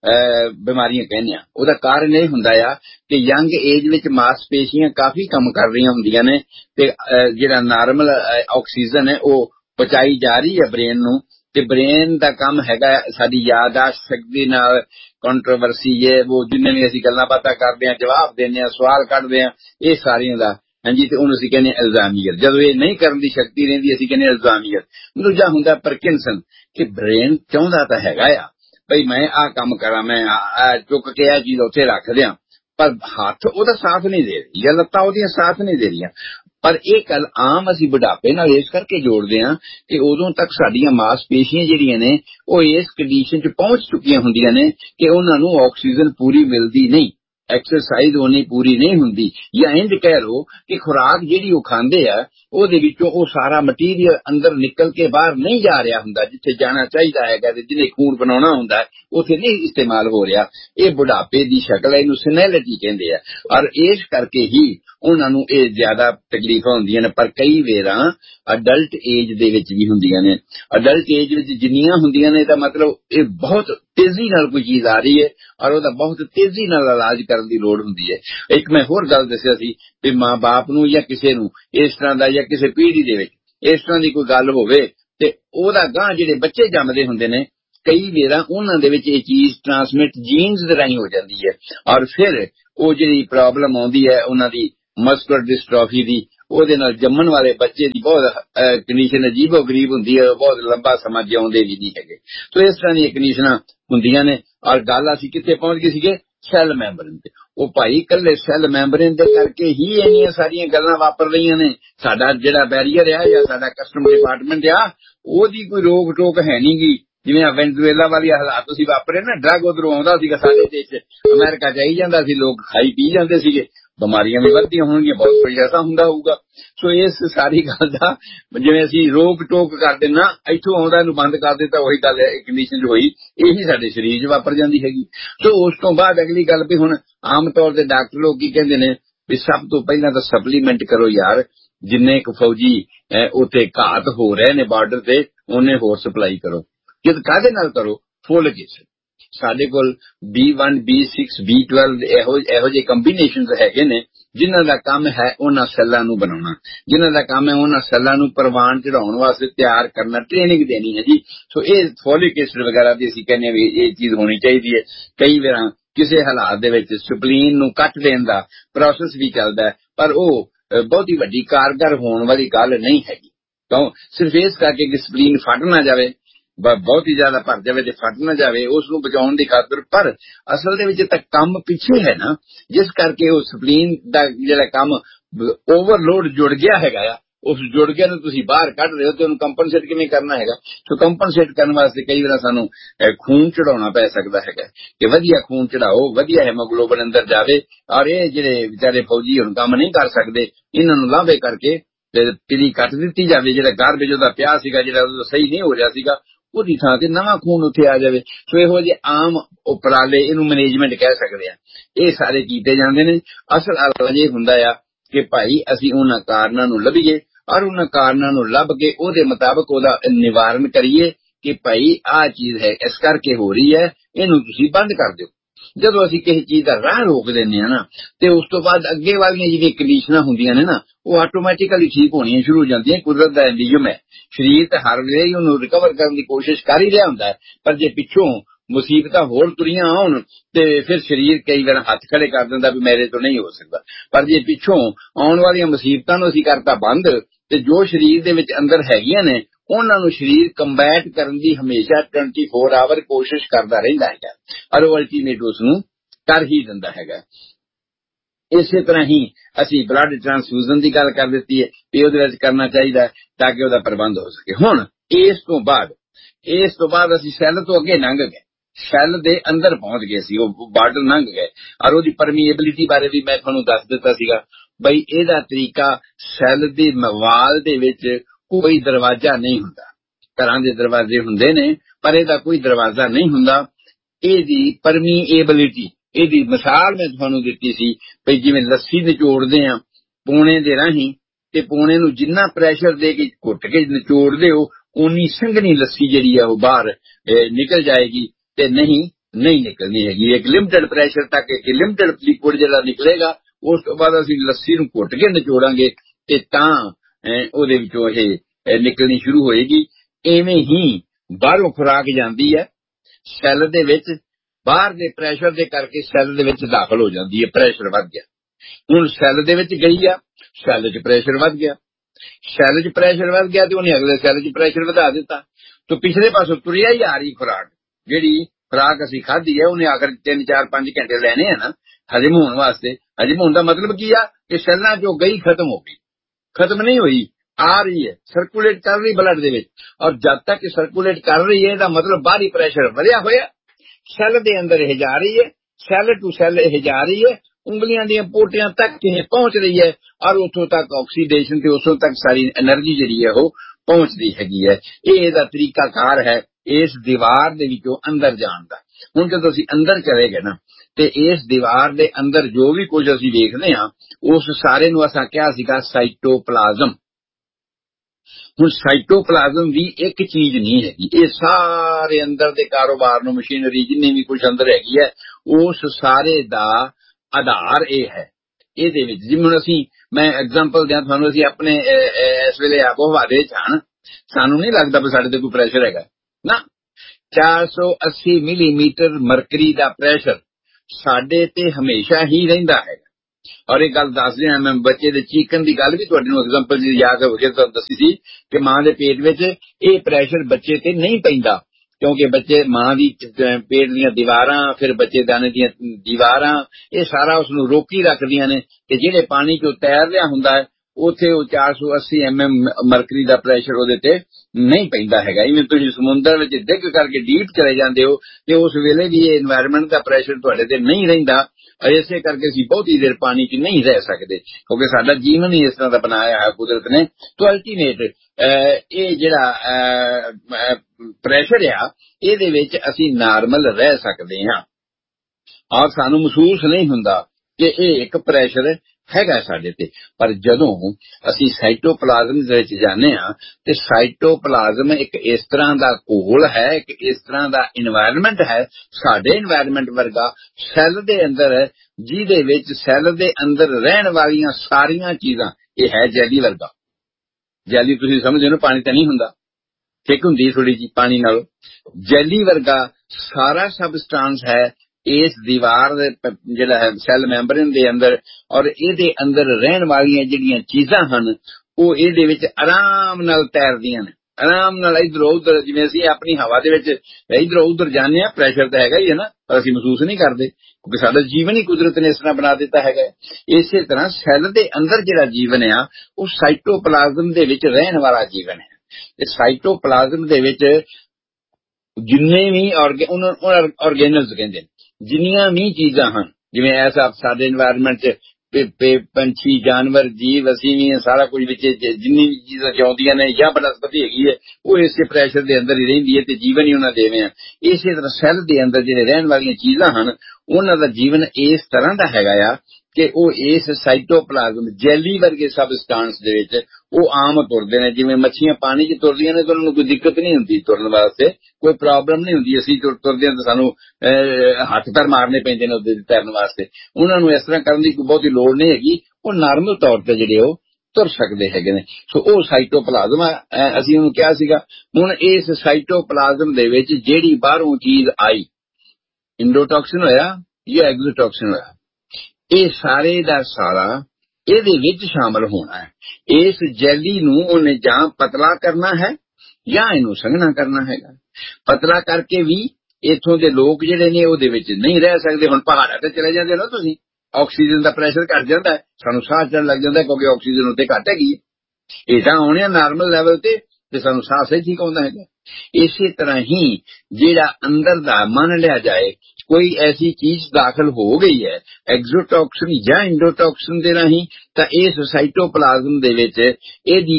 ਬਿਮਾਰੀਆਂ ਕਹਿੰਦੇ ਆ। ਉਹਦਾ ਕਾਰਨ ਇਹ ਹੁੰਦਾ ਆ ਕਿ ਯੰਗ ਏਜ ਵਿੱਚ ਮਾਸਪੇਸ਼ੀਆਂ ਕਾਫੀ ਕੰਮ ਕਰ ਰਹੀਆਂ ਹੁੰਦੀਆਂ ਨੇ ਤੇ ਜਿਹੜਾ ਨਾਰਮਲ ਆਕਸੀਜਨ ਹੈ ਉਹ ਪਹੁੰਚਾਈ ਜਾ ਰਹੀ ਹੈ ਬ੍ਰੇਨ ਨੂੰ। ਤੇ ਬ੍ਰੇਨ ਦਾ ਕੰਮ ਹੈਗਾ ਸਾਡੀ ਯਾਦਾਸ਼ਤ ਸ਼ਕਤੀ ਨਾਲ, ਕੰਟਰੋਵਰਸੀ ਹੈ ਉਹ, ਜਿੰਨੇ ਵੀ ਅਸੀਂ ਗੱਲਾਂ ਬਾਤਾਂ ਕਰਦੇ ਹਾਂ, ਜਵਾਬ ਦਿੰਦੇ ਹਾਂ, ਸਵਾਲ ਕੱਢਦੇ ਹਾਂ, ਇਹ ਸਾਰੀਆਂ ਦਾ ਹਾਂਜੀ। ਤੇ ਉਹਨੂੰ ਅਸੀਂ ਕਹਿੰਦੇ ਅਲਜ਼ਾਈਮਰ। ਜਦੋਂ ਇਹ ਨਹੀਂ ਕਰਨ ਦੀ ਸ਼ਕਤੀ ਰਹਿੰਦੀ ਅਸੀਂ ਕਹਿੰਦੇ ਅਲਜ਼ਾਈਮਰ। ਦੂਜਾ ਹੁੰਦਾ ਪਾਰਕਿੰਸਨ, ਕਿ ਬ੍ਰੇਨ ਚਾਹੁੰਦਾ ਤਾਂ ਹੈਗਾ ਆ ਬਈ ਮੈਂ ਆਹ ਕੰਮ ਕਰਾਂ, ਮੈਂ ਚੁੱਕ ਕੇ ਇਹ ਚੀਜ਼ ਉੱਥੇ ਰੱਖ ਦਿਆਂ, ਪਰ ਹੱਥ ਉਹਦਾ ਸਾਥ ਨਹੀਂ ਦੇ ਰਹੀ ਜਾਂ ਲੱਤਾਂ ਉਹਦੀਆਂ ਸਾਥ ਨਹੀਂ ਦੇ ਰਹੀਆਂ। ਪਰ ਇਹ ਗੱਲ ਆਮ ਅਸੀਂ ਬੁਢਾਪੇ ਨਾਲ ਇਸ ਕਰਕੇ ਜੋੜਦੇ ਹਾਂ ਕਿ ਉਦੋਂ ਤੱਕ ਸਾਡੀਆਂ ਮਾਸਪੇਸ਼ੀਆਂ ਜਿਹੜੀਆਂ ਨੇ ਉਹ ਇਸ ਕੰਡੀਸ਼ਨ 'ਚ ਪਹੁੰਚ ਚੁੱਕੀਆਂ ਹੁੰਦੀਆਂ ਨੇ ਕਿ ਉਹਨਾਂ ਨੂੰ ਆਕਸੀਜਨ ਪੂਰੀ ਮਿਲਦੀ ਨਹੀਂ, ਐਕਸਰਸਾਈਜ਼ ਉਹਨੀ ਪੂਰੀ ਨਹੀਂ ਹੁੰਦੀ, ਜਾਂ ਇੰਝ ਕਹਿ ਲਓ ਕਿ ਖੁਰਾਕ ਜਿਹੜੀ ਉਹ ਖਾਂਦੇ ਆ ਉਹਦੇ ਵਿੱਚੋਂ ਉਹ ਸਾਰਾ ਮਟੀਰੀਅਲ ਅੰਦਰ ਨਿਕਲ ਕੇ ਬਾਹਰ ਨਹੀਂ ਜਾ ਰਿਹਾ ਹੁੰਦਾ, ਜਿੱਥੇ ਜਾਣਾ ਚਾਹੀਦਾ ਹੈਗਾ ਤੇ ਜਿਹਨੇ ਖੂਨ ਬਣਾਉਣਾ ਹੁੰਦਾ ਉੱਥੇ ਨਹੀਂ ਇਸਤੇਮਾਲ ਹੋ ਰਿਹਾ। ਇਹ ਬੁਢਾਪੇ ਦੀ ਸ਼ਕਲ ਹੈ, ਇਹਨੂੰ ਸੈਨੈਲਿਟੀ ਕਹਿੰਦੇ ਆ। ਔਰ ਇਸ ਕਰਕੇ ਹੀ ਉਹਨਾਂ ਨੂੰ ਇਹ ਜ਼ਿਆਦਾ ਤਕਲੀਫਾਂ ਹੁੰਦੀਆਂ ਨੇ। ਪਰ ਕਈ ਵੇਰਾਂ ਅਡਲਟ ਏਜ ਦੇ ਵਿੱਚ ਵੀ ਹੁੰਦੀਆਂ ਨੇ। ਅਡਲਟ ਏਜ ਵਿੱਚ ਜਿੰਨੀਆਂ ਹੁੰਦੀਆਂ ਨੇ ਇਹਦਾ ਮਤਲਬ ਇਹ ਬਹੁਤ ਤੇਜ਼ੀ ਨਾਲ ਕੋਈ ਚੀਜ਼ ਆ ਰਹੀ ਹੈ ਔਰ ਉਹਦਾ ਬਹੁਤ ਤੇਜ਼ੀ ਨਾਲ ਇਲਾਜ ਕਰਨ ਦੀ ਲੋੜ ਹੁੰਦੀ ਹੈ। ਇੱਕ ਮੈਂ ਹੋਰ ਗੱਲ ਦੱਸਿਆ ਸੀ ਕਿ ਮਾਂ ਬਾਪ ਨੂੰ ਜਾਂ ਕਿਸੇ ਨੂੰ ਇਸ ਤਰ੍ਹਾਂ ਦਾ, ਜਾਂ ਕਿਸੇ ਪੀੜ੍ਹੀ ਦੇ ਵਿੱਚ ਇਸ ਤਰ੍ਹਾਂ ਦੀ ਕੋਈ ਗੱਲ ਹੋਵੇ ਤੇ ਉਹਦਾ ਗਾਂ ਜਿਹੜੇ ਬੱਚੇ ਜੰਮਦੇ ਹੁੰਦੇ ਨੇ, ਕਈ ਵੇਰਾਂ ਉਹਨਾਂ ਦੇ ਵਿੱਚ ਇਹ ਚੀਜ਼ ਟਰਾਂਸਮਿਟ ਜੀਨਸ ਦੇ ਰਾਹੀਂ ਹੋ ਜਾਂਦੀ ਹੈ। ਔਰ ਫਿਰ ਉਹ ਜਿਹੜੀ ਪ੍ਰੋਬਲਮ ਆਉਂਦੀ ਹੈ ਉਹਨਾਂ ਦੀ ਮਸਕੂਲਰ ਡਿਸਟ੍ਰਾਫੀ ਦੀ, ਉਹਦੇ ਨਾਲ ਜੰਮਣ ਵਾਲੇ ਬੱਚੇ ਦੀ ਬਹੁਤ ਕੰਡੀਸ਼ਨ ਅਜੀਬੋ ਗਰੀਬ ਹੁੰਦੀ ਹੈ, ਬਹੁਤ ਲੰਬਾ ਸਮਾਂ ਜਿਉਂਦੇ ਵੀ ਨਹੀਂ ਹੈਗੇ। ਸੋ ਇਸ ਤਰ੍ਹਾਂ ਦੀਆਂ ਕੰਡੀਸ਼ਨਾਂ ਹੁੰਦੀਆਂ ਨੇ। ਔਰ ਗੱਲ ਅਸੀਂ ਕਿੱਥੇ ਪਹੁੰਚ ਗਏ ਸੀਗੇ, ਸੈੱਲ ਮੈਂਬਰੇਨ ਤੇ। ਉਹ ਭਾਈ ਇਕੱਲੇ ਸੈੱਲ ਮੈਂਬਰੇਨ ਦੇ ਕਰਕੇ ਹੀ ਇੰਨੀਆਂ ਸਾਰੀਆਂ ਗੱਲਾਂ ਵਾਪਰ ਰਹੀਆਂ ਨੇ। ਸਾਡਾ ਜਿਹੜਾ ਬੈਰੀਅਰ ਆ ਜਾਂ ਸਾਡਾ ਕਸਟਮ ਡਿਪਾਰਟਮੈਂਟ ਆ, ਉਹਦੀ ਕੋਈ ਰੋਕ ਟੋਕ ਹੈ ਨਹੀਂ ਗੀ। ਜਿਵੇਂ ਵੈਨਜ਼ੂਏਲਾ ਵਾਲੀ ਹਾਲਾਤ ਤੁਸੀਂ ਵਾਪਰੇ ਨਾ, ਡਰੱਗ ਉਧਰੋਂ ਆਉਂਦਾ ਸੀਗਾ ਸਾਡੇ ਦੇਸ਼ 'ਚ, ਅਮਰੀਕਾ ਜਾਈ ਜਾਂਦਾ ਸੀ, ਲੋਕ ਖਾਈ ਪੀ ਜਾਂਦੇ ਸੀਗੇ। ਬਿਮਾਰੀਆਂ ਵੀ ਵੱਧਦੀਆਂ ਹੋਣਗੀਆਂ, ਬਹੁਤ ਕੁਝ ਐਸਾ ਹੁੰਦਾ ਹੋਊਗਾ। ਸੋ ਇਸ ਸਾਰੀ ਗੱਲ ਦਾ ਜਿਵੇਂ ਅਸੀਂ ਰੋਕ ਟੋਕ ਕਰਦੇ ਨਾ, ਇੱਥੋਂ ਆਉਂਦਾ ਇਹਨੂੰ ਬੰਦ ਕਰ ਦਿੱਤਾ, ਉਹੀ ਗੱਲ ਕੰਡੀਸ਼ਨ 'ਚ ਹੋਈ, ਇਹੀ ਸਾਡੇ ਸਰੀਰ 'ਚ ਵਾਪਰ ਜਾਂਦੀ ਹੈਗੀ। ਸੋ ਉਸ ਤੋਂ ਬਾਅਦ ਅਗਲੀ ਗੱਲ ਵੀ ਹੁਣ ਆਮ ਤੌਰ ਤੇ ਡਾਕਟਰ ਲੋਕ ਕੀ ਕਹਿੰਦੇ ਨੇ ਵੀ ਸਭ ਤੋਂ ਪਹਿਲਾਂ ਤਾਂ ਸਪਲੀਮੈਂਟ ਕਰੋ ਯਾਰ, ਜਿੰਨੇ ਕੁ ਫੌਜੀ ਉੱਥੇ ਘਾਤ ਹੋ ਰਹੇ ਨੇ ਬਾਰਡਰ ਤੇ, ਉਹਨੇ ਹੋਰ ਸਪਲਾਈ ਕਰੋ। ਜਦ ਕਾਹਦੇ ਨਾਲ ਕਰੋ? Folic acid. ਸਾਡੇ ਕੋਲ B1 B6 B12 ਇਹੋ ਜਿਹੇ ਕੰਬੀਨੇਸ਼ਨ ਹੈਗੇ ਨੇ ਜਿਨ੍ਹਾਂ ਦਾ ਕੰਮ ਹੈ ਉਹਨਾਂ ਸੈੱਲਾਂ ਨੂੰ ਬਣਾਉਣਾ, ਜਿਨ੍ਹਾਂ ਦਾ ਕੰਮ ਹੈ ਉਹਨਾਂ ਸੈੱਲਾਂ ਨੂੰ ਪ੍ਰਵਾਨ ਚੜਾਉਣ ਵਾਸਤੇ ਤਿਆਰ ਕਰਨਾ, ਟ੍ਰੇਨਿੰਗ ਦੇਣੀ ਹੈ ਜੀ। ਸੋ ਇਹ ਫੋਲਿਕ ਐਸਿਡ ਵਗੈਰਾ ਦੀ ਅਸੀਂ ਕਹਿੰਦੇ ਵੀ ਇਹ ਚੀਜ਼ ਹੋਣੀ ਚਾਹੀਦੀ ਹੈ। ਕਈ ਵਾਰ ਕਿਸੇ ਹਾਲਾਤ ਦੇ ਵਿੱਚ ਸਪਲੀਨ ਨੂੰ ਕੱਟ ਦੇਣ ਦਾ ਪ੍ਰੋਸੈਸ ਵੀ ਚੱਲਦਾ ਹੈ, ਪਰ ਉਹ ਬਹੁਤੀ ਵੱਡੀ ਕਾਰਗਰ ਹੋਣ ਵਾਲੀ ਗੱਲ ਨਹੀਂ ਹੈਗੀ। ਤਾਂ ਸਿਰਫ ਇਸ ਕਰਕੇ ਕਿ ਸਪਲੀਨ ਫਟ ਨਾ ਜਾਵੇ, ਬਹੁਤ ਹੀ ਜ਼ਿਆਦਾ ਭਰ ਜਾਵੇ ਤੇ ਫਟ ਨਾ ਜਾਵੇ, ਉਸ ਨੂੰ ਬਚਾਉਣ ਦੀ ਖਾਤਰ। ਪਰ ਅਸਲ ਦੇ ਵਿੱਚ ਤਾਂ ਕੰਮ ਪਿੱਛੇ ਹੈ ਨਾ, ਜਿਸ ਕਰਕੇ ਉਹ ਸਪਲੀਨ ਦਾ ਜਿਹੜਾ ਕੰਮ ਓਵਰਲੋਡ ਜੁੜ ਗਿਆ ਹੈਗਾ ਆ, ਉਸ ਜੁੜ ਗਿਆ ਨੂੰ ਤੁਸੀਂ ਬਾਹਰ ਕੱਢ ਰਹੇ ਹੋ ਤੇ ਉਹਨੂੰ ਕੰਪਨਸੇਟ ਕਿਵੇਂ ਕਰਨਾ ਹੈਗਾ? ਸੋ ਕੰਪਨਸੇਟ ਕਰਨ ਵਾਸਤੇ ਕਈ ਵਾਰ ਸਾਨੂੰ ਖੂਨ ਚੜਾਉਣਾ ਪੈ ਸਕਦਾ ਹੈਗਾ ਕਿ ਵਧੀਆ ਖੂਨ ਚੜਾਓ, ਵਧੀਆ ਹੈਮੋਗਲੋਬਿਨ ਅੰਦਰ ਜਾਵੇ। ਔਰ ਇਹ ਜਿਹੜੇ ਵਿਚਾਰੇ ਫੌਜੀ ਹੁਣ ਕੰਮ ਨਹੀਂ ਕਰ ਸਕਦੇ, ਇਹਨਾਂ ਨੂੰ ਲਾਂਭੇ ਕਰਕੇ ਤੇ ਪੀਲੀ ਕੱਟ ਦਿੱਤੀ ਜਾਵੇ। ਜਿਹੜਾ ਗਾਰਬੇਜ ਉਹਦਾ ਪਿਆ ਸੀਗਾ, ਜਿਹੜਾ ਸਹੀ ਨਹੀਂ ਹੋ ਰਿਹਾ ਸੀਗਾ, ਉਹਦੀ ਥਾਂ ਤੇ ਨਵਾਂ ਖੂਨ ਉੱਥੇ ਆ ਜਾਵੇ। ਸੋ ਇਹੋ ਜਿਹੇ ਆਮ ਉਪਰਾਲੇ, ਇਹਨੂੰ ਮੈਨੇਜਮੈਂਟ ਕਹਿ ਸਕਦੇ ਆ, ਇਹ ਸਾਰੇ ਕੀਤੇ ਜਾਂਦੇ ਨੇ। ਅਸਲ ਅਰਥ ਇਹ ਹੁੰਦਾ ਆ ਕਿ ਭਾਈ ਅਸੀਂ ਉਹਨਾਂ ਕਾਰਨਾਂ ਨੂੰ ਲੱਭੀਏ ਔਰ ਉਹਨਾਂ ਕਾਰਨਾਂ ਨੂੰ ਲੱਭ ਕੇ ਉਹਦੇ ਮੁਤਾਬਕ ਉਹਦਾ ਨਿਵਾਰਨ ਕਰੀਏ ਕਿ ਭਾਈ ਆਹ ਚੀਜ਼ ਹੈ ਇਸ ਕਰਕੇ ਹੋ ਰਹੀ ਹੈ, ਇਹਨੂੰ ਤੁਸੀਂ ਬੰਦ ਕਰ ਦਿਓ। ਜਦੋਂ ਅਸੀਂ ਕਿਸੇ ਚੀਜ਼ ਦਾ ਰਾਹ ਰੋਕ ਦਿੰਦੇ ਹਾਂ ਨਾ, ਤੇ ਉਸ ਤੋਂ ਬਾਅਦ ਅੱਗੇ ਵਾਲੀਆਂ ਜਿਹੜੀਆਂ ਕੰਡੀਸ਼ਨਾਂ ਹੁੰਦੀਆਂ ਨੇ ਨਾ, ਉਹ ਆਟੋਮੈਟਿਕਲੀ ਠੀਕ ਹੋਣੀਆਂ ਸ਼ੁਰੂ ਹੋ ਜਾਂਦੀਆਂ। ਕੁਦਰਤ ਦਾ ਨਿਯਮ ਹੈ, ਸਰੀਰ ਤਾਂ ਹਰ ਵੇਲੇ ਹੀ ਉਹਨੂੰ ਰਿਕਵਰ ਕਰਨ ਦੀ ਕੋਸ਼ਿਸ਼ ਕਰ ਹੀ ਰਿਹਾ ਹੁੰਦਾ ਹੈ, ਪਰ ਜੇ ਪਿੱਛੋਂ ਮੁਸੀਬਤਾਂ ਹੋਰ ਤੁਰੀਆਂ ਆਉਣ ਤੇ ਫਿਰ ਸਰੀਰ ਕਈ ਵਾਰ ਹੱਥ ਖੜੇ ਕਰ ਦਿੰਦਾ ਵੀ ਮੇਰੇ ਤੋਂ ਨਹੀਂ ਹੋ ਸਕਦਾ। ਪਰ ਜੇ ਪਿੱਛੋਂ ਆਉਣ ਵਾਲੀਆਂ ਮੁਸੀਬਤਾਂ ਨੂੰ ਅਸੀਂ ਕਰਤਾ ਬੰਦ, ਤੇ ਜੋ ਸਰੀਰ ਦੇ ਵਿੱਚ ਅੰਦਰ ਹੈਗੀਆਂ ਨੇ ਉਹਨਾਂ ਨੂੰ ਸਰੀਰ ਕੰਬੈਟ ਕਰਨ ਦੀ ਹਮੇਸ਼ਾ 24 ਆਵਰ ਕੋਸ਼ਿਸ਼ ਕਰਦਾ ਰਹਿੰਦਾ ਹੈਗਾ, ਔਰ ਉਹ ਅਲਟੀਮੇਟ ਉਸ ਨੂੰ ਕਰ ਹੀ ਦਿੰਦਾ ਹੈਗਾ। ਇਸੇ ਤਰ੍ਹਾਂ ਹੀ ਅਸੀਂ ਬਲੱਡ ਟ੍ਰਾਂਸਫਿਊਜ਼ਨ ਦੀ ਗੱਲ ਕਰ ਦਿੱਤੀ ਹੈ ਵੀ ਉਹਦੇ ਵਿੱਚ ਕਰਨਾ ਚਾਹੀਦਾ ਤਾਂ ਕਿ ਉਹਦਾ ਪ੍ਰਬੰਧ ਹੋ ਸਕੇ। ਹੁਣ ਇਸ ਤੋਂ ਬਾਅਦ ਅਸੀਂ ਸੈੱਲ ਤੋਂ ਅੱਗੇ ਲੰਘ ਗਏ, ਸੈੱਲ ਦੇ ਅੰਦਰ ਪਹੁੰਚ ਗਏ ਸੀ, ਉਹ ਬਾਰਡਰ ਲੰਘ ਗਏ। ਔਰ ਉਹਦੀ ਪਰਮੀਏਬਿਲਿਟੀ ਬਾਰੇ ਵੀ ਮੈਂ ਤੁਹਾਨੂੰ ਦੱਸ ਦਿੱਤਾ ਸੀਗਾ ਬਈ ਇਹਦਾ ਤਰੀਕਾ, ਸੈੱਲ ਦੀ ਵਾਲ ਦੇ ਵਿੱਚ ਕੋਈ ਦਰਵਾਜ਼ਾ ਨਹੀਂ ਹੁੰਦਾ। ਘਰਾਂ ਦੇ ਦਰਵਾਜ਼ੇ ਹੁੰਦੇ ਨੇ ਪਰ ਇਹਦਾ ਕੋਈ ਦਰਵਾਜ਼ਾ ਨਹੀਂ ਹੁੰਦਾ। ਇਹਦੀ ਪਰਮੀਏਬਿਲਿਟੀ, ਇਹਦੀ ਮਿਸਾਲ ਮੈਂ ਤੁਹਾਨੂੰ ਦਿੱਤੀ ਸੀ ਵੀ ਜਿਵੇਂ ਲੱਸੀ ਨਿਚੋੜਦੇ ਆ ਪੂਣੇ ਦੇ ਰਾਹੀਂ, ਤੇ ਪੂਣੇ ਨੂੰ ਜਿੰਨਾ ਪ੍ਰੈਸ਼ਰ ਦੇ ਕੇ ਘੁੱਟ ਕੇ ਨਿਚੋੜਦੇ ਹੋ ਉਨੀ ਸੰਘਣੀ ਲੱਸੀ ਜਿਹੜੀ ਆ ਉਹ ਬਾਹਰ ਨਿਕਲ ਜਾਏਗੀ, ਤੇ ਨਹੀਂ ਨਿਕਲਣੀ ਹੈਗੀ। ਇੱਕ ਲਿਮਟਿਡ ਪ੍ਰੈਸ਼ਰ ਤੱਕ, ਇੱਕ ਲਿਮਟਿਡ ਲਿਕੁਇਡ ਜਿਹੜਾ ਨਿਕਲੇਗਾ, ਉਸ ਤੋਂ ਬਾਅਦ ਅਸੀਂ ਲੱਸੀ ਨੂੰ ਘੁੱਟ ਕੇ ਨਿਚੋੜਾਂਗੇ ਤੇ ਤਾਂ ਉਹਦੇ ਵਿੱਚੋਂ ਇਹ ਨਿਕਲਣੀ ਸ਼ੁਰੂ ਹੋਏਗੀ। ਐਵੇਂ ਹੀ ਬਾਹਰੋਂ ਖੁਰਾਕ ਜਾਂਦੀ ਹੈ ਸੈੱਲ ਦੇ ਵਿੱਚ, ਬਾਹਰ ਦੇ ਪ੍ਰੈਸ਼ਰ ਦੇ ਕਰਕੇ ਸੈੱਲ ਦੇ ਵਿੱਚ ਦਾਖਲ ਹੋ ਜਾਂਦੀ ਹੈ। ਪ੍ਰੈਸ਼ਰ ਵੱਧ ਗਿਆ, ਹੁਣ ਸੈੱਲ ਦੇ ਵਿੱਚ ਗਈ ਆ, ਸੈੱਲ 'ਚ ਪ੍ਰੈਸ਼ਰ ਵੱਧ ਗਿਆ, ਤੇ ਉਹਨੇ ਅਗਲੇ ਸੈੱਲ 'ਚ ਪ੍ਰੈਸ਼ਰ ਵਧਾ ਦਿੱਤਾ। ਤਾਂ ਪਿਛਲੇ ਪਾਸੋਂ ਤੁਰਿਆ ਹੀ ਆ ਰਹੀ ਖੁਰਾਕ, ਜਿਹੜੀ ਖੁਰਾਕ ਅਸੀਂ ਖਾਧੀ ਹੈ ਉਹਨੇ ਆਖਰ 3, 4, 5 ਘੰਟੇ ਲੈਣੇ ਆ ਨਾ ਹਜਮ ਹੋਣ ਵਾਸਤੇ। ਹਜਮ ਹੋਣ ਦਾ ਮਤਲਬ ਕੀ ਆ ਕਿ ਸੈੱਲਾਂ 'ਚੋਂ ਗਈ ਖਤਮ ਹੋ ਗਈ, ਖਤਮ ਨਹੀਂ ਹੋਈ, ਆ ਰਹੀ ਹੈ, ਸਰਕੂਲੇਟ ਕਰ ਰਹੀ ਬਲੱਡ ਦੇ ਵਿੱਚ। ਔਰ ਜਦ ਤੱਕ ਸਰਕੂਲੇਟ ਕਰ ਰਹੀ ਹੈ ਇਹਦਾ ਮਤਲਬ ਬਾਹਰੀ ਪ੍ਰੈਸ਼ਰ ਵਧਿਆ ਹੋਇਆ, ਸੈੱਲ ਦੇ ਅੰਦਰ ਇਹ ਜਾ ਰਹੀ ਹੈ, ਸੈੱਲ ਟੂ ਸੈੱਲ ਇਹ ਜਾ ਰਹੀ ਹੈ, ਉਂਗਲੀਆਂ ਦੀਆਂ ਪੋਟੀਆਂ ਤੱਕ ਇਹ ਪਹੁੰਚ ਰਹੀ ਹੈ, ਔਰ ਉੱਥੋਂ ਤੱਕ ਆਕਸੀਡੇਸ਼ਨ ਤੇ ਉੱਥੋਂ ਤੱਕ ਸਾਰੀ એનર્ਜੀ ਜਿਹੜੀ ਹੈ ਉਹ ਪਹੁੰਚਦੀ ਹੈਗੀ ਹੈ। ਇਹ ਇਹਦਾ ਤਰੀਕਾਕਾਰ ਹੈ ਇਸ ਦੀਵਾਰ ਦੇ ਵਿੱਚੋਂ ਅੰਦਰ ਜਾਣ ਦਾ। ਹੁਣ ਜਦੋਂ ਅਸੀਂ ਅੰਦਰ ਚਲੇ ਗਏ ਨਾ, ਤੇ ਇਸ ਦੀਵਾਰ ਦੇ ਅੰਦਰ ਜੋ ਵੀ ਕੁਝ ਅਸੀਂ ਵੇਖਦੇ ਹਾਂ ਉਸ ਸਾਰੇ ਨੂੰ ਅਸਾਂ ਕਿਹਾ ਸੀਗਾ ਸਾਈਟੋਪਲਾਜ਼ਮ। ਹੁਣ ਸਾਈਟੋਪਲਾਜ਼ਮ ਵੀ ਇੱਕ ਚੀਜ਼ ਨਹੀਂ ਹੈਗੀ, ਇਹ ਸਾਰੇ ਅੰਦਰ ਦੇ ਕਾਰੋਬਾਰ ਨੂੰ, ਮਸ਼ੀਨਰੀ ਜਿੰਨੀ ਵੀ ਕੁਝ ਅੰਦਰ ਹੈਗੀ ਹੈ, ਉਸ ਸਾਰੇ ਦਾ ਆਧਾਰ ਇਹ ਹੈ। ਇਹਦੇ ਵਿੱਚ ਜਿਵੇਂ ਹੁਣ ਮੈਂ ਐਗਜ਼ਾਮਪਲ ਦਿਆਂ ਤੁਹਾਨੂੰ, ਅਸੀਂ ਆਪਣੇ ਇਸ ਵੇਲੇ ਆਬੋ ਹਵਾ ਦੇ ਵਿੱਚ ਹਾਂ, ਸਾਨੂੰ ਨਹੀਂ ਲੱਗਦਾ ਵੀ ਸਾਡੇ ਤੇ ਕੋਈ ਪ੍ਰੈਸ਼ਰ ਹੈਗਾ ਨਾ। 480 ਮਿਲੀਮੀਟਰ ਮਰਕਰੀ ਦਾ ਪ੍ਰੈਸ਼ਰ ਸਾਡੇ ਤੇ ਹਮੇਸ਼ਾ ਹੀ ਰਹਿੰਦਾ ਹੈਗਾ। ਔਰ ਇਹ ਗੱਲ ਦੱਸ ਰਿਹਾ ਮੈਂ, ਬੱਚੇ ਦੇ ਚੀਕਣ ਦੀ ਗੱਲ ਵੀ ਤੁਹਾਡੇ ਨੂੰ ਐਗਜ਼ਾਮਪਲ ਜੀ ਯਾਦ ਹੋ ਗਿਆ, ਤੁਹਾਨੂੰ ਦੱਸੀ ਸੀ ਕਿ ਮਾਂ ਦੇ ਪੇਟ ਵਿੱਚ ਇਹ ਪ੍ਰੈਸ਼ਰ ਬੱਚੇ ਤੇ ਨਹੀਂ ਪੈਂਦਾ, ਕਿਉਂਕਿ ਬੱਚੇ ਮਾਂ ਦੀ ਪੇਟ ਦੀਆਂ ਦੀਵਾਰਾਂ, ਫਿਰ ਬੱਚੇ ਦਾਣੇ ਦੀਆਂ ਦੀਵਾਰਾਂ, ਇਹ ਸਾਰਾ ਉਸ ਨੂੰ ਰੋਕੀ ਰੱਖਦੀਆਂ ਨੇ, ਤੇ ਜਿਹੜੇ ਪਾਣੀ 'ਚੋਂ ਤੈਰ ਰਿਹਾ ਹੁੰਦਾ ਹੈ ਉੱਥੇ ਉਹ 480 mm ਮਰਕਰੀ ਦਾ ਪ੍ਰੈਸ਼ਰ ਉਹਦੇ ਤੇ ਨਹੀਂ ਪੈਂਦਾ ਹੈਗਾ। ਇਵੇਂ ਤੁਸੀਂ ਸਮੁੰਦਰ ਵਿੱਚ ਡਿੱਗ ਕਰਕੇ ਡੀਪ ਚਲੇ ਜਾਂਦੇ ਹੋ ਤੇ ਉਸ ਵੇਲੇ ਵੀ ਇਹ এনवायरमेंट ਦਾ ਪ੍ਰੈਸ਼ਰ ਤੁਹਾਡੇ ਤੇ ਨਹੀਂ ਰਹਿੰਦਾ, ਇਸੇ ਕਰਕੇ ਅਸੀਂ ਬਹੁਤੀ ਦੇਰ ਪਾਣੀ 'ਚ ਨਹੀਂ ਰਹਿ ਸਕਦੇ, ਕਿਉਂਕਿ ਸਾਡਾ ਜੀਵਨ ਹੀ ਇਸ ਤਰ੍ਹਾਂ ਦਾ ਬਣਾਇਆ ਹੈ ਕੁਦਰਤ ਨੇ। ਤਾਂ ਅਲਟੀਮੇਟ ਇਹ ਜਿਹੜਾ ਪ੍ਰੈਸ਼ਰ ਆ, ਇਹਦੇ ਵਿੱਚ ਅਸੀਂ ਨਾਰਮਲ ਰਹਿ ਸਕਦੇ ਹਾਂ ਔਰ ਸਾਨੂੰ ਮਹਿਸੂਸ ਨਹੀਂ ਹੁੰਦਾ ਕਿ ਇਹ ਇੱਕ ਪ੍ਰੈਸ਼ਰ ਹੈਗਾ ਸਾਡੇ ਤੇ। ਪਰ ਜਦੋਂ ਅਸੀਂ ਸਾਈਟੋਪਲਾਜ਼ਮ ਦੇ ਵਿੱਚ ਜਾਂਦੇ ਹਾਂ ਤੇ ਸਾਈਟੋਪਲਾਜ਼ਮ ਇੱਕ ਇਸ ਤਰ੍ਹਾਂ ਦਾ ਘੋਲ ਹੈ, ਇੱਕ ਇਸ ਤਰ੍ਹਾਂ ਦਾ ਇਨਵਾਇਰਨਮੈਂਟ ਹੈ, ਸਾਡੇ ਇਨਵਾਇਰਨਮੈਂਟ ਵਰਗਾ ਸੈੱਲ ਦੇ ਅੰਦਰ, ਜਿਹਦੇ ਵਿੱਚ ਸੈੱਲ ਦੇ ਅੰਦਰ ਰਹਿਣ ਵਾਲੀਆਂ ਸਾਰੀਆਂ ਚੀਜ਼ਾਂ, ਇਹ ਹੈ ਜੈਲੀ ਵਰਗਾ। ਜੈਲੀ ਤੁਸੀਂ ਸਮਝਦੇ ਹੋ, ਪਾਣੀ ਤਾਂ ਨਹੀਂ ਹੁੰਦਾ, ਠੀਕ ਹੁੰਦੀ ਥੋੜੀ ਜਿਹੀ ਪਾਣੀ ਨਾਲ। ਜੈਲੀ ਵਰਗਾ ਸਾਰਾ ਸਬਸਟੈਂਸ ਹੈ ਇਸ ਦੀਵਾਰ ਦੇ ਜਿਹੜਾ ਹੈ ਸੈੱਲ ਮੈਂਬਰੇਨ ਦੇ ਅੰਦਰ, ਔਰ ਇਹਦੇ ਅੰਦਰ ਰਹਿਣ ਵਾਲੀਆਂ ਜਿਹੜੀਆਂ ਚੀਜ਼ਾਂ ਹਨ ਉਹ ਇਹਦੇ ਵਿੱਚ ਆਰਾਮ ਨਾਲ ਤੈਰਦੀਆਂ ਨੇ, ਆਰਾਮ ਨਾਲ ਇਧਰੋਂ ਉਧਰ। ਜਿਵੇਂ ਅਸੀਂ ਆਪਣੀ ਹਵਾ ਦੇ ਵਿੱਚ ਇਧਰੋਂ ਉਧਰ ਜਾਂਦੇ ਹਾਂ, ਪ੍ਰੈਸ਼ਰ ਤਾਂ ਹੈਗਾ ਹੀ ਹੈ ਨਾ, ਪਰ ਅਸੀਂ ਮਹਿਸੂਸ ਨਹੀਂ ਕਰਦੇ ਕਿਉਂਕਿ ਸਾਡਾ ਜੀਵਨ ਹੀ ਕੁਦਰਤ ਨੇ ਇਸ ਤਰ੍ਹਾਂ ਬਣਾ ਦਿੱਤਾ ਹੈਗਾ। ਇਸੇ ਤਰ੍ਹਾਂ ਸੈੱਲ ਦੇ ਅੰਦਰ ਜਿਹੜਾ ਜੀਵਨ ਆ ਉਹ ਸਾਈਟੋਪਲਾਜ਼ਮ ਦੇ ਵਿੱਚ ਰਹਿਣ ਵਾਲਾ ਜੀਵਨ ਹੈ। ਤੇ ਸਾਈਟੋਪਲਾਜ਼ਮ ਦੇ ਵਿੱਚ ਜਿੰਨੇ ਵੀ ਆਰਗੇਨਲਸ ਕਹਿੰਦੇ ਨੇ, ਜਿੰਨੀਆਂ ਵੀ ਚੀਜ਼ਾਂ ਹਨ, ਜਿਵੇਂ ਐਸਾ ਸਾਡੇ ਇਨਵਾਇਰਨਮੈਂਟ 'ਚ ਪੰਛੀ, ਜਾਨਵਰ, ਜੀਵ, ਅਸੀਂ ਵੀ ਸਾਰਾ ਕੁਝ ਵਿੱਚ ਜਿੰਨੀ ਵੀ ਚੀਜ਼ਾਂ ਜਿਉਂਦੀਆਂ ਨੇ ਜਾਂ ਬਨਸਪਤੀ ਹੈਗੀ ਹੈ, ਉਹ ਇਸੇ ਪ੍ਰੈਸ਼ਰ ਦੇ ਅੰਦਰ ਹੀ ਰਹਿੰਦੀ ਹੈ ਤੇ ਜੀਵਨ ਹੀ ਉਹਨਾਂ ਦੇਵੇਂ ਆ। ਇਸੇ ਤਰ੍ਹਾਂ ਸੈੱਲ ਦੇ ਅੰਦਰ ਜਿਹੜੇ ਰਹਿਣ ਵਾਲੀਆਂ ਚੀਜ਼ਾਂ ਹਨ ਉਹਨਾਂ ਦਾ ਜੀਵਨ ਇਸ ਤਰ੍ਹਾਂ ਦਾ ਹੈਗਾ ਆ ਕਿ ਉਹ ਇਸ ਸਾਈਟੋਪਲਾਜ਼ਮ ਜੈਲੀ ਵਰਗੇ ਸਬਸਟੈਂਸ ਦੇ ਵਿੱਚ ਉਹ ਆਮ ਤੁਰਦੇ ਨੇ। ਜਿਵੇਂ ਮੱਛੀਆਂ ਪਾਣੀ 'ਚ ਤੁਰਦੀਆਂ ਨੇ ਤਾਂ ਉਹਨਾਂ ਨੂੰ ਕੋਈ ਦਿੱਕਤ ਨਹੀਂ ਹੁੰਦੀ, ਤੁਰਨ ਵਾਸਤੇ ਕੋਈ ਪ੍ਰੋਬਲਮ ਨਹੀਂ ਹੁੰਦੀ। ਅਸੀਂ ਤੁਰਦੇ ਹਾਂ ਤਾਂ ਸਾਨੂੰ ਹੱਥ ਪੈਰ ਮਾਰਨੇ ਪੈਂਦੇ ਨੇ ਉਹਦੇ ਤੈਰਨ ਵਾਸਤੇ, ਉਹਨਾਂ ਨੂੰ ਇਸ ਤਰ੍ਹਾਂ ਕਰਨ ਦੀ ਕੋਈ ਬਹੁਤੀ ਲੋੜ ਨਹੀਂ ਹੈਗੀ, ਉਹ ਨਾਰਮਲ ਤੌਰ ਤੇ ਜਿਹੜੇ ਉਹ ਤੁਰ ਸਕਦੇ ਹੈਗੇ ਨੇ। ਸੋ ਉਹ ਸਾਈਟੋਪਲਾਜ਼ਮ ਆ, ਅਸੀਂ ਉਹਨੂੰ ਕਿਹਾ ਸੀਗਾ। ਹੁਣ ਇਸ ਸਾਈਟੋਪਲਾਜ਼ਮ ਦੇ ਵਿੱਚ ਜਿਹੜੀ ਬਾਹਰੋਂ ਚੀਜ਼ ਆਈ, ਇੰਡੋਟੌਕਸਿਨ ਹੋਇਆ ਜਾਂ ਐਗਜ਼ੋਟੌਕਸਿਨ ਹੋਇਆ, ਇਹ ਸਾਰੇ ਦਾ ਸਾਰਾ ਇਹਦੇ ਵਿੱਚ ਸ਼ਾਮਲ ਹੋਣਾ ਹੈ। ਇਸ ਜੈਲੀ ਨੂੰ ਉਹਨੇ ਜਾਂ ਪਤਲਾ ਕਰਨਾ ਹੈ ਜਾਂ ਇਹਨੂੰ ਸੰਘਣਾ ਕਰਨਾ ਹੈਗਾ। ਪਤਲਾ ਕਰਕੇ ਵੀ ਇੱਥੋਂ ਦੇ ਲੋਕ ਜਿਹੜੇ ਨੇ ਉਹਦੇ ਵਿੱਚ ਨਹੀਂ ਰਹਿ ਸਕਦੇ। ਹੁਣ ਪਹਾੜਾਂ ਤੇ ਚਲੇ ਜਾਂਦੇ ਨਾ ਤੁਸੀਂ, ਆਕਸੀਜਨ ਦਾ ਪ੍ਰੈਸ਼ਰ ਘਟ ਜਾਂਦਾ ਹੈ, ਸਾਨੂੰ ਸਾਹ ਚੜਨ ਲੱਗ ਜਾਂਦਾ ਕਿਉਂਕਿ ਆਕਸੀਜਨ ਉੱਤੇ ਘੱਟ ਹੈਗੀ। ਇਹ ਤਾਂ ਆਉਣੇ ਨਾਰਮਲ ਲੈਵਲ ਤੇ ਸਾਨੂੰ ਸਾਹ ਸਹੀ ਠੀਕ ਆਉਂਦਾ ਹੈਗਾ। ਇਸੇ ਤਰ੍ਹਾਂ ਹੀ ਜਿਹੜਾ ਅੰਦਰ ਦਾ ਮੰਨ ਲਿਆ ਜਾਏ ਕੋਈ ਐਸੀ ਚੀਜ਼ ਦਾਖਲ ਹੋ ਗਈ ਹੈ ਐਗਜ਼ੋਟੌਕਸਿਨ ਜਾਂ ਇੰਡੋਟੌਕਸਿਨ ਦੇ ਰਾਹੀਂ, ਤਾਂ ਇਸ ਸਾਈਟੋਪਲਾਜ਼ਮ ਦੇ ਵਿੱਚ ਇਹਦੀ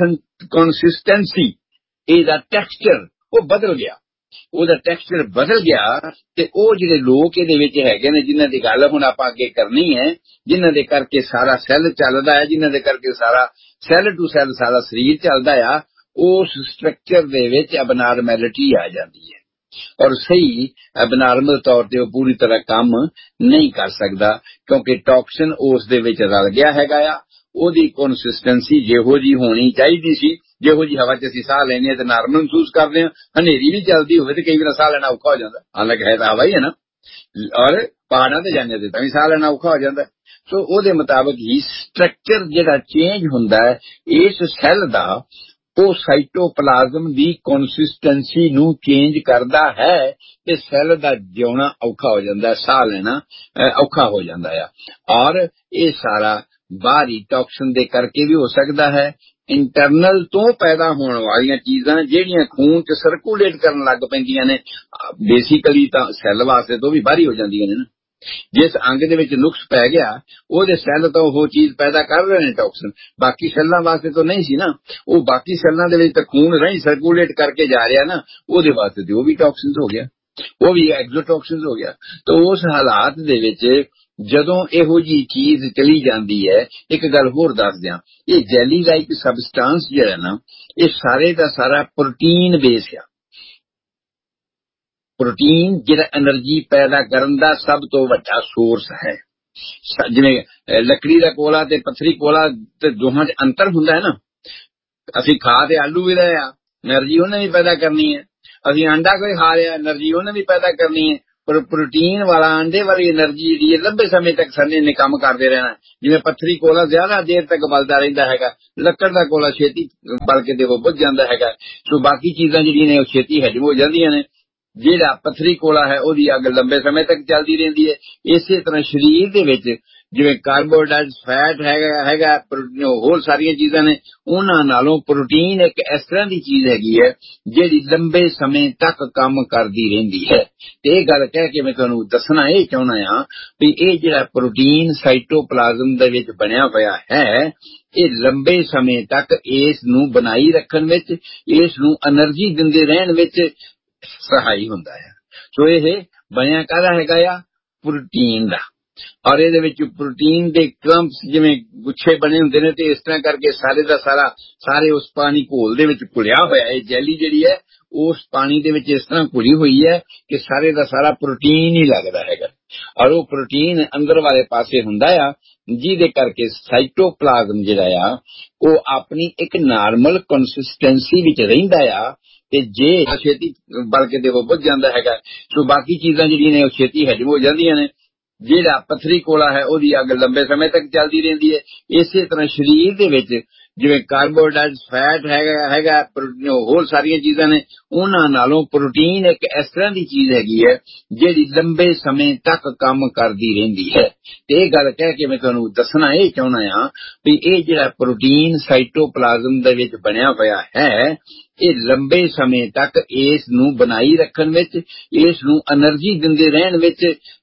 ਕੰਸਿਸਟੈਂਸੀ, ਇਹਦਾ ਟੈਕਸਚਰ ਉਹ ਬਦਲ ਗਿਆ। ਉਹਦਾ ਟੈਕਸਚਰ ਬਦਲ ਗਿਆ ਤੇ ਉਹ ਜਿਹੜੇ ਲੋਕ ਇਹਦੇ ਵਿੱਚ ਹੈਗੇ ਨੇ, ਜਿਨ੍ਹਾਂ ਦੀ ਗੱਲ ਹੁਣ ਆਪਾਂ ਅੱਗੇ ਕਰਨੀ ਹੈ, ਜਿਨ੍ਹਾਂ ਦੇ ਕਰਕੇ ਸਾਰਾ ਸੈੱਲ ਚੱਲਦਾ ਹੈ, ਜਿਨ੍ਹਾਂ ਦੇ ਕਰਕੇ ਸਾਰਾ ਸੈੱਲ ਟੂ ਸੈੱਲ ਸਾਰਾ ਸਰੀਰ ਚੱਲਦਾ ਆ, ਉਸ ਸਟਰਕਚਰ ਦੇ ਵਿੱਚ ਅਬਨਾਰਮੈਲਿਟੀ ਆ ਜਾਂਦੀ ਹੈ ਔਰ ਸਹੀ ਅਬਨਾਰਮਲ ਤੌਰ ਤੇ ਉਹ ਪੂਰੀ ਤਰ੍ਹਾਂ ਕੰਮ ਨਹੀਂ ਕਰ ਸਕਦਾ ਕਿਉਂਕਿ ਟੌਕਸਿਨ ਉਸ ਦੇ ਵਿੱਚ ਰਲ ਗਿਆ ਹੈਗਾ ਆ। ਉਹਦੀ ਕੰਸਿਸਟੈਂਸੀ ਜਿਹੋ ਜੀ ਹੋਣੀ ਚਾਹੀਦੀ ਸੀ, ਜਿਹੋ ਜੀ ਹਵਾ 'ਚ ਅਸੀਂ ਸਾਹ ਲੈਂਦੇ ਹਾਂ ਤੇ ਨਾਰਮਲ ਮਹਿਸੂਸ ਕਰਦੇ ਹਾਂ, ਹਨੇਰੀ ਵੀ ਚੱਲਦੀ ਹੋਵੇ ਤੇ ਕਈ ਵਾਰ ਸਾਹ ਲੈਣਾ ਔਖਾ ਹੋ ਜਾਂਦਾ, ਹਾਲਾਂਕਿ ਹੈ ਤਾਂ ਹਵਾ ਹੀ ਹੈ ਨਾ, ਔਰ ਪਹਾੜਾਂ ਤੇ ਜਾਂਦੇ ਤੇ ਤਾਂ ਵੀ ਸਾਹ ਲੈਣਾ ਔਖਾ ਹੋ ਜਾਂਦਾ। ਸੋ ਉਹਦੇ ਮੁਤਾਬਕ ਹੀ ਸਟਰਕਚਰ ਜਿਹੜਾ ਚੇਂਜ ਹੁੰਦਾ ਹੈ ਇਸ ਸੈੱਲ ਦਾ, ਉਹ ਸਾਈਟੋਪਲਾਜ਼ਮ ਦੀ ਕੰਸਿਸਟੈਂਸੀ ਨੂੰ ਚੇਂਜ ਕਰਦਾ ਹੈ ਤੇ ਸੈੱਲ ਦਾ ਜਿਉਣਾ ਔਖਾ ਹੋ ਜਾਂਦਾ, ਸਾਹ ਲੈਣਾ ਔਖਾ ਹੋ ਜਾਂਦਾ ਆ। ਔਰ ਇਹ ਸਾਰਾ ਬਾਹਰੀ ਟੌਕਸਿਨ ਦੇ ਕਰਕੇ ਵੀ ਹੋ ਸਕਦਾ ਹੈ। ਇੰਟਰਨਲ ਤੋਂ ਪੈਦਾ ਹੋਣ ਵਾਲੀਆਂ ਚੀਜ਼ਾਂ ਜਿਹੜੀਆਂ ਖੂਨ 'ਚ ਸਰਕੂਲੇਟ ਕਰਨ ਲੱਗ ਪੈਂਦੀਆਂ ਨੇ, ਬੇਸਿਕਲੀ ਤਾਂ ਸੈੱਲ ਵਾਸਤੇ ਤੋਂ ਵੀ ਬਾਹਰੀ ਹੋ ਜਾਂਦੀਆਂ ਨੇ ਨਾ। ਜਿਸ ਅੰਗ ਦੇ ਵਿੱਚ ਨੁਕਸ ਪੈ ਗਿਆ ਉਹਦੇ ਸੈੱਲ ਤਾਂ ਉਹ ਚੀਜ਼ ਪੈਦਾ ਕਰ ਰਹੇ ਨੇ ਟੌਕਸਿਨ, ਬਾਕੀ ਸੈੱਲਾਂ ਵਾਸਤੇ ਤਾਂ ਨਹੀਂ ਸੀ ਨਾ। ਉਹ ਬਾਕੀ ਸੈੱਲਾਂ ਦੇ ਵਿੱਚ ਤਾਂ ਖੂਨ ਰਾਹੀਂ ਸਰਕੂਲੇਟ ਕਰਕੇ ਜਾ ਰਿਹਾ ਨਾ, ਉਹਦੇ ਵਾਸਤੇ ਤੇ ਉਹ ਵੀ ਟੌਕਸਿਨ ਹੋ ਗਿਆ, ਉਹ ਵੀ ਐਗਜ਼ੋਟੌਕਸਿਨ ਹੋ ਗਿਆ। ਤਾਂ ਉਸ ਹਾਲਾਤ ਦੇ ਵਿੱਚ ਜਦੋਂ ਇਹੋ ਜੀ ਚੀਜ਼ ਚਲੀ ਜਾਂਦੀ ਹੈ, ਇੱਕ ਗੱਲ ਹੋਰ ਦੱਸ ਦਿਆਂ, ਇਹ ਜੈਲੀ ਲਾਈਕ ਸਬਸਟੈਂਸ ਜਿਹੜਾ ਨਾ, ਇਹ ਸਾਰੇ ਦਾ ਸਾਰਾ ਪ੍ਰੋਟੀਨ ਬੇਸ ਆ। ਪ੍ਰੋਟੀਨ ਜਿਹੜਾ એનર્ਜੀ ਪੈਦਾ ਕਰਨ ਦਾ ਸਭ ਤੋਂ ਵੱਡਾ ਸੋਰਸ ਹੈ। ਜਿਵੇਂ ਲੱਕੜੀ ਦਾ ਕੋਲਾ ਤੇ ਪੱਥਰੀ ਕੋਲਾ ਤੇ ਦੋਹਾਂ 'ਚ ਅੰਤਰ ਹੁੰਦਾ ਹੈ ਨਾ, ਅਸੀਂ ਖਾ ਤੇ ਆਲੂ ਵੀ ਰਹੇ ਆ, એનર્ਜੀ ਉਹਨੇ ਵੀ ਪੈਦਾ ਕਰਨੀ ਹੈ। ਅਸੀਂ ਆਂਡਾ ਕੋਈ ਖਾ ਲਿਆ, એનર્ਜੀ ਉਹਨੇ ਵੀ ਪੈਦਾ ਕਰਨੀ ਹੈ। ਪਰ ਪ੍ਰੋਟੀਨ ਵਾਲਾ ਆਂਡੇ ਵਾਲੀ એનર્ਜੀ ਜਿਹੜੀ ਹੈ ਲੰਬੇ ਸਮੇਂ ਤੱਕ ਸਾਡੇ ਨੇ ਕੰਮ ਕਰਦੇ ਰਹਿਣਾ। ਜਿਵੇਂ ਪੱਥਰੀ ਕੋਲਾ ਜ਼ਿਆਦਾ ਦੇਰ ਤੱਕ ਬਲਦਾ ਰਹਿੰਦਾ ਹੈਗਾ, ਲੱਕੜ ਦਾ ਕੋਲਾ ਛੇਤੀ ਬਲ ਕੇ ਦੇਖੋ ਬੁੱਝ ਜਾਂਦਾ ਹੈਗਾ। ਸੋ ਬਾਕੀ ਚੀਜ਼ਾਂ ਜਿਹੜੀਆਂ ਨੇ ਉਹ ਛੇਤੀ ਹਜਮ ਹੋ ਜਾਂਦੀਆਂ ਨੇ। ਜਿਹੜਾ ਪੱਥਰੀ ਕੋਲਾ ਹੈ ਉਹਦੀ ਅੱਗ ਲੰਬੇ ਸਮੇਂ ਤੱਕ ਚੱਲਦੀ ਰਹਿੰਦੀ ਹੈ। ਇਸੇ ਤਰ੍ਹਾਂ ਸਰੀਰ ਦੇ ਵਿੱਚ ਜਿਵੇਂ ਕਾਰਬੋਹਾਈਡਰੇਟ ਫੈਟ ਹੈਗਾ ਹੋਰ ਸਾਰੀਆਂ ਚੀਜ਼ਾਂ ਨੇ, ਉਹਨਾਂ ਨਾਲੋਂ ਪ੍ਰੋਟੀਨ ਇੱਕ ਇਸ ਤਰ੍ਹਾਂ ਦੀ ਚੀਜ਼ ਹੈਗੀ ਹੈ ਜਿਹੜੀ ਲੰਬੇ ਸਮੇਂ ਤੱਕ ਕੰਮ ਕਰਦੀ ਰਹਿੰਦੀ ਹੈ। ਤੇ ਇਹ ਗੱਲ ਕਹਿ ਕੇ ਮੈਂ ਤੁਹਾਨੂੰ ਦੱਸਣਾ ਇਹ ਚਾਹੁੰਦਾ ਹਾਂ ਵੀ ਇਹ ਜਿਹੜਾ ਪ੍ਰੋਟੀਨ ਸਾਈਟੋਪਲਾਜ਼ਮ ਦੇ ਵਿੱਚ ਬਣਿਆ ਹੋਇਆ ਹੈ, ਇਹ ਲੰਬੇ ਸਮੇਂ ਤੱਕ ਇਸ ਨੂੰ ਬਣਾਈ ਰੱਖਣ ਵਿੱਚ, ਇਸ ਨੂੰ એનર્ਜੀ ਦਿੰਦੇ ਰਹਿਣ ਵਿੱਚ ਸਹਾਈ ਹੁੰਦਾ ਹੈ। ਸੋ ਇਹ ਬਣਿਆ ਕਾਹਦਾ ਹੈਗਾ ਆ? ਪ੍ਰੋਟੀਨ ਦਾ। ਔਰ ਇਹਦੇ ਵਿੱਚ ਪ੍ਰੋਟੀਨ ਦੇ ਕਲੰਪਸ ਜਿਵੇਂ ਗੁੱਛੇ ਬਣੇ ਹੁੰਦੇ ਨੇ, ਤੇ ਇਸ ਤਰ੍ਹਾਂ ਕਰਕੇ ਸਾਰੇ ਦਾ ਸਾਰੇ ਉਸ ਪਾਣੀ ਘੋਲ ਦੇ ਵਿੱਚ ਘੁਲਿਆ ਹੋਇਆ। ਇਹ ਜੈਲੀ ਜਿਹੜੀ ਹੈ ਉਸ ਪਾਣੀ ਦੇ ਵਿੱਚ ਇਸ ਤਰ੍ਹਾਂ ਘੁਲੀ ਹੋਈ ਹੈ ਕਿ ਸਾਰੇ ਦਾ ਸਾਰਾ ਪ੍ਰੋਟੀਨ ਹੀ ਲੱਗਦਾ ਹੈਗਾ। ਔਰ ਉਹ ਪ੍ਰੋਟੀਨ ਅੰਦਰ ਵਾਲੇ ਪਾਸੇ ਹੁੰਦਾ ਆ, ਜਿਹਦੇ ਕਰਕੇ ਸਾਈਟੋਪਲਾਜ਼ਮ ਜਿਹੜਾ ਆ ਉਹ ਆਪਣੀ ਇੱਕ ਨਾਰਮਲ ਕੰਸਿਸਟੈਂਸੀ ਵਿੱਚ ਰਹਿੰਦਾ ਆ। ਤੇ ਜੇ ਛੇਤੀ ਬਲਕਿ ਦੇਖੋ ਬੁੱਝ ਜਾਂਦਾ ਹੈਗਾ, ਸੋ ਬਾਕੀ ਚੀਜ਼ਾਂ ਜਿਹੜੀਆਂ ਨੇ ਉਹ ਛੇਤੀ ਹਜਮ ਹੋ ਜਾਂਦੀਆਂ ਨੇ। ਜਿਹੜਾ ਪੱਥਰੀ ਕੋਲਾ ਹੈ ਉਹਦੀ ਅੱਗ ਲੰਬੇ ਸਮੇਂ ਤੱਕ ਚੱਲਦੀ ਰਹਿੰਦੀ ਹੈ। ਇਸੇ ਤਰ੍ਹਾਂ ਸਰੀਰ ਦੇ ਵਿੱਚ ਜਿਵੇਂ ਕਾਰਬੋਹਾਈਡਰੇਟ ਫੈਟ ਹੈਗਾ ਹੋਰ ਸਾਰੀਆਂ ਚੀਜ਼ਾਂ ਨੇ, ਉਹਨਾਂ ਨਾਲੋਂ ਪ੍ਰੋਟੀਨ ਇੱਕ ਇਸ ਤਰ੍ਹਾਂ ਦੀ ਚੀਜ਼ ਹੈਗੀ ਹੈ ਜਿਹੜੀ ਲੰਬੇ ਸਮੇਂ ਤੱਕ ਕੰਮ ਕਰਦੀ ਰਹਿੰਦੀ ਹੈ। ਤੇ ਇਹ ਗੱਲ ਕਹਿ ਕੇ ਮੈਂ ਤੁਹਾਨੂੰ ਦੱਸਣਾ ਇਹ ਚਾਹੁੰਦਾ ਹਾਂ ਵੀ ਇਹ ਜਿਹੜਾ ਪ੍ਰੋਟੀਨ ਸਾਈਟੋਪਲਾਜ਼ਮ ਦੇ ਵਿੱਚ ਬਣਿਆ ਹੋਇਆ ਹੈ, ਇਹ ਲੰਬੇ ਸਮੇਂ ਤੱਕ ਇਸ ਨੂੰ ਬਣਾਈ ਰੱਖਣ ਵਿੱਚ, ਇਸ ਨੂੰ એનર્ਜੀ ਦਿੰਦੇ ਰਹਿਣ ਵਿੱਚ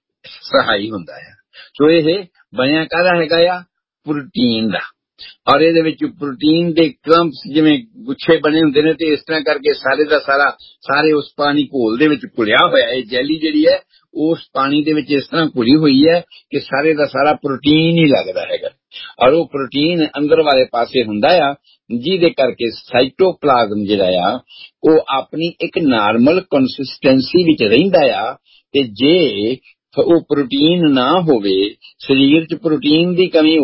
ਸਹਾਈ ਹੁੰਦਾ ਹੈ। ਸੋ ਇਹ ਬਣਿਆ ਕਾਹਦਾ ਹੈਗਾ ਆ? ਪ੍ਰੋਟੀਨ ਦਾ। ਔਰ ਇਹਦੇ ਵਿੱਚ ਪ੍ਰੋਟੀਨ ਦੇ ਕਲੰਪਸ ਜਿਵੇਂ ਗੁੱਛੇ ਬਣੇ ਹੁੰਦੇ ਨੇ, ਤੇ ਇਸ ਤਰ੍ਹਾਂ ਕਰਕੇ ਸਾਰੇ ਦਾ ਸਾਰੇ ਉਸ ਪਾਣੀ ਘੋਲ ਦੇ ਵਿੱਚ ਘੁਲਿਆ ਹੋਇਆ। ਇਹ ਜੈਲੀ ਜਿਹੜੀ ਹੈ ਉਸ ਪਾਣੀ ਦੇ ਵਿੱਚ ਇਸ ਤਰ੍ਹਾਂ ਘੁਲੀ ਹੋਈ ਹੈ ਕਿ ਸਾਰੇ ਦਾ ਸਾਰਾ ਪ੍ਰੋਟੀਨ ਹੀ ਲੱਗਦਾ ਹੈਗਾ। ਔਰ ਉਹ ਪ੍ਰੋਟੀਨ ਅੰਦਰ ਵਾਲੇ ਪਾਸੇ ਹੁੰਦਾ ਆ, ਜਿਹਦੇ ਕਰਕੇ ਸਾਈਟੋਪਲਾਜ਼ਮ ਜਿਹੜਾ ਆ ਉਹ ਆਪਣੀ ਇੱਕ ਨਾਰਮਲ ਕੰਸਿਸਟੈਂਸੀ ਵਿੱਚ ਰਹਿੰਦਾ ਆ। ਤੇ ਜੇ ਉਹ ਪ੍ਰੋਟੀਨ ਨਾ ਹੋਵੇ, ਸਰੀਰ 'ਚ ਪ੍ਰੋਟੀਨ ਦੀ ਕਮੀ